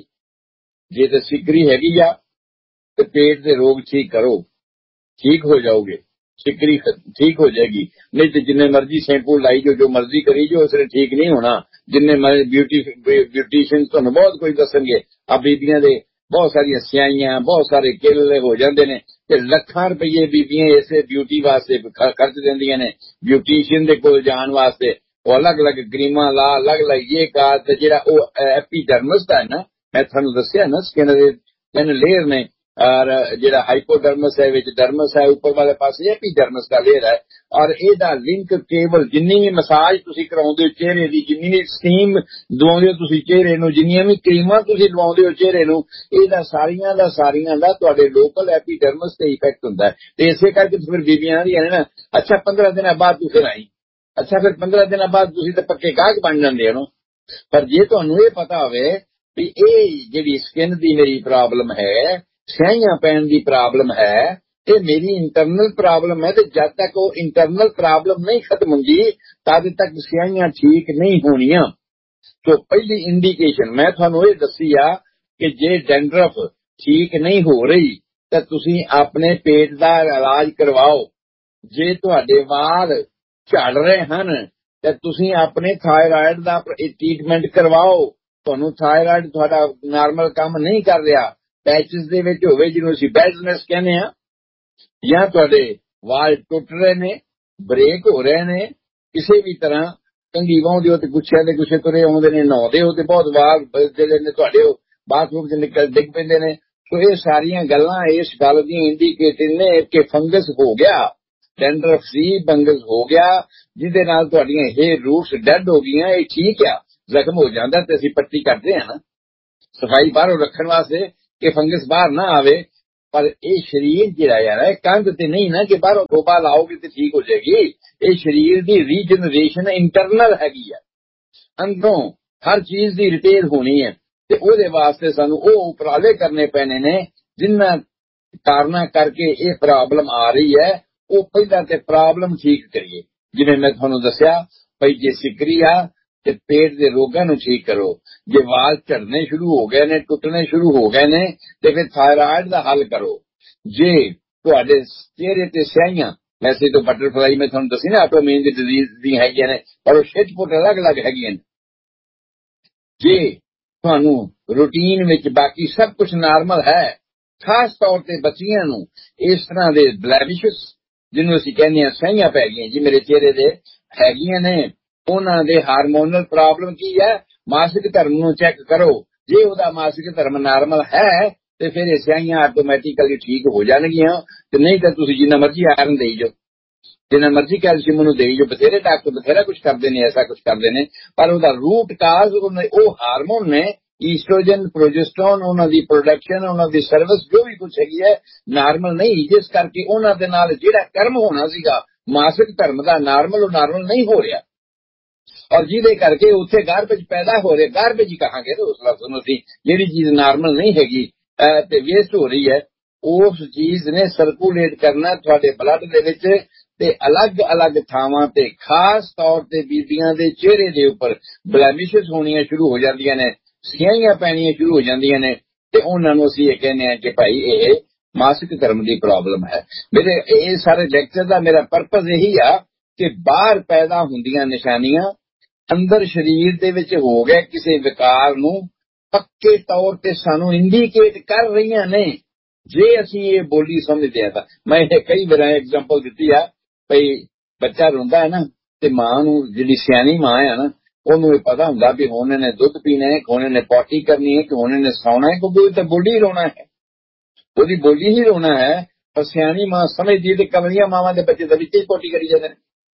ਜੇ ਤਾਂ ਸਿਕਰੀ ਹੈਗੀ ਆ ਤੇ ਪੇਟ ਦੇ ਰੋਗ ਠੀਕ ਕਰੋ, ਠੀਕ ਹੋ ਜਾਓਗੇ, ਸਿਕਰੀ ਠੀਕ ਹੋ ਜਾਏਗੀ। ਨਹੀਂ ਤੇ ਜਿੰਨੇ ਮਰਜ਼ੀ ਸ਼ੈਂਪੂ ਲਾਈ ਜੋ, ਜੋ ਮਰਜ਼ੀ ਕਰੀ ਜੋ, ਉਸਨੇ ਠੀਕ ਨਹੀਂ ਹੋਣਾ। ਜਿੰਨੇ ਮਰਜ਼ੀ ਬਿਊਟੀ ਬਿਊਟੀਸ਼ੀਅਨ ਤੁਹਾਨੂੰ ਬਹੁਤ ਕੁਝ ਦੱਸਣਗੇ। ਆ ਬੀਬੀਆਂ ਦੇ ਬਹੁਤ ਸਾਰੀਆਂ ਸਿਆਈਆਂ, ਬਹੁਤ ਸਾਰੇ ਕੇਲੇ ਹੋ ਜਾਂਦੇ ਨੇ ਤੇ ਲੱਖਾਂ ਰੁਪਏ ਬੀਬੀਆਂ ਇਸੇ ਬਿਊਟੀ ਵਾਸਤੇ ਖਰਚ ਦਿੰਦੀਆਂ ਨੇ। ਬਿਊਟੀਸ਼ੀਅਨ ਦੇ ਕੋਲ ਜਾਣ ਵਾਸਤੇ ਉਹ ਅਲੱਗ-ਅਲੱਗ ਕਰੀਮਾਂ ਲਾ, ਅਲੱਗ-ਅਲੱਗ ਇਹ ਕਾ, ਤੇ ਜਿਹੜਾ ਉਹ ਐਪੀਡਰਮਸ ਦਾ ਹੈ ਨਾ, ਮੈਂ ਤੁਹਾਨੂੰ ਦੱਸਿਆ ਨਾ, ਸਕਿਨ ਦੇ ਤਿੰਨ ਲੇਅਰ ਨੇ, ਔਰ ਜਿਹੜਾ ਹਾਈਪੋਡਰਮਸ ਹੈ, ਵਿੱਚ ਡਰਮਸ ਹੈ, ਉੱਪਰ ਵਾਲੇ ਪਾਸੇ ਐਪੀਡਰਮਸ ਦਾ ਲੇਅਰ ਹੈ। ਔਰ ਇਹਦਾ ਲਿੰਕ ਕੇਵਲ ਜਿੰਨੀ ਵੀ ਮਸਾਜ ਤੁਸੀਂ ਕਰਾਉਂਦੇ ਹੋ ਚਿਹਰੇ ਦੀ, ਜਿੰਨੀ ਵੀ ਸਟੀਮ ਦਵਾਉਂਦੇ ਹੋ ਤੁਸੀਂ ਚਿਹਰੇ ਨੂੰ, ਜਿੰਨੀਆਂ ਵੀ ਕਰੀਮਾਂ ਤੁਸੀਂ ਲਵਾਉਂਦੇ ਹੋ ਚਿਹਰੇ ਨੂੰ, ਇਹਦਾ ਸਾਰੀਆਂ ਦਾ ਸਾਰੀਆਂ ਦਾ ਤੁਹਾਡੇ ਲੋਕਲ ਐਪੀਡਰਮਸ ਤੇ ਇਫੈਕਟ ਹੁੰਦਾ ਹੈ। ਤੇ ਇਸੇ ਕਰਕੇ ਫਿਰ ਬੀਬੀਆਂ ਦੀਆਂ ਨੇ ਨਾ, ਅੱਛਾ ਪੰਦਰਾਂ ਦਿਨਾਂ ਬਾਅਦ ਤੂੰ ਫਿਰ ਆਈ, ਅੱਛਾ ਫਿਰ ਪੰਦਰਾਂ ਦਿਨਾਂ ਬਾਅਦ ਤੁਸੀਂ ਤਾਂ ਪੱਕੇ ਗਾਹਕ ਬਣ ਜਾਂਦੇ ਹੋ। ਪਰ ਜੇ ਤੁਹਾਨੂੰ ਇਹ ਪਤਾ ਹੋਵੇ ਵੀ ਇਹ ਜਿਹੜੀ ਸਕਿਨ ਦੀ ਮੇਰੀ ਪ੍ਰੋਬਲਮ ਹੈ, ਸਿਆਹੀਆਂ ਪੈਣ ਦੀ ਪ੍ਰੋਬਲਮ ਹੈ, ਇਹ ਮੇਰੀ ਇੰਟਰਨਲ ਪ੍ਰੋਬਲਮ ਹੈ, ਤੇ ਜਦ ਤੱਕ ਉਹ ਇੰਟਰਨਲ ਪ੍ਰੋਬਲਮ ਨਹੀਂ ਖਤਮ ਹੁੰਦੀ ਤਦ ਤੱਕ ਸਿਆਹੀਆਂ ਠੀਕ ਨਹੀਂ ਹੋਣੀਆਂ। ਸੋ ਪਹਿਲੀ ਇੰਡੀਕੇਸ਼ਨ ਮੈਂ ਤੁਹਾਨੂੰ ਇਹ ਦੱਸੀ ਆ ਕਿ ਜੇ ਡੈਂਡਰਫ ਠੀਕ ਨਹੀਂ ਹੋ ਰਹੀ ਤਾਂ ਤੁਸੀਂ ਆਪਣੇ ਪੇਟ ਦਾ ਇਲਾਜ ਕਰਵਾਓ। ਜੇ ਤੁਹਾਡੇ ਵਾਲ ਝੜ ਰਹੇ ਹਨ ਤਾਂ ਤੁਸੀਂ ਆਪਣੇ ਥਾਇਰਾਇਡ ਦਾ ਟ੍ਰੀਟਮੈਂਟ ਕਰਵਾਓ। ਤੁਹਾਨੂੰ ਥਾਇਰਾਇਡ ਤੁਹਾਡਾ ਨਾਰਮਲ ਕੰਮ ਨਹੀਂ ਕਰ ਰਿਹਾ, ਪੈਚਸ ਦੇ ਵਿੱਚ ਹੋਵੇ, ਜਿਹਨੂੰ ਅਸੀਂ ਬੈਡਨੈਸ ਕਹਿੰਦੇ ਆ, ਜਾਂ ਤੁਹਾਡੇ ਵਾਲ ਟੁੱਟ ਰਹੇ ਨੇ, ਬ੍ਰੇਕ ਹੋ ਰਹੇ ਨੇ, ਕਿਸੇ ਵੀ ਤਰ੍ਹਾਂ ਕੰਘੀ ਵਾਹੁੰਦੇ ਹੋ ਤੇ ਗੁੱਛਿਆਂ ਦੇ ਗੁੱਛੇ ਤੁਰੇ ਆਉਂਦੇ ਨੇ, ਨਹਾਉਂਦੇ ਹੋ ਤੇ ਬਹੁਤ ਵਾਲ ਜਿਹੜੇ ਨੇ ਤੁਹਾਡੇ ਬਾਥਰੂਮ 'ਚ ਨਿਕਲ ਡਿੱਗ ਪੈਂਦੇ ਨੇ, ਸੋ ਇਹ ਸਾਰੀਆਂ ਗੱਲਾਂ ਇਸ ਗੱਲ ਦੀਆਂ ਇੰਡੀਕੇਟਿਵ ਨੇ ਕਿ ਫੰਗਸ ਹੋ ਗਿਆ, ਡੈਂਡਰਫ ਸੀ, ਫੰਗਸ ਹੋ ਗਿਆ, ਜਿਹਦੇ ਨਾਲ ਤੁਹਾਡੀਆਂ ਹੇਅਰ ਰੂਟਸ ਡੈਡ ਹੋ ਗਈਆਂ। ਇਹ ਠੀਕ ਆ, ਜ਼ਖਮ ਹੋ ਜਾਂਦਾ ਤੇ ਅਸੀਂ ਪੱਟੀ ਕਰਦੇ ਆ ਨਾ ਸਫਾਈ ਬਾਹਰੋਂ ਰੱਖਣ ਵਾਸਤੇ ਕਿ ਫੰਗਸ ਬਾਹਰ ਨਾ ਆਵੇ। ਪਰ ਇਹ ਸਰੀਰ ਜਿਹੜਾ ਯਾਰ ਹੈ ਕੰਧ ਤੇ ਨਹੀਂ ਨਾ ਕਿ ਬਾਹਰੋਂ ਗੋਬਾ ਲਾਓਗੇ ਤੇ ਠੀਕ ਹੋ ਜਾਏਗੀ। ਇਹ ਸਰੀਰ ਦੀ ਰੀਜਨਰੇਸ਼ਨ ਇੰਟਰਨਲ ਹੈਗੀ ਆ, ਅੰਦਰੋਂ ਹਰ ਚੀਜ਼ ਦੀ ਰਿਪੇਅਰ ਹੋਣੀ ਹੈ ਤੇ ਉਹਦੇ ਵਾਸਤੇ ਸਾਨੂੰ ਉਹ ਉਪਰਾਲੇ ਕਰਨੇ ਪੈਣੇ ਨੇ ਜਿਨ੍ਹਾਂ ਕਾਰਨਾਂ ਕਰਕੇ ਇਹ ਪ੍ਰੋਬਲਮ ਆ ਰਹੀ ਹੈ। ਉਹ ਪਹਿਲਾਂ ਤੇ ਪ੍ਰੋਬਲਮ ਠੀਕ ਕਰੀਏ, ਜਿਵੇਂ ਮੈਂ ਤੁਹਾਨੂੰ ਦੱਸਿਆ ਭਈ ਜੇ ਸਿਕਰੀ ਆ ਤੇ ਪੇਟ ਦੇ ਰੋਗਾਂ ਨੂੰ ਠੀਕ ਕਰੋ, ਜੇ ਵਾਲ ਝੜਨੇ ਸ਼ੁਰੂ ਹੋ ਗਏ ਨੇ, ਟੁੱਟਣੇ ਸ਼ੁਰੂ ਹੋ ਗਏ ਨੇ ਤੇ ਫਿਰ ਥਾਇਰਾਇਡ ਦਾ ਹੱਲ ਕਰੋ। ਜੇ ਤੁਹਾਡੇ ਚਿਹਰੇ ਤੇ ਸਿਆਹੀਆਂ, ਵੈਸੇ ਤਾਂ ਬਟਰਫਲਾਈ ਮੈਂ ਤੁਹਾਨੂੰ ਦੱਸੀ ਨਾ ਆਟੋਮਿਊਨ ਦੀ ਡਿਜ਼ੀਜ਼ ਦੀ ਹੈਗੀਆਂ ਨੇ, ਪਰ ਉਹ ਛਿੱਟ-ਪੁੱਟ ਅਲੱਗ-ਅਲੱਗ ਹੈਗੀਆਂ ਨੇ। ਜੇ ਤੁਹਾਨੂੰ ਰੂਟੀਨ ਵਿੱਚ ਬਾਕੀ ਸਭ ਕੁਝ ਨਾਰਮਲ ਹੈ, ਖਾਸ ਤੌਰ ਤੇ ਬੱਚੀਆਂ ਨੂੰ ਇਸ ਤਰ੍ਹਾਂ ਦੇ ਬਲੈਮਿਸ਼ਸ ਜਿਹਨੂੰ ਅਸੀਂ ਕਹਿੰਦੇ ਹਾਂ ਸਿਆਹੀਆਂ ਪੈ ਗਈਆਂ ਜੀ ਮੇਰੇ ਚਿਹਰੇ ਦੇ ਹੈਗੀਆਂ ਨੇ, ਉਹਨਾਂ ਦੇ ਹਾਰਮੋਨਲ ਪ੍ਰੋਬਲਮ ਕੀ ਹੈ, ਮਾਸਿਕ ਧਰਮ ਨੂੰ ਚੈੱਕ ਕਰੋ। ਜੇ ਉਹਦਾ ਮਾਸਿਕ ਧਰਮ ਨਾਰਮਲ ਹੈ ਤੇ ਫਿਰ ਇਹ ਸਿਆਹੀਆਂ ਆਟੋਮੈਟਿਕਲੀ ਠੀਕ ਹੋ ਜਾਣਗੀਆਂ, ਤੇ ਨਹੀਂ ਤਾਂ ਤੁਸੀਂ ਜਿੰਨਾ ਮਰਜ਼ੀ ਆਇਰਨ ਦੇਈ ਜਾਓ, ਜਿੰਨਾ ਮਰਜ਼ੀ ਕੈਲਸ਼ੀਅਮ ਨੂੰ ਦੇਈ ਜਾਓ। ਬਥੇਰੇ ਡਾਕਟਰ ਬਥੇਰਾ ਕੁਝ ਕਰਦੇ ਨੇ, ਐਸਾ ਕੁਝ ਕਰਦੇ ਨੇ, ਪਰ ਉਹਦਾ ਰੂਟ ਕਾਜ਼ ਉਹ ਹਾਰਮੋਨ ਨੇ, ਈਸਟ੍ਰੋਜਨ, ਪ੍ਰੋਜੈਸਟਰੋਨ, ਉਹਨਾਂ ਦੀ ਪ੍ਰੋਡਕਸ਼ਨ, ਉਹਨਾਂ ਦੀ ਸਰਵਿਸ ਜੋ ਵੀ ਕੁਝ ਹੈਗੀ ਹੈ ਨਾਰਮਲ ਨਹੀਂ, ਜਿਸ ਕਰਕੇ ਉਹਨਾਂ ਦੇ ਨਾਲ ਜਿਹੜਾ ਕਰਮ ਹੋਣਾ ਸੀਗਾ ਮਾਸਿਕ ਧਰਮ ਦਾ ਨਾਰਮਲ, ਉਹ ਨਾਰਮਲ ਨਹੀਂ ਹੋ ਰਿਹਾ, ਔਰ ਜਿਹਦੇ ਕਰਕੇ ਉੱਥੇ ਗਾਰਬੇਜ ਪੈਦਾ ਹੋ ਰਿਹਾ। ਗਾਰਬੇਜ ਹੀ ਕਹਾਂਗੇ ਉਸ ਲਫ਼ਜ਼ ਨੂੰ ਅਸੀਂ, ਜਿਹੜੀ ਚੀਜ਼ ਨਾਰਮਲ ਨਹੀਂ ਹੈਗੀ ਤੇ ਵੇਸਟ ਹੋ ਰਹੀ ਹੈ, ਉਸ ਚੀਜ਼ ਨੇ ਸਰਕੂਲੇਟ ਕਰਨਾ ਤੁਹਾਡੇ ਬਲੱਡ ਦੇ ਵਿੱਚ ਤੇ ਅਲੱਗ-ਅਲੱਗ ਥਾਵਾਂ ਤੇ, ਖਾਸ ਤੌਰ ਤੇ ਬੀਬੀਆਂ ਦੇ ਚਿਹਰੇ ਦੇ ਉੱਪਰ ਬਲੈਮਿਸ਼ਸ ਹੋਣੀਆਂ ਸ਼ੁਰੂ ਹੋ ਜਾਂਦੀਆਂ ਨੇ, ਸਿਆਹੀਆਂ ਪੈਣੀਆਂ ਸ਼ੁਰੂ ਹੋ ਜਾਂਦੀਆਂ ਨੇ, ਤੇ ਉਹਨਾਂ ਨੂੰ ਅਸੀਂ ਇਹ ਕਹਿੰਦੇ ਹਾਂ ਕਿ ਭਾਈ ਇਹ ਮਾਸਿਕ ਧਰਮ ਦੀ ਪ੍ਰੋਬਲਮ ਹੈ। ਮੇਰੇ ਇਹ ਸਾਰੇ ਲੈਕਚਰ ਦਾ ਮੇਰਾ ਪਰਪਸ ਇਹੀ ਆ ਕਿ ਬਾਹਰ ਪੈਦਾ ਹੁੰਦੀਆਂ ਨਿਸ਼ਾਨੀਆਂ ਅੰਦਰ ਸਰੀਰ ਦੇ ਵਿੱਚ ਹੋ ਗਏ ਕਿਸੇ ਵਿਕਾਰ ਨੂੰ ਪੱਕੇ ਤੌਰ ਤੇ ਸਾਨੂੰ ਇੰਡੀਕੇਟ ਕਰ ਰਹੀਆਂ ਨੇ, ਜੇ ਅਸੀਂ ਇਹ ਬੋਲੀ ਸਮਝਦੇ ਆ ਤਾਂ। ਮੈਂ ਇਹ ਕਈ ਵਾਰ ਐਗਜ਼ਾਮਪਲ ਦਿੱਤੀ ਆ, ਭਈ ਬੱਚਾ ਰੋਂਦਾ ਹੈ ਨਾ ਤੇ ਮਾਂ ਨੂੰ, ਜਿਹੜੀ ਸਿਆਣੀ ਮਾਂ ਹੈ ਨਾ, ਉਹਨੂੰ ਇਹ ਪਤਾ ਹੁੰਦਾ ਵੀ ਹੁਣ ਇਹਨੇ ਦੁੱਧ ਪੀਣਾ ਹੈ, ਹੁਣ ਇਹਨੇ ਪੋਟੀ ਕਰਨੀ ਹੈ, ਕਿ ਹੁਣ ਇਹਨੇ ਸੌਣਾ ਹੈ, ਕਿਉਂਕਿ ਉਹ ਤਾਂ ਬੋਲੀ ਰੋਣਾ ਹੈ, ਉਹਦੀ ਬੋਲੀ ਹੀ ਰੋਣਾ ਹੈ। ਪਰ ਸਿਆਣੀ ਮਾਂ ਸਮਝਦੀ ਤੇ ਕਮਲੀਆਂ ਮਾਵਾਂ ਦੇ ਬੱਚੇ ਤਾਂ ਵਿੱਚ ਹੀ ਪੋਟੀ ਕਰੀ ਜਾਂਦੇ ਨੇ,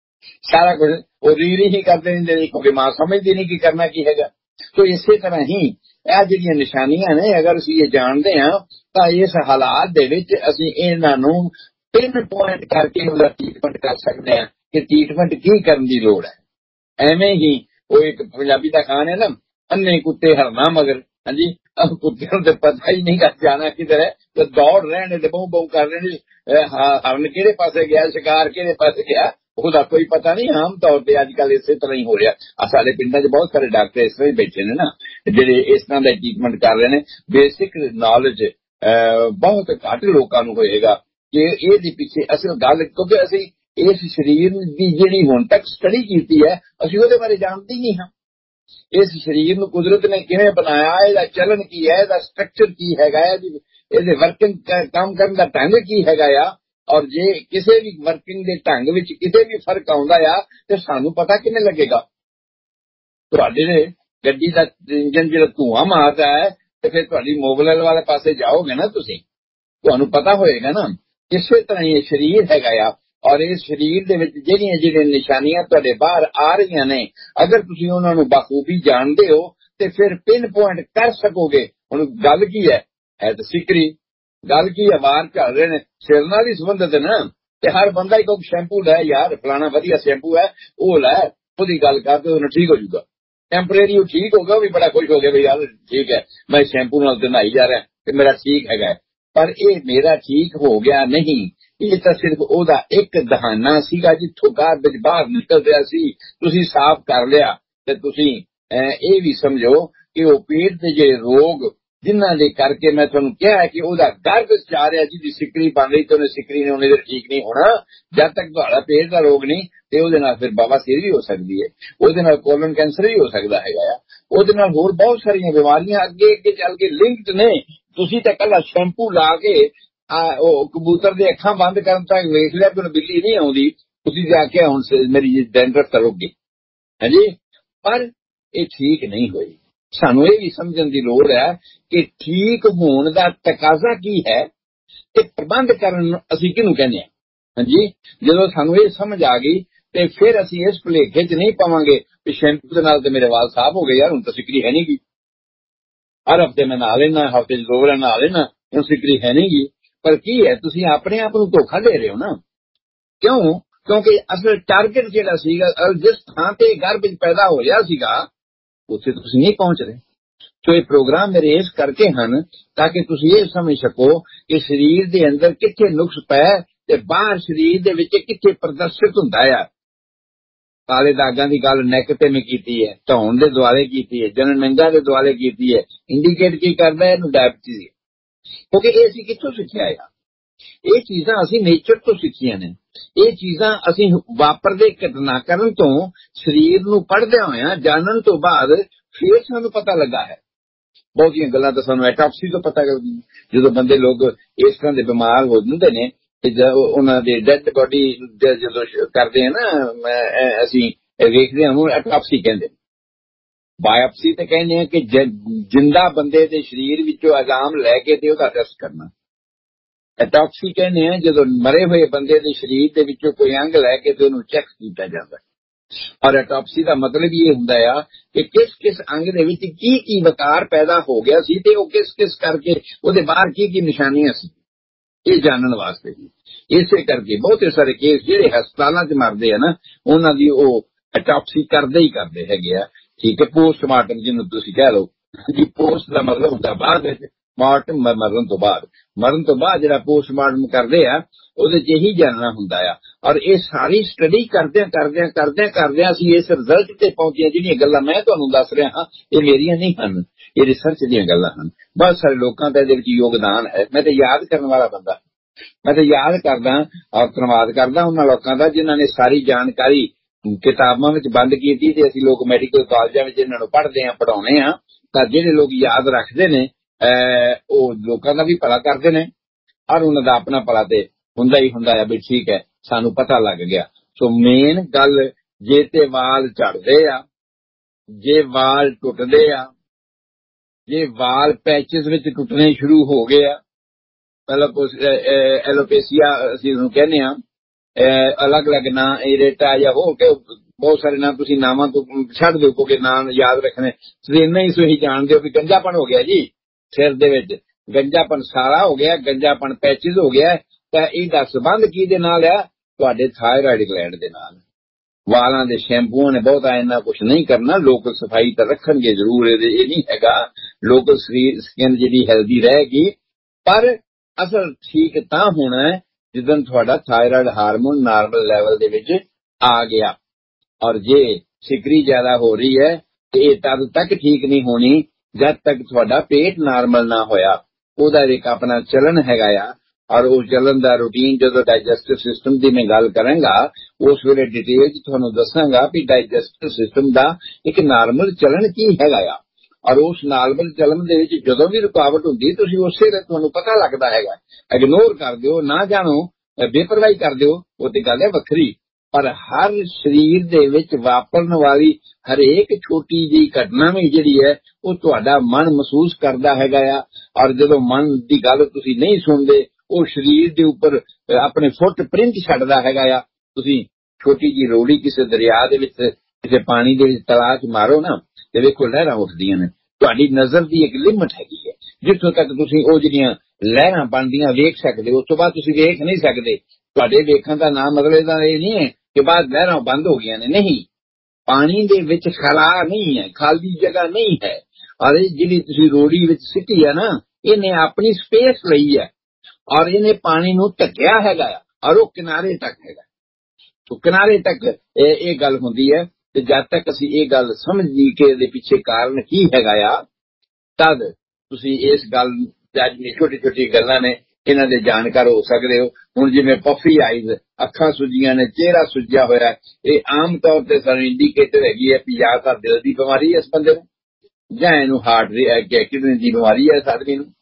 ਸਾਰਾ ਕੁਝ ਉਹ ਰੀ ਰੀ ਹੀ ਕਰਦੇ ਰਹਿੰਦੇ ਨੇ, ਕਿਉਂਕਿ ਮਾਂ ਸਮਝਦੀ ਨਹੀਂ ਕਿ ਕਰਨਾ ਕੀ ਹੈਗਾ। ਸੋ ਇਸੇ ਤਰ੍ਹਾਂ ਹੀ ਇਹ ਜਿਹੜੀਆਂ ਨਿਸ਼ਾਨੀਆਂ ਨੇ, ਅਗਰ ਅਸੀਂ ਇਹ ਜਾਣਦੇ ਹਾਂ ਤਾਂ ਇਸ ਹਾਲਾਤ ਦੇ ਵਿੱਚ ਅਸੀਂ ਇਹਨਾਂ ਨੂੰ ਪਿੰਨ ਪੁਆਇੰਟ ਕਰਕੇ ਉਹਦਾ ਟ੍ਰੀਟਮੈਂਟ ਕਰ ਸਕਦੇ ਹਾਂ ਕਿ ਟ੍ਰੀਟਮੈਂਟ ਕੀ ਕਰਨ ਦੀ ਲੋੜ ਹੈ। ਐਵੇਂ ਹੀ ਉਹ ਇੱਕ ਪੰਜਾਬੀ ਦਾ ਖਾਨ ਹੈ ਨਾ, ਅੰਨੇ ਕੁੱਤੇ ਹਰਨਾ ਮਗਰ, ਹਾਂਜੀ, ਕੁੱਤੇ ਨੂੰ ਤਾਂ ਪਤਾ ਹੀ ਨਹੀਂ ਕਰ ਜਾਣਾ ਕਿਧਰ ਹੈ, ਤੇ ਦੌੜ ਰਹੇ ਨੇ ਤੇ ਬਹੁ ਬਹੁ ਕਰ ਰਹੇ ਨੇ, ਹਰਨ ਕਿਹੜੇ ਪਾਸੇ ਗਿਆ, ਸ਼ਿਕਾਰ ਕਿਹੜੇ ਪਾਸੇ ਗਿਆ, ਉਹਦਾ ਕੋਈ ਪਤਾ ਨਹੀਂ। ਆਮ ਤੌਰ ਤੇ ਅੱਜ ਕੱਲ ਇਸੇ ਤਰ੍ਹਾਂ ਹੀ ਹੋ ਰਿਹਾ। ਆ ਸਾਡੇ ਪਿੰਡਾਂ 'ਚ ਬਹੁਤ ਸਾਰੇ ਡਾਕਟਰ ਇਸ ਤਰ੍ਹਾਂ ਹੀ ਬੈਠੇ ਨੇ ਨਾ, ਜਿਹੜੇ ਇਸ ਤਰ੍ਹਾਂ ਦਾ ਟ੍ਰੀਟਮੈਂਟ ਕਰ ਰਹੇ ਨੇ। ਬੇਸਿਕ ਨੌਲੇਜ ਬਹੁਤ ਘੱਟ ਲੋਕਾਂ ਨੂੰ ਹੋਏਗਾ ਕਿ ਇਹਦੇ ਪਿੱਛੇ ਅਸਲ ਗੱਲ, ਕਿਉਂਕਿ ਅਸੀਂ ਇਸ ਸਰੀਰ ਦੀ ਜਿਹੜੀ ਹੁਣ ਤੱਕ ਸਟੱਡੀ ਕੀਤੀ ਹੈ, ਅਸੀਂ ਉਹਦੇ ਬਾਰੇ ਜਾਣਦੇ ਹੀ ਨਹੀਂ ਹਾਂ। ਇਸ ਸਰੀਰ ਨੂੰ ਕੁਦਰਤ ਨੇ ਕਿਵੇਂ ਬਣਾਇਆ, ਇਹਦਾ ਚਲਨ ਕੀ ਹੈ, ਇਹਦਾ ਸਟਰਕਚਰ ਕੀ ਹੈਗਾ, ਇਹਦੇ ਵਰਕਿੰਗ ਕੰਮ ਕਰਨ ਦਾ ਢੰਗ ਕੀ ਹੈਗਾ ਆ, ਔਰ ਜੇ ਕਿਸੇ ਵੀ ਵਰਕਿੰਗ ਦੇ ਢੰਗ ਵਿੱਚ ਕਿਤੇ ਵੀ ਫਰਕ ਆਉਂਦਾ ਆ ਤੇ ਸਾਨੂੰ ਪਤਾ ਕਿਵੇਂ ਲੱਗੇਗਾ। ਤੁਹਾਡੇ ਗੱਡੀ ਦਾ ਇੰਜਨ ਜਿਹੜਾ ਧੂਆਂ ਮਾਰਦਾ ਹੈ ਤੇ ਫਿਰ ਤੁਹਾਡੀ ਮੋਬਿਲ ਵਾਲੇ ਪਾਸੇ ਜਾਓਗੇ ਨਾ ਤੁਸੀਂ, ਤੁਹਾਨੂੰ ਪਤਾ ਹੋਏਗਾ ਨਾ। ਇਸੇ ਤਰ੍ਹਾਂ ਹੀ ਇਹ ਸਰੀਰ ਹੈਗਾ ਆ, ਔਰ ਇਸ ਸਰੀਰ ਦੇ ਵਿੱਚ ਜਿਹੜੀਆਂ ਜਿਹੜੀਆਂ ਨਿਸ਼ਾਨੀਆਂ ਤੁਹਾਡੇ ਬਾਹਰ ਆ ਰਹੀਆਂ ਨੇ, ਅਗਰ ਤੁਸੀਂ ਉਹਨਾਂ ਨੂੰ ਬਖੂਬੀ ਜਾਣਦੇ ਹੋ ਤੇ ਫਿਰ ਪਿਨ ਪੁਆਇੰਟ ਕਰ ਸਕੋਗੇ। ਹੁਣ ਗੱਲ ਕੀ ਹੈ, ਹੈ ਤਾਂ ਸਿਕਰੀ, ਗੱਲ ਕੀ ਹੈ, ਵਾਰ ਝੜ ਰਹੇ ਨੇ, ਸਿਰ ਨਾਲ ਹੀ ਸੰਬੰਧਿਤ ਨਾ, ਤੇ ਹਰ ਬੰਦਾ ਹੀ ਕੋਈ ਸ਼ੈਂਪੂ ਲੈ, ਯਾਰ ਫਲਾਣਾ ਵਧੀਆ ਸ਼ੈਂਪੂ ਹੈ ਉਹ ਲੈ, ਉਹਦੀ ਗੱਲ ਕਰਦੇ ਉਹਨੂੰ ਠੀਕ ਹੋ ਜਾਊਗਾ। ਟੈਂਪਰੇਰੀ ਉਹ ਠੀਕ ਹੋ ਗਿਆ, ਉਹ ਵੀ ਬੜਾ ਖੁਸ਼ ਹੋ ਗਿਆ ਵੀ ਯਾਰ ਠੀਕ ਹੈ, ਮੈਂ ਸ਼ੈਂਪੂ ਨਾਲ ਤੇ ਨਹਾਈ ਜਾ ਰਿਹਾ ਤੇ ਮੇਰਾ ਠੀਕ ਹੈਗਾ। ਪਰ ਇਹ ਮੇਰਾ ਠੀਕ ਹੋ ਗਿਆ ਨਹੀਂ, ਇਹ ਤਾਂ ਸਿਰਫ ਉਹਦਾ ਇੱਕ ਦਹਾਨਾ ਸੀਗਾ ਜਿੱਥੋਂ ਗਾਰਬੇਜ ਬਾਹਰ ਨਿਕਲ ਰਿਹਾ ਸੀ, ਤੁਸੀਂ ਸਾਫ਼ ਕਰ ਲਿਆ। ਤੇ ਤੁਸੀਂ ਇਹ ਵੀ ਸਮਝੋ ਕਿ ਉਹ ਪੇਟ ਦੇ ਜਿਹੜੇ ਰੋਗ ਜਿਨ੍ਹਾਂ ਦੇ ਕਰਕੇ ਮੈਂ ਤੁਹਾਨੂੰ ਕਿਹਾ ਕਿ ਉਹਦਾ ਗਾਰਬੇਜ ਜਾ ਰਿਹਾ, ਜਿਹਦੀ ਸਿਕਰੀ ਬਣ ਰਹੀ ਤੇ ਉਹਨੇ ਸਿਕਰੀ ਨੇ ਉਹਨੇ ਦੇ ਠੀਕ ਨਹੀਂ ਹੋਣਾ ਜਦ ਤੱਕ ਤੁਹਾਡਾ ਪੇਟ ਦਾ ਰੋਗ ਨਹੀਂ। ਤੇ ਉਹਦੇ ਨਾਲ ਫਿਰ ਬਵਾਸੀਰ ਵੀ ਹੋ ਸਕਦੀ ਹੈ, ਉਹਦੇ ਨਾਲ ਕੋਲਨ ਕੈਂਸਰ ਵੀ ਹੋ ਸਕਦਾ ਹੈਗਾ ਆ, ਉਹਦੇ ਨਾਲ ਹੋਰ ਬਹੁਤ ਸਾਰੀਆਂ ਬਿਮਾਰੀਆਂ ਅੱਗੇ ਅੱਗੇ ਚੱਲ ਕੇ ਲਿੰਕਡ ਨੇ। ਤੁਸੀਂ ਤਾਂ ਕੱਲਾ ਸ਼ੈਂਪੂ ਲਾ ਕੇ ਉਹ ਕਬੂਤਰ ਦੇ ਅੱਖਾਂ ਬੰਦ ਕਰਨ ਤੱਕ ਵੇਖ ਲਿਆ ਕਿ ਬਿੱਲੀ ਨਹੀਂ ਆਉਂਦੀ, ਤੁਸੀਂ ਜਾ ਕੇ ਹੁਣ ਮੇਰੀ ਡੈਂਡਰਫ ਕਰੋਗੇ, ਹਾਂਜੀ, ਪਰ ਇਹ ਠੀਕ ਨਹੀਂ ਹੋਈ। ਸਾਨੂੰ ਇਹ ਵੀ ਸਮਝਣ ਦੀ ਲੋੜ ਹੈ ਕਿ ਠੀਕ ਹੋਣ ਦਾ ਤਕਾਜ਼ਾ ਕੀ ਹੈ ਤੇ ਪ੍ਰਬੰਧ ਕਰਨ ਅਸੀਂ ਕਿਹਨੂੰ ਕਹਿੰਦੇ ਹਾਂ। ਹਾਂਜੀ, ਜਦੋਂ ਸਾਨੂੰ ਇਹ ਸਮਝ ਆ ਗਈ ਤੇ ਫਿਰ ਅਸੀਂ ਇਸ ਭੁਲੇਖੇ 'ਚ ਨਹੀਂ ਪਾਵਾਂਗੇ ਵੀ ਸ਼ੈਂਪੂ ਦੇ ਨਾਲ ਤੇ ਮੇਰੇ ਵਾਲ ਸਾਫ਼ ਹੋ ਗਏ, ਯਾਰ ਹੁਣ ਤਾਂ ਸਿਕਰੀ ਹੈ ਨਹੀਂ ਗੀ, ਹਰ ਹਫ਼ਤੇ ਮੈਂ ਨਹਾ ਲੈਣਾ, ਹਫ਼ਤੇ 'ਚ ਦੋ ਵਾਰ ਨਹਾ ਲੈਣਾ, ਹੁਣ ਸਿਕਰੀ ਹੈ ਨਹੀਂ ਗੀ। ਪਰ ਕੀ ਹੈ, ਤੁਸੀਂ ਆਪਣੇ ਆਪ ਨੂੰ ਧੋਖਾ ਦੇ ਰਹੇ ਹੋ ਨਾ। ਕਿਉਂ? ਕਿਉਂਕਿ ਅਸਲ ਟਾਰਗੇਟ ਜਿਹੜਾ ਸੀਗਾ, ਜਿਸ ਥਾਂ ਤੇ ਗਰਭ ਪੈਦਾ ਹੋ ਰਿਹਾ ਸੀਗਾ ਉੱਥੇ ਤੁਸੀਂ ਨਹੀਂ ਪਹੁੰਚ ਰਹੇ। ਸੋ ਇਹ ਪ੍ਰੋਗਰਾਮ ਮੇਰੇ ਇਸ ਕਰਕੇ ਹਨ ਤਾਂ ਕਿ ਤੁਸੀਂ ਇਹ ਸਮਝ ਸਕੋ ਕਿ ਸਰੀਰ ਦੇ ਅੰਦਰ ਕਿੱਥੇ ਨੁਕਸ ਪੈ ਤੇ ਬਾਹਰ ਸਰੀਰ ਦੇ ਵਿੱਚ ਕਿੱਥੇ ਪ੍ਰਦਰਸ਼ਿਤ ਹੁੰਦਾ ਆ। ਕਾਲੇ ਦਾਗਾਂ ਦੀ ਗੱਲ ਨੈਕ ਤੇ ਮੈਂ ਕੀਤੀ ਹੈ, ਧੌਣ ਦੇ ਦੁਆਲੇ ਕੀਤੀ ਹੈ, ਜਨਨੰਗਾ ਦੇ ਦੁਆਲੇ ਕੀਤੀ ਹੈ। ਇੰਡੀਕੇਟ ਕੀ ਕਰਦਾ? ਇਹਨੂੰ ਡਾਇਬਟੀਜ਼। ਕਿਉਂਕਿ ਇਹ ਅਸੀਂ ਕਿੱਥੋਂ ਸਿੱਖਿਆ ਆ? ਇਹ ਚੀਜ਼ਾਂ ਅਸੀਂ ਨੇਚਰ ਤੋਂ ਸਿੱਖੀਆਂ ਨੇ। ਇਹ ਚੀਜ਼ਾਂ ਅਸੀਂ ਵਾਪਰਦੇ ਘਟਨਾਕ੍ਰਮ ਤੋਂ ਸਰੀਰ ਨੂੰ ਪੜ੍ਹਦਿਆਂ ਹੋਇਆਂ ਜਾਣਨ ਤੋਂ ਬਾਅਦ ਫਿਰ ਸਾਨੂੰ ਪਤਾ ਲੱਗਾ ਹੈ। ਬਹੁਤੀਆਂ ਗੱਲਾਂ ਤਾਂ ਸਾਨੂੰ ਐਟੋਪਸੀ ਤੋਂ ਪਤਾ ਲੱਗਦੀਆਂ। ਜਦੋਂ ਬੰਦੇ ਲੋਕ ਇਸ ਤਰ੍ਹਾਂ ਦੇ ਬਿਮਾਰ ਹੋ ਜਾਂਦੇ ਨੇ ਤੇ ਉਹਨਾਂ ਦੀ ਡੈਡ ਬੋਡੀ ਜਦੋਂ ਕਰਦੇ ਆ ਨਾ, ਅਸੀਂ ਵੇਖਦੇ ਹਾਂ, ਉਹਨੂੰ ਐਟੋਪਸੀ ਕਹਿੰਦੇ। ਬਾਇਓਪਸੀ ਤੇ ਕਹਿੰਦੇ ਆ ਕਿ ਜਿੰਦਾ ਬੰਦੇ ਦੇ ਸਰੀਰ ਵਿੱਚੋਂ ਅਜ਼ਾਮ ਲੈ ਕੇ ਤੇ ਉਹਦਾ ਟੈਸਟ ਕਰਨਾ। ਐਟੋਪਸੀ ਕਹਿੰਦੇ ਆ ਜਦੋਂ ਮਰੇ ਹੋਏ ਬੰਦੇ ਦੇ ਸਰੀਰ ਦੇ ਵਿੱਚੋਂ ਕੋਈ ਅੰਗ ਲੈ ਕੇ ਤੇ ਉਹਨੂੰ ਚੈੱਕ ਕੀਤਾ ਜਾਂਦਾ। ਔਰ ਐਟੋਪਸੀ ਦਾ ਮਤਲਬ ਇਹ ਹੁੰਦਾ ਆ ਕਿ ਕਿਸ ਕਿਸ ਅੰਗ ਦੇ ਵਿੱਚ ਕੀ ਕੀ ਵਿਕਾਰ ਪੈਦਾ ਹੋ ਗਿਆ ਸੀ ਤੇ ਉਹ ਕਿਸ ਕਿਸ ਕਰਕੇ ਉਹਦੇ ਬਾਹਰ ਕੀ ਕੀ ਨਿਸ਼ਾਨੀਆਂ ਸੀ, ਇਹ ਜਾਣਨ ਵਾਸਤੇ। ਇਸੇ ਕਰਕੇ ਬਹੁਤੇ ਸਾਰੇ ਕੇਸ ਜਿਹੜੇ ਹਸਪਤਾਲਾਂ 'ਚ ਮਰਦੇ ਆ ਨਾ, ਉਹਨਾਂ ਦੀ ਉਹ ਐਟੋਪਸੀ ਕਰਦੇ ਹੀ ਕਰਦੇ ਹੈਗੇ ਆ। ਠੀਕ ਹੈ, ਪੋਸਟਮਾਰਟਮ ਜਿਹਨੂੰ ਤੁਸੀਂ ਕਹਿ ਲਓ ਜੀ। ਪੋਸਟ ਦਾ ਮਤਲਬ ਹੁੰਦਾ ਬਾਅਦ ਵਿੱਚ, ਮਾਰਟਮ ਮਰਨ ਤੋਂ ਬਾਅਦ। ਮਰਨ ਤੋਂ ਬਾਅਦ ਜਿਹੜਾ ਪੋਸਟਮਾਰਟਮ ਕਰਦੇ ਆ ਉਹਦੇ 'ਚ ਇਹੀ ਜਾਣਨਾ ਹੁੰਦਾ ਆ। ਔਰ ਇਹ ਸਾਰੀ ਸਟੱਡੀ ਕਰਦਿਆਂ ਕਰਦਿਆਂ ਕਰਦਿਆਂ ਕਰਦਿਆਂ ਅਸੀਂ ਇਸ ਰਿਜ਼ਲਟ ਤੇ ਪਹੁੰਚੇ। ਜਿਹੜੀਆਂ ਗੱਲਾਂ ਮੈਂ ਤੁਹਾਨੂੰ ਦੱਸ ਰਿਹਾ ਹਾਂ ਇਹ ਮੇਰੀਆਂ ਨਹੀਂ ਹਨ, ਇਹ ਰਿਸਰਚ ਦੀਆਂ ਗੱਲਾਂ ਹਨ। ਬਹੁਤ ਸਾਰੇ ਲੋਕਾਂ ਦਾ ਇਹਦੇ ਵਿੱਚ ਯੋਗਦਾਨ ਹੈ। ਮੈਂ ਤਾਂ ਯਾਦ ਕਰਨ ਵਾਲਾ ਬੰਦਾ, ਮੈਂ ਤਾਂ ਯਾਦ ਕਰਦਾ ਔਰ ਧੰਨਵਾਦ ਕਰਦਾ ਉਹਨਾਂ ਲੋਕਾਂ ਦਾ ਜਿਨ੍ਹਾਂ ਨੇ ਸਾਰੀ ਜਾਣਕਾਰੀ ਕਿਤਾਬਾਂ ਵਿੱਚ ਬੰਦ ਕੀਤੀ ਤੇ ਅਸੀਂ ਲੋਕ ਮੈਡੀਕਲ ਕਾਲਜਾਂ ਵਿੱਚ ਇਹਨਾਂ ਨੂੰ ਪੜ੍ਹਦੇ ਹਾਂ, ਪੜ੍ਹਾਉਂਦੇ ਹਾਂ। ਤਾਂ ਜਿਹੜੇ ਲੋਕ ਯਾਦ ਰੱਖਦੇ ਨੇ ਉਹ ਲੋਕਾਂ ਦਾ ਵੀ ਭਲਾ ਕਰਦੇ ਨੇ ਔਰ ਉਹਨਾਂ ਦਾ ਆਪਣਾ ਭਲਾ ਤੇ ਹੁੰਦਾ ਹੀ ਹੁੰਦਾ ਆ ਵੀ ਠੀਕ ਹੈ, ਸਾਨੂੰ ਪਤਾ ਲੱਗ ਗਿਆ। ਸੋ ਮੇਨ ਗੱਲ, ਜੇ ਤੇ ਵਾਲ ਝੜਦੇ ਆ, ਜੇ ਵਾਲ ਟੁੱਟਦੇ ਆ, ਜੇ ਵਾਲ ਪੈਚਸ ਵਿੱਚ ਟੁੱਟਣੇ ਸ਼ੁਰੂ ਹੋ ਗਏ ਆ, ਮਤਲਬ ਐਲੋਪੇਸੀਆ ਅਸੀਂ ਉਹਨੂੰ ਕਹਿੰਦੇ ਹਾਂ, ਅਲੱਗ ਅਲੱਗ ਨਾਂ, ਏਰੇਟਾ ਜਾਂ ਹੋ ਕੇ ਬਹੁਤ ਸਾਰੇ ਨਾਂ, ਤੁਸੀਂ ਨਾਵਾਂ ਤੋਂ ਛੱਡ ਦਿਓ ਕਿਉਂਕਿ ਨਾਂ ਯਾਦ ਰੱਖਣੇ। ਤੁਸੀਂ ਇੰਨਾ ਹੀ ਸਹੀ ਜਾਣਦੇ ਹੋ ਵੀ ਗੰਜਾਪਣ ਹੋ ਗਿਆ ਜੀ, ਸਿਰ ਦੇ ਵਿੱਚ ਗੰਜਾਪਣ ਸਾਰਾ ਹੋ ਗਿਆ, ਗੰਜਾਪਣ ਪੈਚਿਸ ਹੋ ਗਿਆ। ਤਾਂ ਇਹਦਾ ਸੰਬੰਧ ਕਿਹਦੇ ਨਾਲ ਆ? ਤੁਹਾਡੇ ਥਾਇਰਾਇਡ ਗਲੈਂਡ ਦੇ ਨਾਲ। ਵਾਲਾਂ ਦੇ ਸ਼ੈਂਪੂਆਂ ਨੇ ਬਹੁਤਾ ਇੰਨਾ ਕੁਛ ਨਹੀਂ ਕਰਨਾ, ਲੋਕਲ ਸਫਾਈ ਤਾਂ ਰੱਖਣਗੇ ਜ਼ਰੂਰ, ਇਹਦੇ ਇਹ ਨਹੀਂ ਹੈਗਾ। ਲੋਕਲ ਸਰੀਰ ਸਕਿਨ ਜਿਹੜੀ ਹੈਲਦੀ ਰਹੇਗੀ, ਪਰ ਅਸਲ ਠੀਕ ਤਾਂ ਹੋਣਾ ਹੈ ਜਦੋਂ ਤੁਹਾਡਾ ਥਾਇਰਾਇਡ ਹਾਰਮੋਨ ਨਾਰਮਲ ਲੈਵਲ ਦੇ ਵਿੱਚ ਆ ਗਿਆ। ਔਰ ਜੇ ਸਿਕਰੀ ਜ਼ਿਆਦਾ ਹੋ ਰਹੀ ਹੈ ਤੇ ਇਹ ਤਦ ਤੱਕ ਠੀਕ ਨਹੀਂ ਹੋਣੀ ਜਦ ਤੱਕ ਤੁਹਾਡਾ ਪੇਟ ਨਾਰਮਲ ਨਾ ਹੋਇਆ। ਉਹਦਾ ਇੱਕ ਆਪਣਾ ਚਲਨ ਹੈਗਾ ਆ, ਔਰ ਉਹ ਚਲਨ ਦਾ ਰੂਟੀਨ ਜਦੋਂ ਡਾਈਜੈਸਟਿਵ ਸਿਸਟਮ ਦੀ ਮੈਂ ਗੱਲ ਕਰਾਂਗਾ ਉਸ ਵੇਲੇ ਡਿਟੇਲ 'ਚ ਤੁਹਾਨੂੰ ਦੱਸਾਂਗਾ ਵੀ ਡਾਈਜੈਸਟਿਵ ਸਿਸਟਮ ਦਾ ਇੱਕ ਨਾਰਮਲ ਚਲਨ ਕੀ ਹੈਗਾ ਆ। ਔਰ ਉਸ ਨਾਰਮਲ ਚਲਨ ਦੇ ਵਿੱਚ ਜਦੋਂ ਵੀ ਰੁਕਾਵਟ ਹੁੰਦੀ ਤੁਸੀਂ ਉਸੇ ਵੇਲੇ ਤੁਹਾਨੂੰ ਪਤਾ ਲੱਗਦਾ ਹੈਗਾ। ਇਗਨੋਰ ਕਰ ਦਿਓ, ਨਾ ਜਾਣੋ, ਬੇਪਰਵਾਹੀ ਕਰ ਦਿਓ, ਉਹ ਤੇ ਗੱਲ ਹੈ ਵੱਖਰੀ। ਪਰ ਹਰ ਸਰੀਰ ਦੇ ਵਿੱਚ ਵਾਪਰਨ ਵਾਲੀ ਹਰੇਕ ਛੋਟੀ ਜਿਹੀ ਘਟਨਾ ਵੀ ਜਿਹੜੀ ਹੈ ਉਹ ਤੁਹਾਡਾ ਮਨ ਮਹਿਸੂਸ ਕਰਦਾ ਹੈਗਾ ਆ। ਔਰ ਜਦੋਂ ਮਨ ਦੀ ਗੱਲ ਤੁਸੀਂ ਨਹੀਂ ਸੁਣਦੇ, ਉਹ ਸਰੀਰ ਦੇ ਉੱਪਰ ਆਪਣੇ ਫੁੱਟ ਪ੍ਰਿੰਟ ਛੱਡਦਾ ਹੈਗਾ ਆ। ਤੁਸੀਂ ਛੋਟੀ ਜਿਹੀ ਰੋੜੀ ਕਿਸੇ ਦਰਿਆ ਦੇ ਵਿੱਚ, ਕਿਸੇ ਪਾਣੀ ਦੇ ਵਿੱਚ ਤਲਾਅ 'ਚ ਮਾਰੋ ਨਾ ਤੇ ਵੇਖੋ ਲਹਿਰਾਂ ਉੱਠਦੀਆਂ ਨੇ। ਤੁਹਾਡੀ ਨਜ਼ਰ ਦੀ ਇੱਕ ਲਿਮਟ ਹੈਗੀ ਹੈ, ਜਿੱਥੋਂ ਤੱਕ ਤੁਸੀਂ ਉਹ ਜਿਹੜੀਆਂ ਲਹਿਰਾਂ ਬਣਦੀਆਂ ਵੇਖ ਸਕਦੇ ਹੋ, ਉਸ ਤੋਂ ਬਾਅਦ ਤੁਸੀਂ ਵੇਖ ਨਹੀਂ ਸਕਦੇ। ਤੁਹਾਡੇ ਵੇਖਣ ਦਾ ਨਾਮ ਮਤਲਬ ਇਹਦਾ ਇਹ ਨਹੀਂ ਹੈ ਕਿ ਬਾਅਦ ਲਹਿਰਾਂ ਬੰਦ ਹੋ ਗਈਆਂ ਨੇ, ਨਹੀਂ। ਪਾਣੀ ਦੇ ਵਿੱਚ ਖਲਾ ਨਹੀਂ ਹੈ, ਖਾਲੀ ਜਗ੍ਹਾ ਨਹੀਂ ਹੈ। ਔਰ ਇਹ ਜਿਹੜੀ ਤੁਸੀਂ ਰੋੜੀ ਵਿੱਚ ਸਿੱਟੀ ਹੈ ਨਾ, ਇਹਨੇ ਆਪਣੀ ਸਪੇਸ ਲਈ ਹੈ ਔਰ ਇਹਨੇ ਪਾਣੀ ਨੂੰ ਢੱਕਿਆ ਹੈਗਾ ਆ ਔਰ ਉਹ ਕਿਨਾਰੇ ਤੱਕ ਹੈਗਾ। तो किनारे तक ये गल होंदी है। ते जद तक असी ये गल समझी कि इहदे पिछे कारण की हैगा आ, तद तुसी इस गल जिहड़ियां छोटी छोटी गल्लां ने इन्हां दे जानकार हो सकदे हो। हुण जिवें पफी आइज, अखां सुजियां ने, चेहरा सुजिया होया, ये आम तौर ते सानूं इंडीकेटर हैगी है कि या तां दिल दी बीमारी है इस बंदे नूं जां इहनूं हार्ट दी किडनी दी बीमारी है इस आदमी नूं।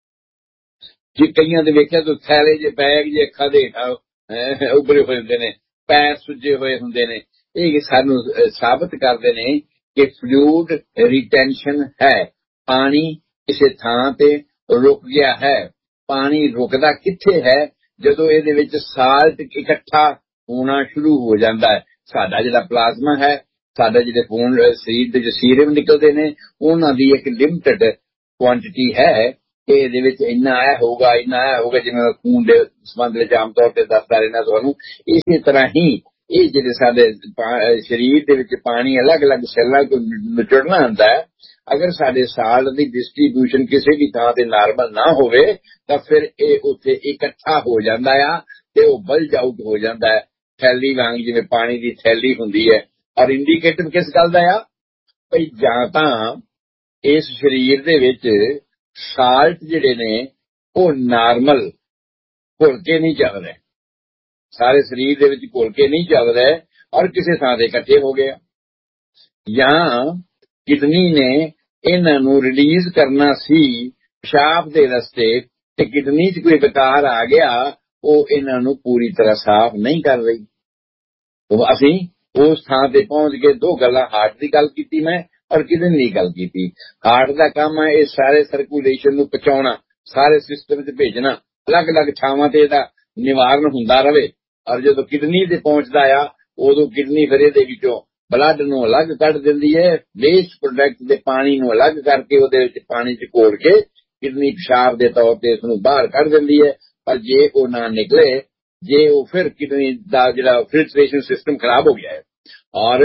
जे कईयां दे वेखिआ तो थैले जे बैग जे अखां दे हेठां उभरे होए हुंदे ने, पैर सुजे होए हुंदे ने, ਇਹ ਸਾਨੂੰ ਸਾਬਤ ਕਰਦੇ ਨੇ ਕਿ ਫਲੂਇਡ ਰਿਟੈਂਸ਼ਨ ਹੈ, ਪਾਣੀ ਕਿਸੇ ਥਾਂ ਤੇ ਰੁਕ ਗਿਆ ਹੈ। ਪਾਣੀ ਰੁਕਦਾ ਕਿੱਥੇ ਹੈ? ਜਦੋਂ ਇਹਦੇ ਵਿੱਚ ਸਾਲਟ ਇਕੱਠਾ ਹੋਣਾ ਸ਼ੁਰੂ ਹੋ ਜਾਂਦਾ ਹੈ। ਸਾਡਾ ਜਿਹੜਾ ਪਲਾਜ਼ਮਾ ਹੈ, ਸਾਡਾ ਜਿਹੜੇ ਖੂਨ ਸਰੀਰ ਦੇ ਜੋ ਸੀਰਮ ਨਿਕਲਦੇ ਨੇ, ਉਹਨਾਂ ਦੀ ਇੱਕ ਲਿਮਟਡ ਕੁਆਂਟੀਟੀ ਹੈ ਕਿ ਇਹਦੇ ਵਿੱਚ ਇੰਨਾ ਆਇਆ ਹੋਊਗਾ, ਇੰਨਾ ਆਇਆ ਹੋਊਗਾ, ਜਿਵੇਂ ਖੂਨ ਦੇ ਸੰਬੰਧ ਵਿੱਚ ਆਮ ਤੌਰ ਤੇ ਦੱਸਦਾ ਰਹਿਣਾ ਤੁਹਾਨੂੰ। ਇਸੇ ਤਰ੍ਹਾਂ ਹੀ ਇਹ ਜਿਹੜੇ ਸਾਡੇ ਸਰੀਰ ਦੇ ਵਿੱਚ ਪਾਣੀ ਅਲੱਗ-ਅਲੱਗ ਸੈੱਲਾਂ ਤੋਂ ਨਿਚੜਨਾ ਹੁੰਦਾ ਹੈ, ਅਗਰ ਸਾਡੇ ਸਾਲਟ ਦੀ ਡਿਸਟ੍ਰੀਬਿਊਸ਼ਨ ਕਿਸੇ ਵੀ ਥਾਂ ਤੇ ਨਾਰਮਲ ਨਾ ਹੋਵੇ ਤਾਂ ਫਿਰ ਇਹ ਉੱਥੇ ਇਕੱਠਾ ਹੋ ਜਾਂਦਾ ਆ ਤੇ ਉਹ ਬਲਜ ਆਊਟ ਹੋ ਜਾਂਦਾ ਹੈ, ਥੈਲੀ ਵਾਂਗ, ਜਿਵੇਂ ਪਾਣੀ ਦੀ ਥੈਲੀ ਹੁੰਦੀ ਹੈ। ਔਰ ਇੰਡੀਕੇਟਰ ਕਿਸ ਗੱਲ ਦਾ ਆ? ਭਈ ਜਾਂ ਤਾਂ ਇਸ ਸਰੀਰ ਦੇ ਵਿੱਚ ਸਾਲਟ ਜਿਹੜੇ ਨੇ ਉਹ ਨਾਰਮਲ ਘੁਲ ਕੇ ਨਹੀਂ ਚੱਲ ਰਹੇ, ਸਾਰੇ ਸਰੀਰ ਦੇ ਵਿੱਚ ਘੁਲ ਕੇ ਨਹੀਂ ਚੱਲ ਰਹੇ ਔਰ ਕਿਸੇ ਥਾਂ ਤੇ ਇਕੱਠੇ ਹੋ ਗਏ, ਜਾਂ ਕਿਡਨੀ ਨੇ ਇਹਨਾਂ ਨੂੰ ਰਿਲੀਜ਼ ਕਰਨਾ ਸੀ ਪਿਸ਼ਾਬ ਦੇ ਰਸਤੇ ਤੇ ਕਿਡਨੀ 'ਚ ਕੋਈ ਵਿਕਾਰ ਆ ਗਿਆ, ਉਹ ਇਹਨਾਂ ਨੂੰ ਪੂਰੀ ਤਰ੍ਹਾਂ ਸਾਫ਼ ਨਹੀਂ ਕਰ ਰਹੀ। ਅਸੀਂ ਉਸ ਥਾਂ ਤੇ ਪਹੁੰਚ ਕੇ ਦੋ ਗੱਲਾਂ, ਹਾਰਟ ਦੀ ਗੱਲ ਕੀਤੀ ਮੈਂ ਔਰ ਕਿਡਨੀ ਦੀ ਗੱਲ ਕੀਤੀ। ਹਾਰਟ ਦਾ ਕੰਮ ਹੈ ਇਹ ਸਾਰੇ ਸਰਕੂਲੇਸ਼ਨ ਨੂੰ ਪਹੁੰਚਾਉਣਾ, ਸਾਰੇ ਸਿਸਟਮ 'ਚ ਭੇਜਣਾ, ਅਲੱਗ-ਅਲੱਗ ਥਾਵਾਂ ਤੇ ਇਹਦਾ ਨਿਵਾਰਨ ਹੁੰਦਾ ਰਵੇ। ਔਰ ਜਦੋਂ ਕਿਡਨੀ ਤੇ ਪਹੁੰਚਦਾ ਆ, ਉਦੋਂ ਕਿਡਨੀ ਫਿਰ ਇਹਦੇ ਵਿੱਚੋਂ ਬਲੱਡ ਨੂੰ ਅਲੱਗ ਕੱਢ ਦਿੰਦੀ ਹੈ, ਵੇਸਟ ਪ੍ਰੋਡਕਟ ਦੇ ਪਾਣੀ ਨੂੰ ਅਲੱਗ ਕਰਕੇ ਉਹਦੇ ਵਿੱਚ ਪਾਣੀ 'ਚ ਘੋਲ ਕੇ ਕਿਡਨੀ ਪਿਸ਼ਾਬ ਦੇ ਤੌਰ ਤੇ ਇਸ ਨੂੰ ਬਾਹਰ ਕੱਢ ਦਿੰਦੀ ਹੈ। ਪਰ ਜੇ ਉਹ ਨਾ ਨਿਕਲੇ, ਜੇ ਉਹ ਫਿਰ ਕਿਡਨੀ ਦਾ ਜਿਹੜਾ ਫਿਲਟਰੇਸ਼ਨ ਸਿਸਟਮ ਖਰਾਬ ਹੋ ਗਿਆ ਹੈ ਔਰ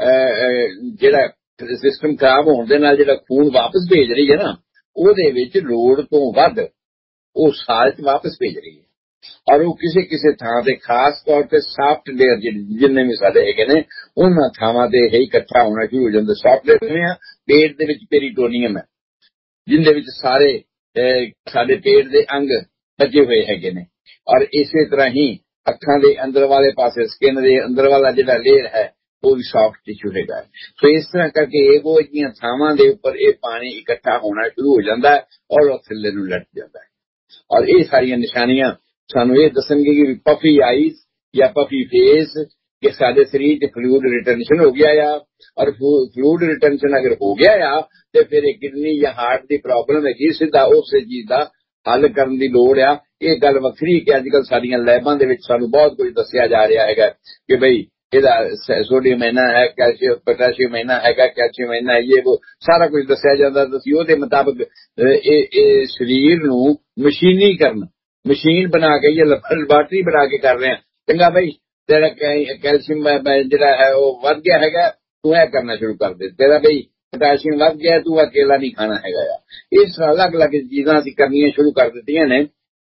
ਜਿਹੜਾ ਸਿਸਟਮ ਖਰਾਬ ਹੋਣ ਦੇ ਨਾਲ ਜਿਹੜਾ ਖੂਨ ਵਾਪਸ ਭੇਜ ਰਹੀ ਹੈ ਨਾ, ਉਹਦੇ ਵਿੱਚ ਲੋੜ ਤੋਂ ਵੱਧ ਉਹ ਸਾਲਟ ਵਾਪਸ ਭੇਜ ਰਹੀ ਹੈ। ਔਰ ਉਹ ਕਿਸੇ ਕਿਸੇ ਥਾਂ ਤੇ ਖਾਸ ਤੌਰ ਤੇ ਸਾਫਟ ਲੇਅਰ ਜਿੰਨੇ ਵੀ ਸਾਡੇ ਹੈਗੇ ਨੇ, ਉਹਨਾਂ ਥਾਵਾਂ ਤੇ ਇਹ ਇਕੱਠਾ ਹੋਣਾ ਸ਼ੁਰੂ ਹੋ ਜਾਂਦਾ। ਸਾਫਟ ਲੇਅਰ ਪੇਟ ਦੇ ਵਿੱਚ ਪੈਰੀਟੋਨੀਅਮ ਹੈ, ਜਿੰਦੇ ਵਿੱਚ ਸਾਰੇ ਸਾਡੇ ਪੇਟ ਦੇ ਅੰਗ ਬਚੇ ਹੋਏ ਹੈਗੇ ਨੇ। ਔਰ ਇਸੇ ਤਰ੍ਹਾਂ ਹੀ ਅੱਖਾਂ ਦੇ ਅੰਦਰ ਵਾਲੇ ਪਾਸੇ ਸਕਿਨ ਦੇ ਅੰਦਰ ਵਾਲਾ ਜਿਹੜਾ ਲੇਅਰ ਹੈ ਉਹ ਵੀ ਸਾਫਟ ਟਿਸ਼ੂ ਹੈਗਾ। ਸੋ ਇਸ ਤਰ੍ਹਾਂ ਕਰਕੇ ਇਹੋ ਜਿਹੀਆਂ ਥਾਵਾਂ ਦੇ ਉੱਪਰ ਇਹ ਪਾਣੀ ਇਕੱਠਾ ਹੋਣਾ ਸ਼ੁਰੂ ਹੋ ਜਾਂਦਾ ਹੈ ਔਰ ਉਹ ਥੱਲੇ ਨੂੰ ਲੱਟ ਜਾਂਦਾ ਹੈ। ਔਰ ਇਹ ਸਾਰੀਆਂ ਨਿਸ਼ਾਨੀਆਂ ਸਾਨੂੰ ਇਹ ਦੱਸਣਗੇ ਕਿ ਪਫੀ ਆਈਜ਼ ਜਾਂ ਪਫੀ ਫੇਸ, ਕਿ ਸਾਡੇ ਸਰੀਰ 'ਚ ਫਲੂਇਡ ਰਿਟੈਂਸ਼ਨ ਹੋ ਗਿਆ ਆ। ਔਰ ਫਲੂਇਡ ਰਿਟੈਂਸ਼ਨ ਅਗਰ ਹੋ ਗਿਆ ਆ ਤੇ ਫਿਰ ਇਹ ਕਿਡਨੀ ਜਾਂ ਹਾਰਟ ਦੀ ਪ੍ਰੋਬਲਮ ਹੈਗੀ, ਸਿੱਧਾ ਉਸੇ ਚੀਜ਼ ਦਾ ਹੱਲ ਕਰਨ ਦੀ ਲੋੜ ਆ। ਇਹ ਗੱਲ ਵੱਖਰੀ ਕਿ ਅੱਜ ਕੱਲ੍ਹ ਸਾਡੀਆਂ ਲੈਬਾਂ ਦੇ ਵਿੱਚ ਸਾਨੂੰ ਬਹੁਤ ਕੁਝ ਦੱਸਿਆ ਜਾ ਰਿਹਾ ਹੈਗਾ ਕਿ ਬਈ ਇਹਦਾ ਸੋਡੀਅਮ ਇੰਨਾ ਹੈ, ਕੈਲਸ਼ੀਅਮ ਪੋਟਾਸ਼ੀਅਮ ਇੰਨਾ ਹੈਗਾ, ਕੈਲਸ਼ੀਅਮ ਇੰਨਾ ਹੈ, ਇਹ ਉਹ ਸਾਰਾ ਕੁਝ ਦੱਸਿਆ ਜਾਂਦਾ। ਤੁਸੀਂ ਉਹਦੇ ਮੁਤਾਬਕ ਇਹ ਇਹ ਸਰੀਰ ਨੂੰ ਮਸ਼ੀਨੀਕਰਨ, ਮਸ਼ੀਨ ਬਣਾ ਕੇ ਜਾਂ ਲੈਬਾਰਟਰੀ ਬਣਾ ਕੇ ਕਰ ਰਹੇ ਆ। ਚੰਗਾ ਬਈ, ਤੇਰਾ ਕੈਲਸ਼ੀਅਮ ਜਿਹੜਾ ਹੈ ਉਹ ਵੱਧ ਗਿਆ ਹੈਗਾ, ਤੂੰ ਇਹ ਕਰਨਾ ਸ਼ੁਰੂ ਕਰ ਦੇ। ਤੇਰਾ ਬਈ ਪੋਟਾਸ਼ੀਅਮ ਵੱਧ ਗਿਆ, ਤੂੰ ਅਕੇਲਾ ਨਹੀਂ ਖਾਣਾ ਹੈਗਾ ਆ। ਇਸ ਤਰ੍ਹਾਂ ਅਲੱਗ ਅਲੱਗ ਚੀਜ਼ਾਂ ਅਸੀਂ ਕਰਨੀਆਂ ਸ਼ੁਰੂ ਕਰ ਦਿੱਤੀਆਂ ਨੇ,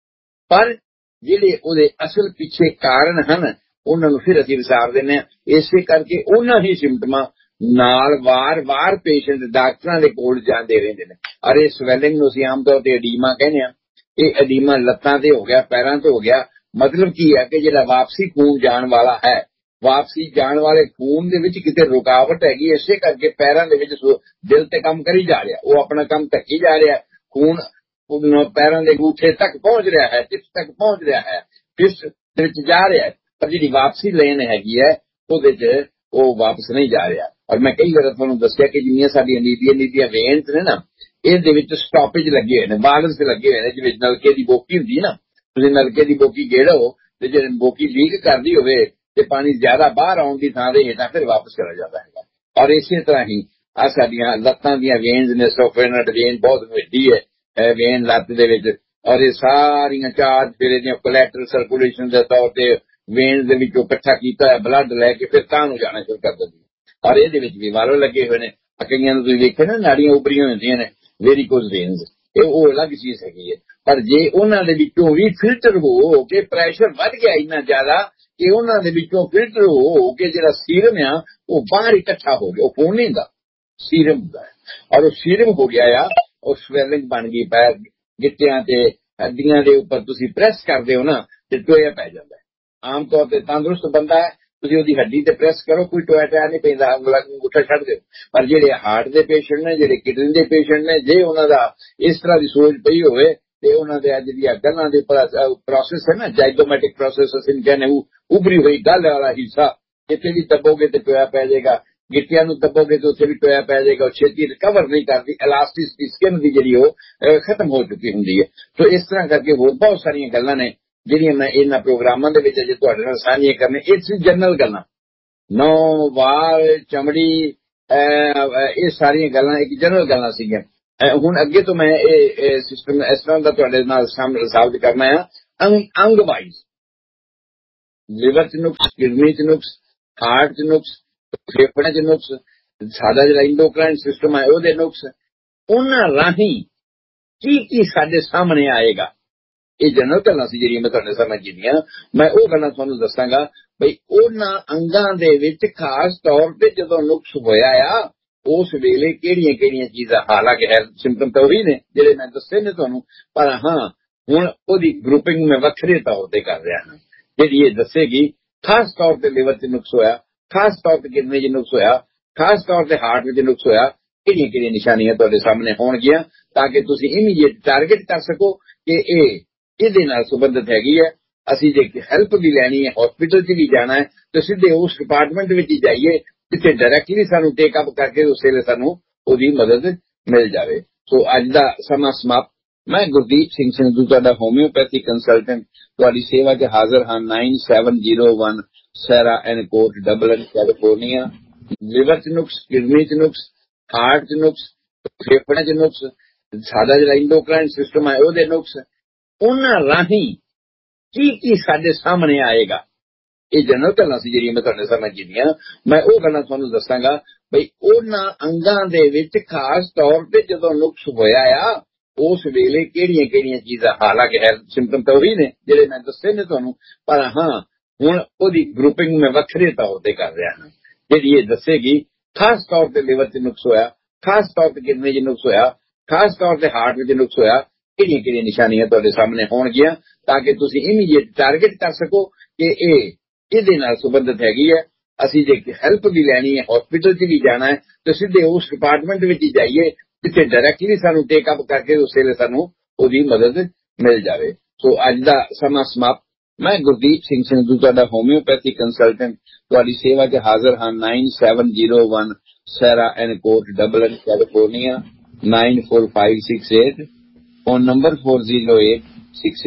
ਪਰ ਜਿਹੜੇ ਉਹਦੇ ਅਸਲ ਪਿੱਛੇ ਕਾਰਨ ਹਨ ਉਹਨਾਂ ਨੂੰ ਫਿਰ ਅਸੀਂ ਵਿਸਾਰ ਦਿੰਦੇ ਹਾਂ। ਇਸੇ ਕਰਕੇ ਉਹਨਾਂ ਹੀ ਸਿੰਪਟਮਾਂ ਨਾਲ ਵਾਰ-ਵਾਰ ਪੇਸ਼ੈਂਟ ਡਾਕਟਰਾਂ ਦੇ ਕੋਲ ਜਾਂਦੇ ਰਹਿੰਦੇ ਨੇ। ਅਰੇ ਸਵੈਲਿੰਗ ਨੂੰ ਅਸੀਂ ਆਮ ਤੌਰ ਤੇ ਐਡੀਮਾ ਕਹਿੰਦੇ ਹਾਂ। ਇਹ ਐਡੀਮਾ ਲੱਤਾਂ ਤੇ ਹੋ ਗਿਆ, ਪੈਰਾਂ ਤੇ ਹੋ ਗਿਆ। ਮਤਲਬ ਕੀ ਹੈ ਕਿ ਜਿਹੜਾ ਵਾਪਸੀ ਖੂਨ ਜਾਣ ਵਾਲਾ ਹੈ, ਵਾਪਸੀ ਜਾਣ ਵਾਲੇ ਖੂਨ ਦੇ ਵਿੱਚ ਕਿਤੇ ਰੁਕਾਵਟ ਹੈਗੀ, ਇਸੇ ਕਰਕੇ ਪੈਰਾਂ ਦੇ ਵਿੱਚ ਦਿਲ ਤੇ ਕੰਮ ਕਰੀ ਜਾ ਰਿਹਾ, ਉਹ ਆਪਣਾ ਕੰਮ ਧੱਕੀ ਜਾ ਰਿਹਾ। ਖੂਨ ਪੈਰਾਂ ਦੇ ਅੰਗੂਠੇ ਤੱਕ ਪਹੁੰਚ ਰਿਹਾ ਹੈ, ਟਿਪ ਤੱਕ ਪਹੁੰਚ ਰਿਹਾ ਹੈ, ਫਿਸ ਦੇ ਵਿੱਚ ਜਾ ਰਿਹਾ ਹੈ, ਪਰ ਜਿਹੜੀ ਵਾਪਸੀ ਲੇਨ ਹੈਗੀ ਹੈ ਉਹਦੇ 'ਚ ਉਹ ਵਾਪਸ ਨਹੀਂ ਜਾ ਰਿਹਾ। ਔਰ ਮੈਂ ਕਈ ਵਾਰ ਤੁਹਾਨੂੰ ਦੱਸਿਆ ਕਿ ਜਿੰਨੀਆਂ ਸਾਡੀਆਂ ਨੀਦੀਆਂ ਨੀਦੀਆਂ ਵੇਨਸ ਨੇ ਨਾ, ਇਹਦੇ ਵਿੱਚ ਸਟਾਪੇਜ ਲੱਗੇ ਹੋਏ ਨੇ, ਵਾਲਵਸ ਲੱਗੇ ਹੋਏ ਨੇ। ਜਿਵੇਂ ਨਲਕੇ ਦੀ ਬੋਕੀ ਹੁੰਦੀ ਨਾ, ਤੁਸੀਂ ਨਲਕੇ ਦੀ ਬੋਕੀ ਗੇੜੋ ਤੇ ਜੇ ਬੋਕੀ ਲੀਕ ਕਰਦੀ ਹੋਵੇ ਤੇ ਪਾਣੀ ਜ਼ਿਆਦਾ ਬਾਹਰ ਆਉਣ ਦੀ ਥਾਂ ਤੇ ਹੇਠਾਂ ਫਿਰ ਵਾਪਸ ਚਲਾ ਜਾਂਦਾ ਹੈਗਾ। ਔਰ ਇਸੇ ਤਰ੍ਹਾਂ ਹੀ ਆ ਸਾਡੀਆਂ ਲੱਤਾਂ ਦੀਆਂ ਵੇਨਸ ਨੇ, ਸੋਫਰੇਨਟ ਵੇਨ ਬਹੁਤ ਵੱਡੀ ਹੈ ਵੇਨ ਲੱਤ ਦੇ ਵਿੱਚ, ਔਰ ਇਹ ਸਾਰੀਆਂ ਚਾਰ ਫਿਰ ਇਹਦੀਆਂ ਕੋਲੈਟਰਲ ਸਰਕੂਲੇਸ਼ਨ ਦੇ ਤੌਰ ਤੇ ਵੇਨਸ ਦੇ ਵਿੱਚੋਂ ਇਕੱਠਾ ਕੀਤਾ ਹੈ ਬਲੱਡ ਲੈ ਕੇ ਫਿਰ ਤਾਂ ਨੂੰ ਜਾਣਾ ਸ਼ੁਰੂ ਕਰ ਦਿੰਦੀ। ਔਰ ਇਹਦੇ ਵਿੱਚ ਵੀ ਵਾਲਵ ਲੱਗੇ ਹੋਏ ਨੇ। ਕਈਆਂ ਨੂੰ ਤੁਸੀਂ ਵੇਖਿਆ ਨਾ, ਨਾੜੀਆਂ ਉਭਰੀਆਂ ਹੁੰਦੀਆਂ ਨੇ, ਵੈਰੀਕੋਜ਼ ਵੇਨਸ, ਇਹ ਉਹ ਅਲੱਗ ਚੀਜ਼ ਹੈਗੀ ਹੈ। ਪਰ ਜੇ ਉਹਨਾਂ ਦੇ ਵਿੱਚੋਂ ਵੀ ਫਿਲਟਰ ਹੋ ਕੇ ਪ੍ਰੈਸ਼ਰ ਵੱਧ ਗਿਆ ਇੰਨਾ ਜ਼ਿਆਦਾ ਕਿ ਉਹਨਾਂ ਦੇ ਵਿੱਚੋਂ ਫਿਲਟਰ ਹੋ ਕੇ ਜਿਹੜਾ ਸੀਰਮ ਆ ਉਹ ਬਾਹਰ ਇਕੱਠਾ ਹੋ ਗਿਆ, ਉਹ ਖੂਨ ਨਹੀਂ ਹੁੰਦਾ, ਸੀਰਮ ਹੁੰਦਾ ਹੈ। ਔਰ ਉਹ ਸੀਰਮ ਹੋ ਗਿਆ ਆ, ਉਹ ਸਵੈਲਿੰਗ ਬਣ ਗਈ, ਪੈਰ ਗਿੱਟਿਆਂ ਤੇ ਹੱਡੀਆਂ ਦੇ ਉੱਪਰ ਤੁਸੀਂ ਪ੍ਰੈਸ ਕਰਦੇ ਹੋ ਨਾ ਤੇ ਟੋਇਆ ਪੈ ਜਾਂਦਾ ਹੈ। ਆਮ ਤੌਰ ਤੇ ਤੰਦਰੁਸਤ ਬੰਦਾ ਹੈ, ਤੁਸੀਂ ਉਹਦੀ ਹੱਡੀ ਤੇ ਪ੍ਰੈਸ ਕਰੋ, ਕੋਈ ਟੋਇਆ ਟਾਇਆ ਨਹੀਂ ਪੈਂਦਾ, ਅੰਗੂਠਾ ਛੱਡ ਦਿਓ। ਪਰ ਜਿਹੜੇ ਹਾਰਟ ਦੇ ਪੇਸ਼ੈਂਟ ਨੇ, ਜਿਹੜੇ ਕਿਡਨੀ ਦੇ ਪੇਸ਼ੈਂਟ ਨੇ, ਜੇ ਉਹਨਾਂ ਦਾ ਇਸ ਤਰ੍ਹਾਂ ਦੀ ਸੋਚ ਪਈ ਹੋਵੇ ਤੇ ਉਹਨਾਂ ਦੇ ਅੱਜ ਦੀਆਂ ਗੱਲਾਂ ਦੇ ਪ੍ਰੋਸੈਸ ਹੈ ਨਾ, ਜਾਈਗੋਮੈਟਿਕ ਪ੍ਰੋਸੈਸ ਅਸੀਂ ਕਹਿੰਦੇ, ਉਭਰੀ ਹੋਈ ਗੱਲ ਵਾਲਾ ਹਿੱਸਾ ਜਿੱਥੇ ਵੀ ਦੱਬੋਗੇ ਤੇ ਟੋਇਆ ਪੈ ਜਾਏਗਾ। ਗਿੱਟਿਆਂ ਨੂੰ ਦੱਬੋਗੇ ਤੇ ਉੱਥੇ ਵੀ ਟੋਇਆ ਪੈ ਜਾਏਗਾ, ਉਹ ਛੇਤੀ ਰਿਕਵਰ ਨਹੀਂ ਕਰਦੀ, ਇਲਾਸਟਿਸਿਟੀ ਸਕਿਨ ਦੀ ਜਿਹੜੀ ਉਹ ਖਤਮ ਹੋ ਚੁੱਕੀ ਹੁੰਦੀ ਹੈ। ਸੋ ਇਸ ਤਰ੍ਹਾਂ ਕਰਕੇ ਹੋਰ ਬਹੁਤ ਸਾਰੀਆਂ ਗੱਲਾਂ ਨੇ ਜਿਹੜੀਆਂ ਮੈਂ ਇਹਨਾਂ ਪ੍ਰੋਗਰਾਮਾਂ ਦੇ ਵਿੱਚ ਅਜੇ ਤੁਹਾਡੇ ਨਾਲ ਸਾਂਝੀਆਂ ਕਰਨੇ। ਇਹ ਸੀ ਜਨਰਲ ਗੱਲਾਂ, ਨੌ ਵਾਲ ਚਮੜੀ ਇਹ ਸਾਰੀਆਂ ਗੱਲਾਂ ਇੱਕ ਜਨਰਲ ਗੱਲਾਂ ਸੀਗੀਆਂ। ਹੁਣ ਅੱਗੇ ਤੋਂ ਮੈਂ ਇਹ ਸਿਸਟਮ ਇਸ ਤਰ੍ਹਾਂ ਦਾ ਤੁਹਾਡੇ ਨਾਲ ਸਾਬਤ ਕਰਨਾ ਆ, ਅੰਗ ਵਾਈਜ਼, ਲਿਵਰ ਚ ਨੁਕਸ, ਕਿਡਨੀ ਚ ਨੁਕਸ, ਹਾਰਟ ਚ ਨੁਕਸ, ਫੇਫੜਿਆਂ ਚ ਨੁਕਸ, ਸਾਡਾ ਜਿਹੜਾ ਇੰਡੋਕਰਾਈਨ ਸਿਸਟਮ ਹੈ ਉਹਦੇ ਨੁਕਸ, ਉਹਨਾਂ ਰਾਹੀਂ ਕੀ ਕੀ ਸਾਡੇ ਸਾਹਮਣੇ ਆਏਗਾ। ਇਹ ਜਨਰਲ ਗੱਲਾਂ ਸੀ ਜਿਹੜੀਆਂ ਮੈਂ ਤੁਹਾਡੇ ਸਾਹਮਣੇ ਕੀਤੀਆਂ। ਮੈਂ ਉਹ ਗੱਲਾਂ ਤੁਹਾਨੂੰ ਦੱਸਾਂਗਾ ਬਈ ਉਹਨਾਂ ਅੰਗਾਂ ਦੇ ਵਿੱਚ ਖਾਸ ਤੌਰ ਤੇ ਜਦੋਂ ਨੁਕਸ ਹੋਇਆ ਆ ਉਸ ਵੇਲੇ ਕਿਹੜੀਆਂ ਕਿਹੜੀਆਂ ਚੀਜ਼ਾਂ, ਹਾਲਾਂਕਿ ਸਿੰਪਟਮ ਤਾਂ ਉਹੀ ਨੇ ਜਿਹੜੇ ਮੈਂ ਦੱਸੇ ਨੇ ਤੁਹਾਨੂੰ, ਪਰ ਹਾਂ ਹੁਣ ਉਹਦੀ ਗਰੁੱਪਿੰਗ ਮੈਂ ਵੱਖਰੇ ਤੌਰ ਤੇ ਕਰ ਰਿਹਾ ਹਾਂ ਜਿਹੜੀ ਇਹ ਦੱਸੇਗੀ ਖਾਸ ਤੌਰ ਤੇ ਲਿਵਰ ਚ ਨੁਕਸ ਹੋਇਆ, ਖਾਸ ਤੌਰ ਤੇ ਕਿਡਨੀ ਚ ਨੁਕਸ ਹੋਇਆ, ਖਾਸ ਤੌਰ ਤੇ ਹਾਰਟ ਵਿੱਚ ਨੁਕਸ ਹੋਇਆ, ਕਿਹੜੀਆਂ ਕਿਹੜੀਆਂ ਨਿਸ਼ਾਨੀਆਂ ਤੁਹਾਡੇ ਸਾਹਮਣੇ ਹੋਣਗੀਆਂ ਤਾਂ ਕਿ ਤੁਸੀਂ ਇਮੀਡੀਏਟ ਟਾਰਗੇਟ ਕਰ ਸਕੋ ਕਿ ਇਹ ਇਹਦੇ ਨਾਲ ਸੰਬੰਧਿਤ ਹੈਗੀ ਹੈ। ਅਸੀਂ ਜੇ ਹੈਲਪ ਵੀ ਲੈਣੀ ਹੈ, ਹਸਪੀਟਲ 'ਚ ਵੀ ਜਾਣਾ ਹੈ ਤਾਂ ਸਿੱਧੇ ਉਸ ਡਿਪਾਰਟਮੈਂਟ ਵਿੱਚ ਹੀ ਜਾਈਏ ਜਿੱਥੇ ਡਾਇਰੈਕਟਲੀ ਸਾਨੂੰ ਟੇਕ ਅਪ ਕਰਕੇ ਉਸ ਵੇਲੇ ਸਾਨੂੰ ਉਹਦੀ ਮਦਦ ਮਿਲ ਜਾਵੇ। ਸੋ ਅੱਜ ਦਾ ਸਮਾਂ ਸਮਾਪਤ। ਮੈਂ ਗੁਰਦੀਪ ਸਿੰਘ ਸੰਧੂ ਤੁਹਾਡਾ ਹੋਮਿਓਪੈਥੀ ਕੰਸਲਟੈਂਟ ਤੁਹਾਡੀ ਸੇਵਾ 'ਚ ਹਾਜ਼ਰ ਹਾਂ। ਨਾਈਨ ਸੈਵਨ ਜ਼ੀਰੋ ਵਨ ਸੈਰਾ ਐਨ ਕੋਟ ਡਬਲਨ ਕੈਲੀਫੋਰਨੀਆ। ਲਿਵਰ 'ਚ ਨੁਕਸ, ਕਿਡਨੀ 'ਚ ਨੁਕਸ, ਹਾਰਟ 'ਚ ਨੁਕਸ, ਫੇਫੜਿਆਂ 'ਚ ਨੁਕਸ, ਸਾਡਾ ਜਿਹੜਾ ਇੰਡੋਕਰਾਈਨ ਸਿਸਟਮ ਹੈ ਉਹਦੇ ਨੁਕਸ, ਉਹਨਾਂ ਰਾਹੀਂ ਕੀ ਕੀ ਸਾਡੇ ਸਾਹਮਣੇ ਆਏਗਾ। ਇਹ ਜਨਰਲ ਗੱਲਾਂ ਸੀ ਜਿਹੜੀਆਂ ਮੈਂ ਤੁਹਾਡੇ ਸਾਹਮਣੇ ਕੀਤੀਆਂ। ਮੈਂ ਉਹ ਗੱਲਾਂ ਤੁਹਾਨੂੰ ਦੱਸਾਂਗਾ ਬਈ ਉਹਨਾਂ ਅੰਗਾਂ ਦੇ ਵਿੱਚ ਖਾਸ ਤੌਰ ਤੇ ਜਦੋਂ ਨੁਕਸ ਹੋਇਆ ਆ ਉਸ ਵੇਲੇ ਕਿਹੜੀਆਂ ਕਿਹੜੀਆਂ ਚੀਜ਼ਾਂ, ਹਾਲਾਂਕਿ ਸਿੰਪਟਮ ਤਾਂ ਉਹੀ ਨੇ ਜਿਹੜੇ ਮੈਂ ਦੱਸੇ ਨੇ ਤੁਹਾਨੂੰ, ਪਰ ਹਾਂ ਹੁਣ ਉਹਦੀ ਗਰੁੱਪਿੰਗ ਮੈਂ ਵੱਖਰੇ ਤੌਰ ਤੇ ਕਰ ਰਿਹਾ ਹਾਂ ਜਿਹੜੀ ਇਹ ਦੱਸੇਗੀ ਖਾਸ ਤੌਰ ਤੇ ਲਿਵਰ 'ਚ ਨੁਕਸ ਹੋਇਆ, ਖਾਸ ਤੌਰ ਤੇ ਕਿਡਨੀ 'ਚ ਨੁਕਸ ਹੋਇਆ, ਖਾਸ ਤੌਰ ਤੇ ਹਾਰਟ ਵਿੱਚ ਨੁਕਸ ਹੋਇਆ, ਕਿਹੜੀਆਂ ਕਿਹੜੀਆਂ ਨਿਸ਼ਾਨੀਆਂ ਤੁਹਾਡੇ ਸਾਹਮਣੇ ਹੋਣਗੀਆਂ ਤਾਂ ਕਿ ਤੁਸੀਂ ਇਮੀਡੀਏਟ ਟਾਰਗੇਟ ਕਰ ਸਕੋ ਕਿ ਇਹ ਇਹਦੇ ਨਾਲ ਸੰਬੰਧਿਤ ਹੈਗੀ ਹੈ। ਅਸੀਂ ਜੇ ਹੈਲਪ ਵੀ ਲੈਣੀ ਹੈ, ਹਸਪੀਟਲ 'ਚ ਵੀ ਜਾਣਾ ਹੈ ਤਾਂ ਸਿੱਧੇ ਉਸ ਡਿਪਾਰਟਮੈਂਟ ਵਿੱਚ ਹੀ ਜਾਈਏ ਜਿੱਥੇ ਡਾਇਰੈਕਟਲੀ ਸਾਨੂੰ ਟੇਕ ਅਪ ਕਰਕੇ ਉਸ ਵੇਲੇ ਸਾਨੂੰ ਉਹਦੀ ਮਦਦ ਮਿਲ ਜਾਵੇ। ਸੋ ਅੱਜ ਦਾ ਸਮਾਂ ਸਮਾਪਤ। ਮੈਂ ਗੁਰਦੀਪ ਸਿੰਘ ਸੰਧੂ ਤੁਹਾਡਾ ਹੋਮਿਓਪੈਥੀ ਕੰਸਲਟੈਂਟ ਤੁਹਾਡੀ ਸੇਵਾ 'ਚ ਹਾਜ਼ਰ ਹਾਂ। ਨਾਈਨ ਸੈਵਨ ਜ਼ੀਰੋ ਵਨ ਸੈਰਾ ਐਨ ਕੋਟ ਡਬਲਨ California nine four five six eight. Phone number four zero eight six